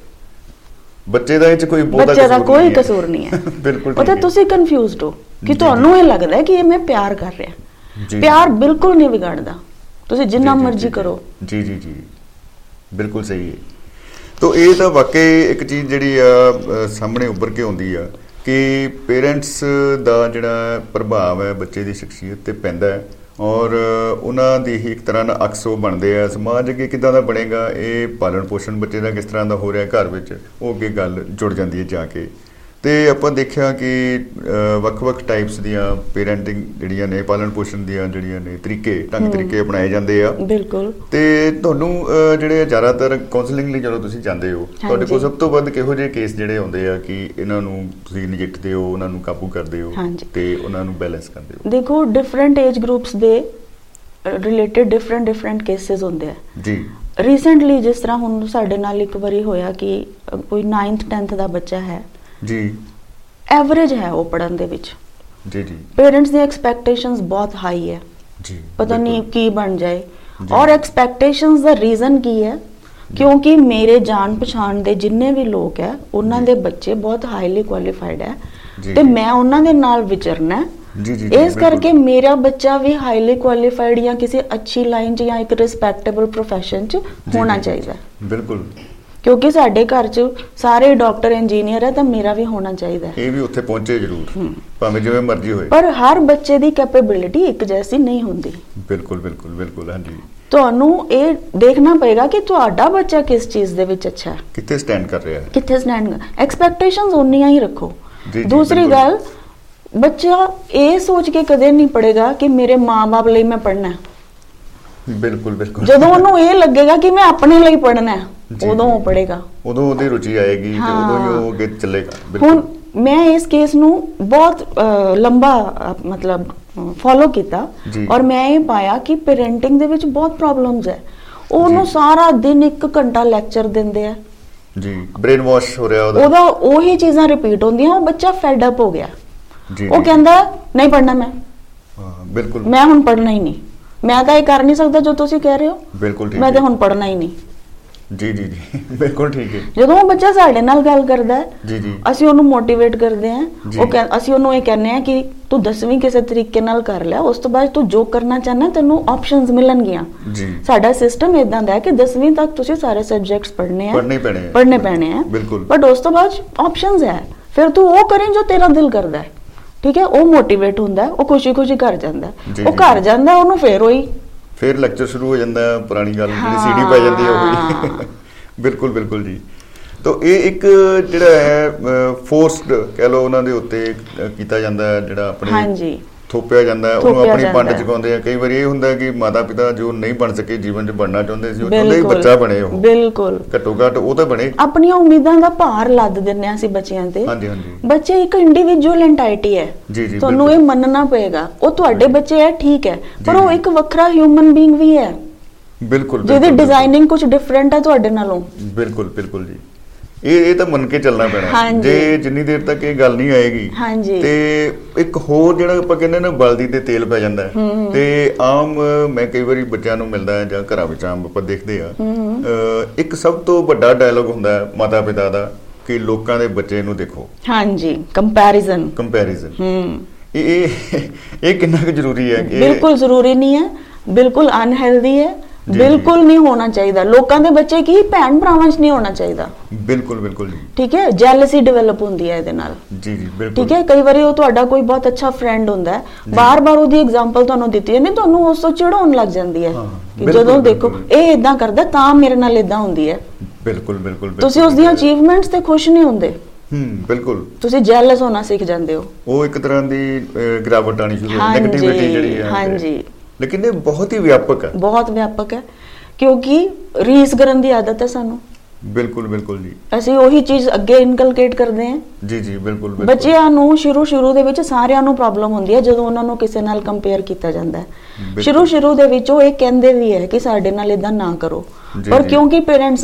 ਬੱਚੇ ਦਾ ਇਹ ਚ ਕੋਈ ਬਹੁਤਾ ਬੱਚੇ ਦਾ ਕੋਈ ਹੈ। ਕਸੂਰ ਨਹੀਂ ਹੈ। ਬਿਲਕੁਲ ਠੀਕ ਉੱਥੇ ਹੈ। ਤੁਸੀਂ ਕਨਫਿਊਜ਼ਡ ਹੋ ਕਿ ਜੀ, ਤੁਹਾਨੂੰ ਇਹ ਲੱਗਦਾ ਹੈ ਕਿ ਇਹ ਮੈਂ ਪਿਆਰ ਕਰ ਰਿਹਾ। ਜੀ। ਪਿਆਰ ਬਿਲਕੁਲ ਨਹੀਂ ਵਿਗਾੜਦਾ, ਤੁਸੀਂ ਜਿੰਨਾ ਜੀ, ਜੀ, ਮਰਜ਼ੀ ਜੀ, ਕਰੋ। ਜੀ ਜੀ ਜੀ ਬਿਲਕੁਲ ਸਹੀ ਹੈ। ਤੋ ਇਹ ਤਾਂ ਵਾਕਈ ਇੱਕ ਚੀਜ਼ ਜਿਹੜੀ ਆ ਸਾਹਮਣੇ ਉੱਭਰ ਕੇ ਆਉਂਦੀ ਆ ਕਿ ਪੇਰੈਂਟਸ ਦਾ ਜਿਹੜਾ ਪ੍ਰਭਾਵ ਹੈ ਬੱਚੇ ਦੀ ਸ਼ਖਸੀਅਤ ਤੇ ਪੈਂਦਾ ਹੈ ਔਰ ਉਹਨਾਂ ਦੀ ਹੀ ਇੱਕ ਤਰ੍ਹਾਂ ਨਾਲ ਅਕਸ ਉਹ ਬਣਦੇ ਆ। ਸਮਾਜ ਅੱਗੇ ਕਿੱਦਾਂ ਦਾ ਬਣੇਗਾ, ਇਹ ਪਾਲਣ ਪੋਸ਼ਣ ਬੱਚੇ ਦਾ ਕਿਸ ਤਰ੍ਹਾਂ ਦਾ ਹੋ ਰਿਹਾ ਘਰ ਵਿੱਚ, ਉਹ ਅੱਗੇ ਗੱਲ ਜੁੜ ਜਾਂਦੀ ਹੈ ਜਾ ਕੇ। ਤੇ ਆਪਾਂ ਦੇਖਿਆ ਕਿ ਵੱਖ-ਵੱਖ ਟਾਈਪਸ ਦੀਆਂ ਪੇਰੈਂਟਿੰਗ ਜਿਹੜੀਆਂ ਨੇ, ਪਾਲਣ ਪੋਸ਼ਣ ਦੀਆਂ ਜਿਹੜੀਆਂ ਨੇ ਢੰਗ ਤਰੀਕੇ ਅਪਣਾਏ ਜਾਂਦੇ ਆ। ਬਿਲਕੁਲ। ਤੇ ਤੁਹਾਨੂੰ ਜਿਹੜੇ ਜ਼ਿਆਦਾਤਰ ਕਾਉਂਸਲਿੰਗ ਲਈ ਜਦੋਂ ਤੁਸੀਂ ਜਾਂਦੇ ਹੋ, ਤੁਹਾਡੇ ਕੋਲ ਸਭ ਤੋਂ ਵੱਧ ਕਿਹੋ ਜਿਹੇ ਕੇਸ ਜਿਹੜੇ ਆਉਂਦੇ ਆ ਕਿ ਇਹਨਾਂ ਨੂੰ ਤੁਸੀਂ ਨਜਿੱਠਦੇ ਹੋ, ਉਹਨਾਂ ਨੂੰ ਕਾਬੂ ਕਰਦੇ ਹੋ ਤੇ ਉਹਨਾਂ ਨੂੰ ਬੈਲੈਂਸ ਕਰਦੇ ਹੋ? ਦੇਖੋ, ਡਿਫਰੈਂਟ ਏਜ ਗਰੁੱਪਸ ਦੇ ਰਿਲੇਟਡ ਡਿਫਰੈਂਟ ਕੇਸਿਸ ਹੁੰਦੇ ਆ ਜੀ। ਰੀਸੈਂਟਲੀ ਜਿਸ ਤਰ੍ਹਾਂ ਹੁਣ ਸਾਡੇ ਨਾਲ ਇੱਕ ਵਾਰੀ ਹੋਇਆ ਕਿ ਕੋਈ 9th 10th ਦਾ ਬੱਚਾ ਹੈ ਜੀ, ਐਵਰੇਜ ਹੈ ਉਹ ਪੜ੍ਹਨ ਦੇ ਵਿੱਚ ਜੀ ਜੀ। ਪੇਰੈਂਟਸ ਦੀ ਐਕਸਪੈਕਟੇਸ਼ਨਸ ਬਹੁਤ ਹਾਈ ਹੈ ਜੀ, ਪਤਾ ਨਹੀਂ ਕੀ ਬਣ ਜਾਏ। ਔਰ ਐਕਸਪੈਕਟੇਸ਼ਨਸ ਦਾ ਰੀਜ਼ਨ ਕੀ ਹੈ? ਕਿਉਂਕਿ ਮੇਰੇ ਜਾਣ ਪਛਾਣ ਦੇ ਜਿੰਨੇ ਵੀ ਲੋਕ ਹੈ ਉਹਨਾਂ ਦੇ ਬੱਚੇ ਬਹੁਤ ਹਾਈਲੀ ਕੁਆਲੀਫਾਈਡ ਹੈ ਤੇ ਮੈਂ ਉਹਨਾਂ ਦੇ ਨਾਲ ਵਿਚਰਨਾ ਜੀ ਜੀ। ਇਸ ਕਰਕੇ ਮੇਰਾ ਬੱਚਾ ਵੀ ਹਾਈਲੀ ਕੁਆਲੀਫਾਈਡ ਜਾਂ ਕਿਸੇ ਅੱਛੀ ਲਾਈਨ 'ਚ ਜਾਂ ਇੱਕ ਰਿਸਪੈਕਟੇਬਲ ਪ੍ਰੋਫੈਸ਼ਨ 'ਚ ਹੋਣਾ ਚਾਹੀਦਾ। ਬਿਲਕੁਲ, ਕਿਉਂਕਿ ਸਾਡੇ ਘਰ 'ਚ ਸਾਰੇ ਡਾਕਟਰ ਇੰਜੀਨੀਅਰ ਹੈ ਤਾਂ ਮੇਰਾ ਵੀ ਹੋਣਾ ਚਾਹੀਦਾ। ਇਹ ਵੀ ਉੱਥੇ ਪਹੁੰਚੇ ਜ਼ਰੂਰ, ਭਾਵੇਂ ਜਿਵੇਂ ਮਰਜ਼ੀ ਹੋਏ। ਪਰ ਹਰ ਬੱਚੇ ਦੀ ਕੈਪੇਬਿਲਿਟੀ ਇੱਕ ਜੈਸੀ ਨਹੀਂ ਹੁੰਦੀ। ਬਿਲਕੁਲ ਬਿਲਕੁਲ ਬਿਲਕੁਲ, ਹਾਂਜੀ। ਤੁਹਾਨੂੰ ਇਹ ਦੇਖਣਾ ਪਏਗਾ ਕਿ ਤੁਹਾਡਾ ਬੱਚਾ ਕਿਸ ਚੀਜ਼ ਦੇ ਵਿੱਚ ਅੱਛਾ ਹੈ, ਕਿੱਥੇ ਸਟੈਂਡ ਕਰ ਰਿਹਾ ਹੈ, ਕਿੱਥੇ ਸਟੈਂਡ। ਐਕਸਪੈਕਟੇਸ਼ਨਸ ਉਨੀਆਂ ਹੀ ਰੱਖੋ। ਦੂਸਰੀ ਗੱਲ, ਬੱਚਾ ਇਹ ਸੋਚ ਕੇ ਕਦੇ ਨਹੀਂ ਪੜੇਗਾ ਕਿ ਮੇਰੇ ਮਾਂ-ਬਾਪ ਲਈ ਮੈਂ ਪੜ੍ਹਨਾ ਹੈ। ਬਿਲਕੁਲ ਬਿਲਕੁਲ। ਜਦੋਂ ਉਹਨੂੰ ਇਹ ਲੱਗੇਗਾ ਕਿ ਮੈਂ ਆਪਣੇ ਲਈ ਪੜ੍ਹਨਾ ਹੈ, ਉਦੋਂ ਉਹ ਪੜ੍ਹੇਗਾ, ਉਦੋਂ ਉਹਦੀ ਰੁਚੀ ਆਏਗੀ ਤੇ ਉਦੋਂ ਹੀ ਉਹ ਅੱਗੇ ਚੱਲੇਗਾ। ਹੁਣ ਮੈਂ ਇਸ ਕੇਸ ਨੂੰ ਬਹੁਤ ਲੰਬਾ ਮਤਲਬ ਫੋਲੋ ਕੀਤਾ ਔਰ ਮੈਂ ਇਹ ਪਾਇਆ ਕਿ ਪੇਰੈਂਟਿੰਗ ਦੇ ਵਿੱਚ ਬਹੁਤ ਪ੍ਰੋਬਲਮਸ ਹੈ। ਉਹਨੂੰ ਸਾਰਾ ਦਿਨ 1 ਘੰਟਾ ਲੈਕਚਰ ਦਿੰਦੇ ਆ ਜੀ, ਬ੍ਰੇਨ ਵਾਸ਼ ਹੋ ਰਿਹਾ ਉਹਦਾ, ਉਹੀ ਚੀਜ਼ਾਂ ਰਿਪੀਟ ਹੁੰਦੀਆਂ। ਉਹ ਬੱਚਾ ਫੈਡ ਅਪ ਹੋ ਗਿਆ ਜੀ। ਉਹ ਕਹਿੰਦਾ ਨਹੀਂ ਪੜ੍ਹਨਾ ਮੈਂ, ਬਿਲਕੁਲ ਮੈਂ ਹੁਣ ਪੜ੍ਹਨਾ ਹੀ ਨਹੀਂ, ਮੈਂ ਤਾਂ ਇਹ ਕਰ ਨਹੀਂ ਸਕਦਾ ਜੋ ਤੁਸੀਂ ਕਹਿ ਰਹੇ ਹੋ। ਬਿਲਕੁਲ ਠੀਕ, ਮੈਂ ਤਾਂ ਹੁਣ ਪੜ੍ਹਨਾ ਹੀ ਨਹੀਂ। ਜੀ ਜੀ ਜੀ, ਬਿਲਕੁਲ ਠੀਕ ਹੈ। ਜਦੋਂ ਉਹ ਬੱਚਾ ਸਾਡੇ ਨਾਲ ਗੱਲ ਕਰਦਾ ਹੈ ਜੀ ਜੀ, ਅਸੀਂ ਉਹਨੂੰ ਮੋਟੀਵੇਟ ਕਰਦੇ ਹਾਂ। ਅਸੀਂ ਉਹਨੂੰ ਇਹ ਕਹਿੰਦੇ ਆ ਕਿ ਤੂੰ 10ਵੀਂ ਕਿਸੇ ਤਰੀਕੇ ਨਾਲ ਕਰ ਲਿਆ, ਉਸ ਤੋਂ ਬਾਅਦ ਤੂੰ ਜੋ ਕਰਨਾ ਚਾਹਨਾ ਤੈਨੂੰ ਆਪਸ਼ਨਸ ਮਿਲਣਗੀਆਂ ਜੀ। ਸਾਡਾ ਸਿਸਟਮ ਇਦਾਂ ਦਾ ਹੈ ਕਿ 10ਵੀਂ ਤੱਕ ਤੁਸੀਂ ਸਾਰੇ ਸਬਜੈਕਟਸ ਪੜ੍ਹਨੇ ਪੈਣੇ ਆ, ਬਟ ਉਸ ਤੋਂ ਬਾਅਦ ਆਪਸ਼ਨਸ ਹੈ, ਫਿਰ ਤੂੰ ਉਹ ਕਰੇ ਜੋ ਤੇਰਾ ਦਿਲ ਕਰਦਾ ਹੈ। ਠੀਕ ਹੈ, ਉਹ ਮੋਟੀਵੇਟ ਹੁੰਦਾ, ਉਹ ਖੁਸ਼ੀ ਕਰ ਜਾਂਦਾ, ਉਹ ਘਰ ਜਾਂਦਾ, ਉਹਨੂੰ ਫਿਰ ਲੈਕਚਰ ਸ਼ੁਰੂ ਹੋ ਜਾਂਦਾ, ਪੁਰਾਣੀ ਗੱਲ ਜਿਹੜੀ ਸੀਡੀ ਪੈ ਜਾਂਦੀ ਹੈ ਉਹੀ। ਬਿਲਕੁਲ ਬਿਲਕੁਲ ਜੀ। ਤਾਂ ਇਹ ਇੱਕ ਜਿਹੜਾ ਹੈ ਫੋਰਸਡ ਕਹਿ ਲਓ ਉਹਨਾਂ ਦੇ ਉੱਤੇ ਕੀਤਾ ਜਾਂਦਾ, ਜਿਹੜਾ ਆਪਣੇ ਥੋਪਿਆ ਜਾਂਦਾ, ਉਹਨੂੰ ਆਪਣੀ ਪੰਡ ਚੁਕਾਉਂਦੇ ਆ। ਕਈ ਵਾਰੀ ਇਹ ਹੁੰਦਾ ਕਿ ਮਾਤਾ ਪਿਤਾ ਜੋ ਨਹੀਂ ਬਣ ਸਕੇ, ਜੀਵਨ 'ਚ ਬਣਨਾ ਚਾਹੁੰਦੇ ਸੀ, ਉਹ ਚਾਹੁੰਦੇ ਬੱਚਾ ਬਣੇ, ਉਹ ਬਿਲਕੁਲ ਘੱਟੋ ਘੱਟ ਉਹ ਤਾਂ ਬਣੇ। ਆਪਣੀਆਂ ਉਮੀਦਾਂ ਦਾ ਭਾਰ ਲੱਦ ਦਿੰਦੇ ਆ ਅਸੀਂ ਬੱਚਿਆਂ ਤੇ। ਹਾਂਜੀ ਹਾਂਜੀ, ਬੱਚੇ ਇੱਕ ਇੰਡੀਵਿਜੂਅਲ ਐਂਟੀਟੀ ਹੈ ਜੀ ਜੀ, ਤੁਹਾਨੂੰ ਇਹ ਮੰਨਣਾ ਪਏਗਾ। ਉਹ ਤੁਹਾਡੇ ਬੱਚੇ ਹੈ ਠੀਕ ਹੈ, ਪਰ ਉਹ ਇੱਕ ਵੱਖਰਾ ਹਿਊਮਨ ਬੀਇੰਗ ਵੀ ਹੈ। ਬਿਲਕੁਲ, ਜਿਹਦੀ ਡਿਜ਼ਾਈਨਿੰਗ ਕੁਝ ਡਿਫਰੈਂਟ ਹੈ ਤੁਹਾਡੇ ਨਾਲੋਂ। ਬਿਲਕੁਲ ਬਿਲਕੁਲ ਜੀ, ਇਹ ਤਾਂ ਮੰਨ ਕੇ ਚੱਲਣਾ ਪੈਣਾ। ਜੇ ਜਿੰਨੀ ਦੇਰ ਤੱਕ ਇਹ ਗੱਲ ਨਹੀਂ ਆਏਗੀ ਤੇ ਇੱਕ ਹੋਰ ਜਿਹੜਾ ਆਪਾਂ ਕਹਿੰਦੇ ਨਾ ਬਲਦੀ ਤੇ ਤੇਲ ਪੈ ਜਾਂਦਾ ਤੇ ਆਮ ਮੈਂ ਕਈ ਵਾਰੀ ਬੱਚਿਆਂ ਨੂੰ ਮਿਲਦਾ ਜਾਂ ਘਰਾਂ ਵਿੱਚ ਆਮ ਆਪਾਂ ਦੇਖਦੇ ਆ, ਇੱਕ ਸਭ ਤੋਂ ਵੱਡਾ ਡਾਇਲੋਗ ਹੁੰਦਾ ਮਾਤਾ ਪਿਤਾ ਦਾ ਕਿ ਲੋਕਾਂ ਦੇ ਬੱਚੇ ਨੂੰ ਦੇਖੋ। ਹਾਂਜੀ, ਕੰਪੈਰੀਜ਼ਨ। ਇਹ ਕਿੰਨਾ ਕੁ ਜ਼ਰੂਰੀ ਹੈ? ਬਿਲਕੁਲ ਜ਼ਰੂਰੀ ਨਹੀਂ ਹੈ, ਬਿਲਕੁਲ ਅਨਹੈਲਦੀ ਹੈ, ਬਿਲਕੁਲ ਨਹੀਂ ਹੋਣਾ ਚਾਹੀਦਾ। ਲੋਕਾਂ ਦੇ ਬੱਚੇ ਕੀ ਭੈਣ ਭਰਾਵਾਂ 'ਚ ਨਹੀਂ ਹੋਣਾ ਚਾਹੀਦਾ। ਬਿਲਕੁਲ ਬਿਲਕੁਲ ਜੀ, ਠੀਕ ਹੈ। ਜੈਲਸੀ ਡਿਵੈਲਪ ਹੁੰਦੀ ਹੈ ਇਹਦੇ ਨਾਲ ਜੀ ਜੀ, ਬਿਲਕੁਲ ਠੀਕ ਹੈ। ਕਈ ਵਾਰੀ ਉਹ ਤੁਹਾਡਾ ਕੋਈ ਬਹੁਤ ਅੱਛਾ ਫਰੈਂਡ ਹੁੰਦਾ ਹੈ, ਬਾਰ-ਬਾਰ ਉਹਦੀ ਐਗਜ਼ਾਮਪਲ ਤੁਹਾਨੂੰ ਦਿੱਤੀ ਜਾਂਦੀ, ਤੁਹਾਨੂੰ ਉਸ ਤੋਂ ਚਿੜ ਹੋਣ ਲੱਗ ਜਾਂਦੀ ਹੈ ਕਿ ਜਦੋਂ ਦੇਖੋ ਇਹ ਇਦਾਂ ਕਰਦਾ ਤਾਂ ਮੇਰੇ ਨਾਲ ਇਦਾਂ ਹੁੰਦੀ ਹੈ। ਬਿਲਕੁਲ ਬਿਲਕੁਲ, ਤੁਸੀਂ ਉਸ ਦੀਆਂ ਅਚੀਵਮੈਂਟਸ ਤੇ ਖੁਸ਼ ਨਹੀਂ ਹੁੰਦੇ। ਬਿਲਕੁਲ, ਤੁਸੀਂ ਜੈਲਸ ਹੋਣਾ ਸਿੱਖ ਜਾਂਦੇ ਹੋ। ਉਹ ਇੱਕ ਤਰ੍ਹਾਂ ਦੀ ਗਿਰਾਵਟ ਆਣੀ ਸ਼ੁਰੂ ਹੋ ਜਾਂਦੀ, ਨੈਗੇਟਿਵਿਟੀ ਜਿਹੜੀ ਹੈ। ਹਾਂਜੀ, ਲੇਕਿਨ ਇਹ ਬਹੁਤ ਹੀ ਵਿਆਪਕ ਹੈ, ਬਹੁਤ ਵਿਆਪਕ ਹੈ, ਕਿਉਂਕਿ ਰੀਸ ਕਰਨ ਦੀ ਆਦਤ ਹੈ ਸਾਨੂੰ। ਬਿਲਕੁਲ ਬਿਲਕੁਲ ਜੀ, ਅਸੀਂ ਉਹੀ ਚੀਜ਼ ਅੱਗੇ ਇਨਕਲਕੇਟ ਕਰਦੇ ਹਾਂ ਜੀ ਜੀ। ਬਿਲਕੁਲ, ਬੱਚਿਆਂ ਨੂੰ ਸ਼ੁਰੂ ਦੇ ਵਿੱਚ ਸਾਰਿਆਂ ਨੂੰ ਪ੍ਰੋਬਲਮ ਹੁੰਦੀ ਹੈ ਜਦੋਂ ਉਹਨਾਂ ਨੂੰ ਕਿਸੇ ਨਾਲ ਕੰਪੇਅਰ ਕੀਤਾ ਜਾਂਦਾ ਹੈ। ਸ਼ੁਰੂ ਦੇ ਵਿੱਚ ਉਹ ਇਹ ਕਹਿੰਦੇ ਵੀ ਹੈ ਕਿ ਸਾਡੇ ਨਾਲ ਇਦਾਂ ਨਾ ਕਰੋ, ਪਰ ਕਿਉਂਕਿ ਪੇਰੈਂਟਸ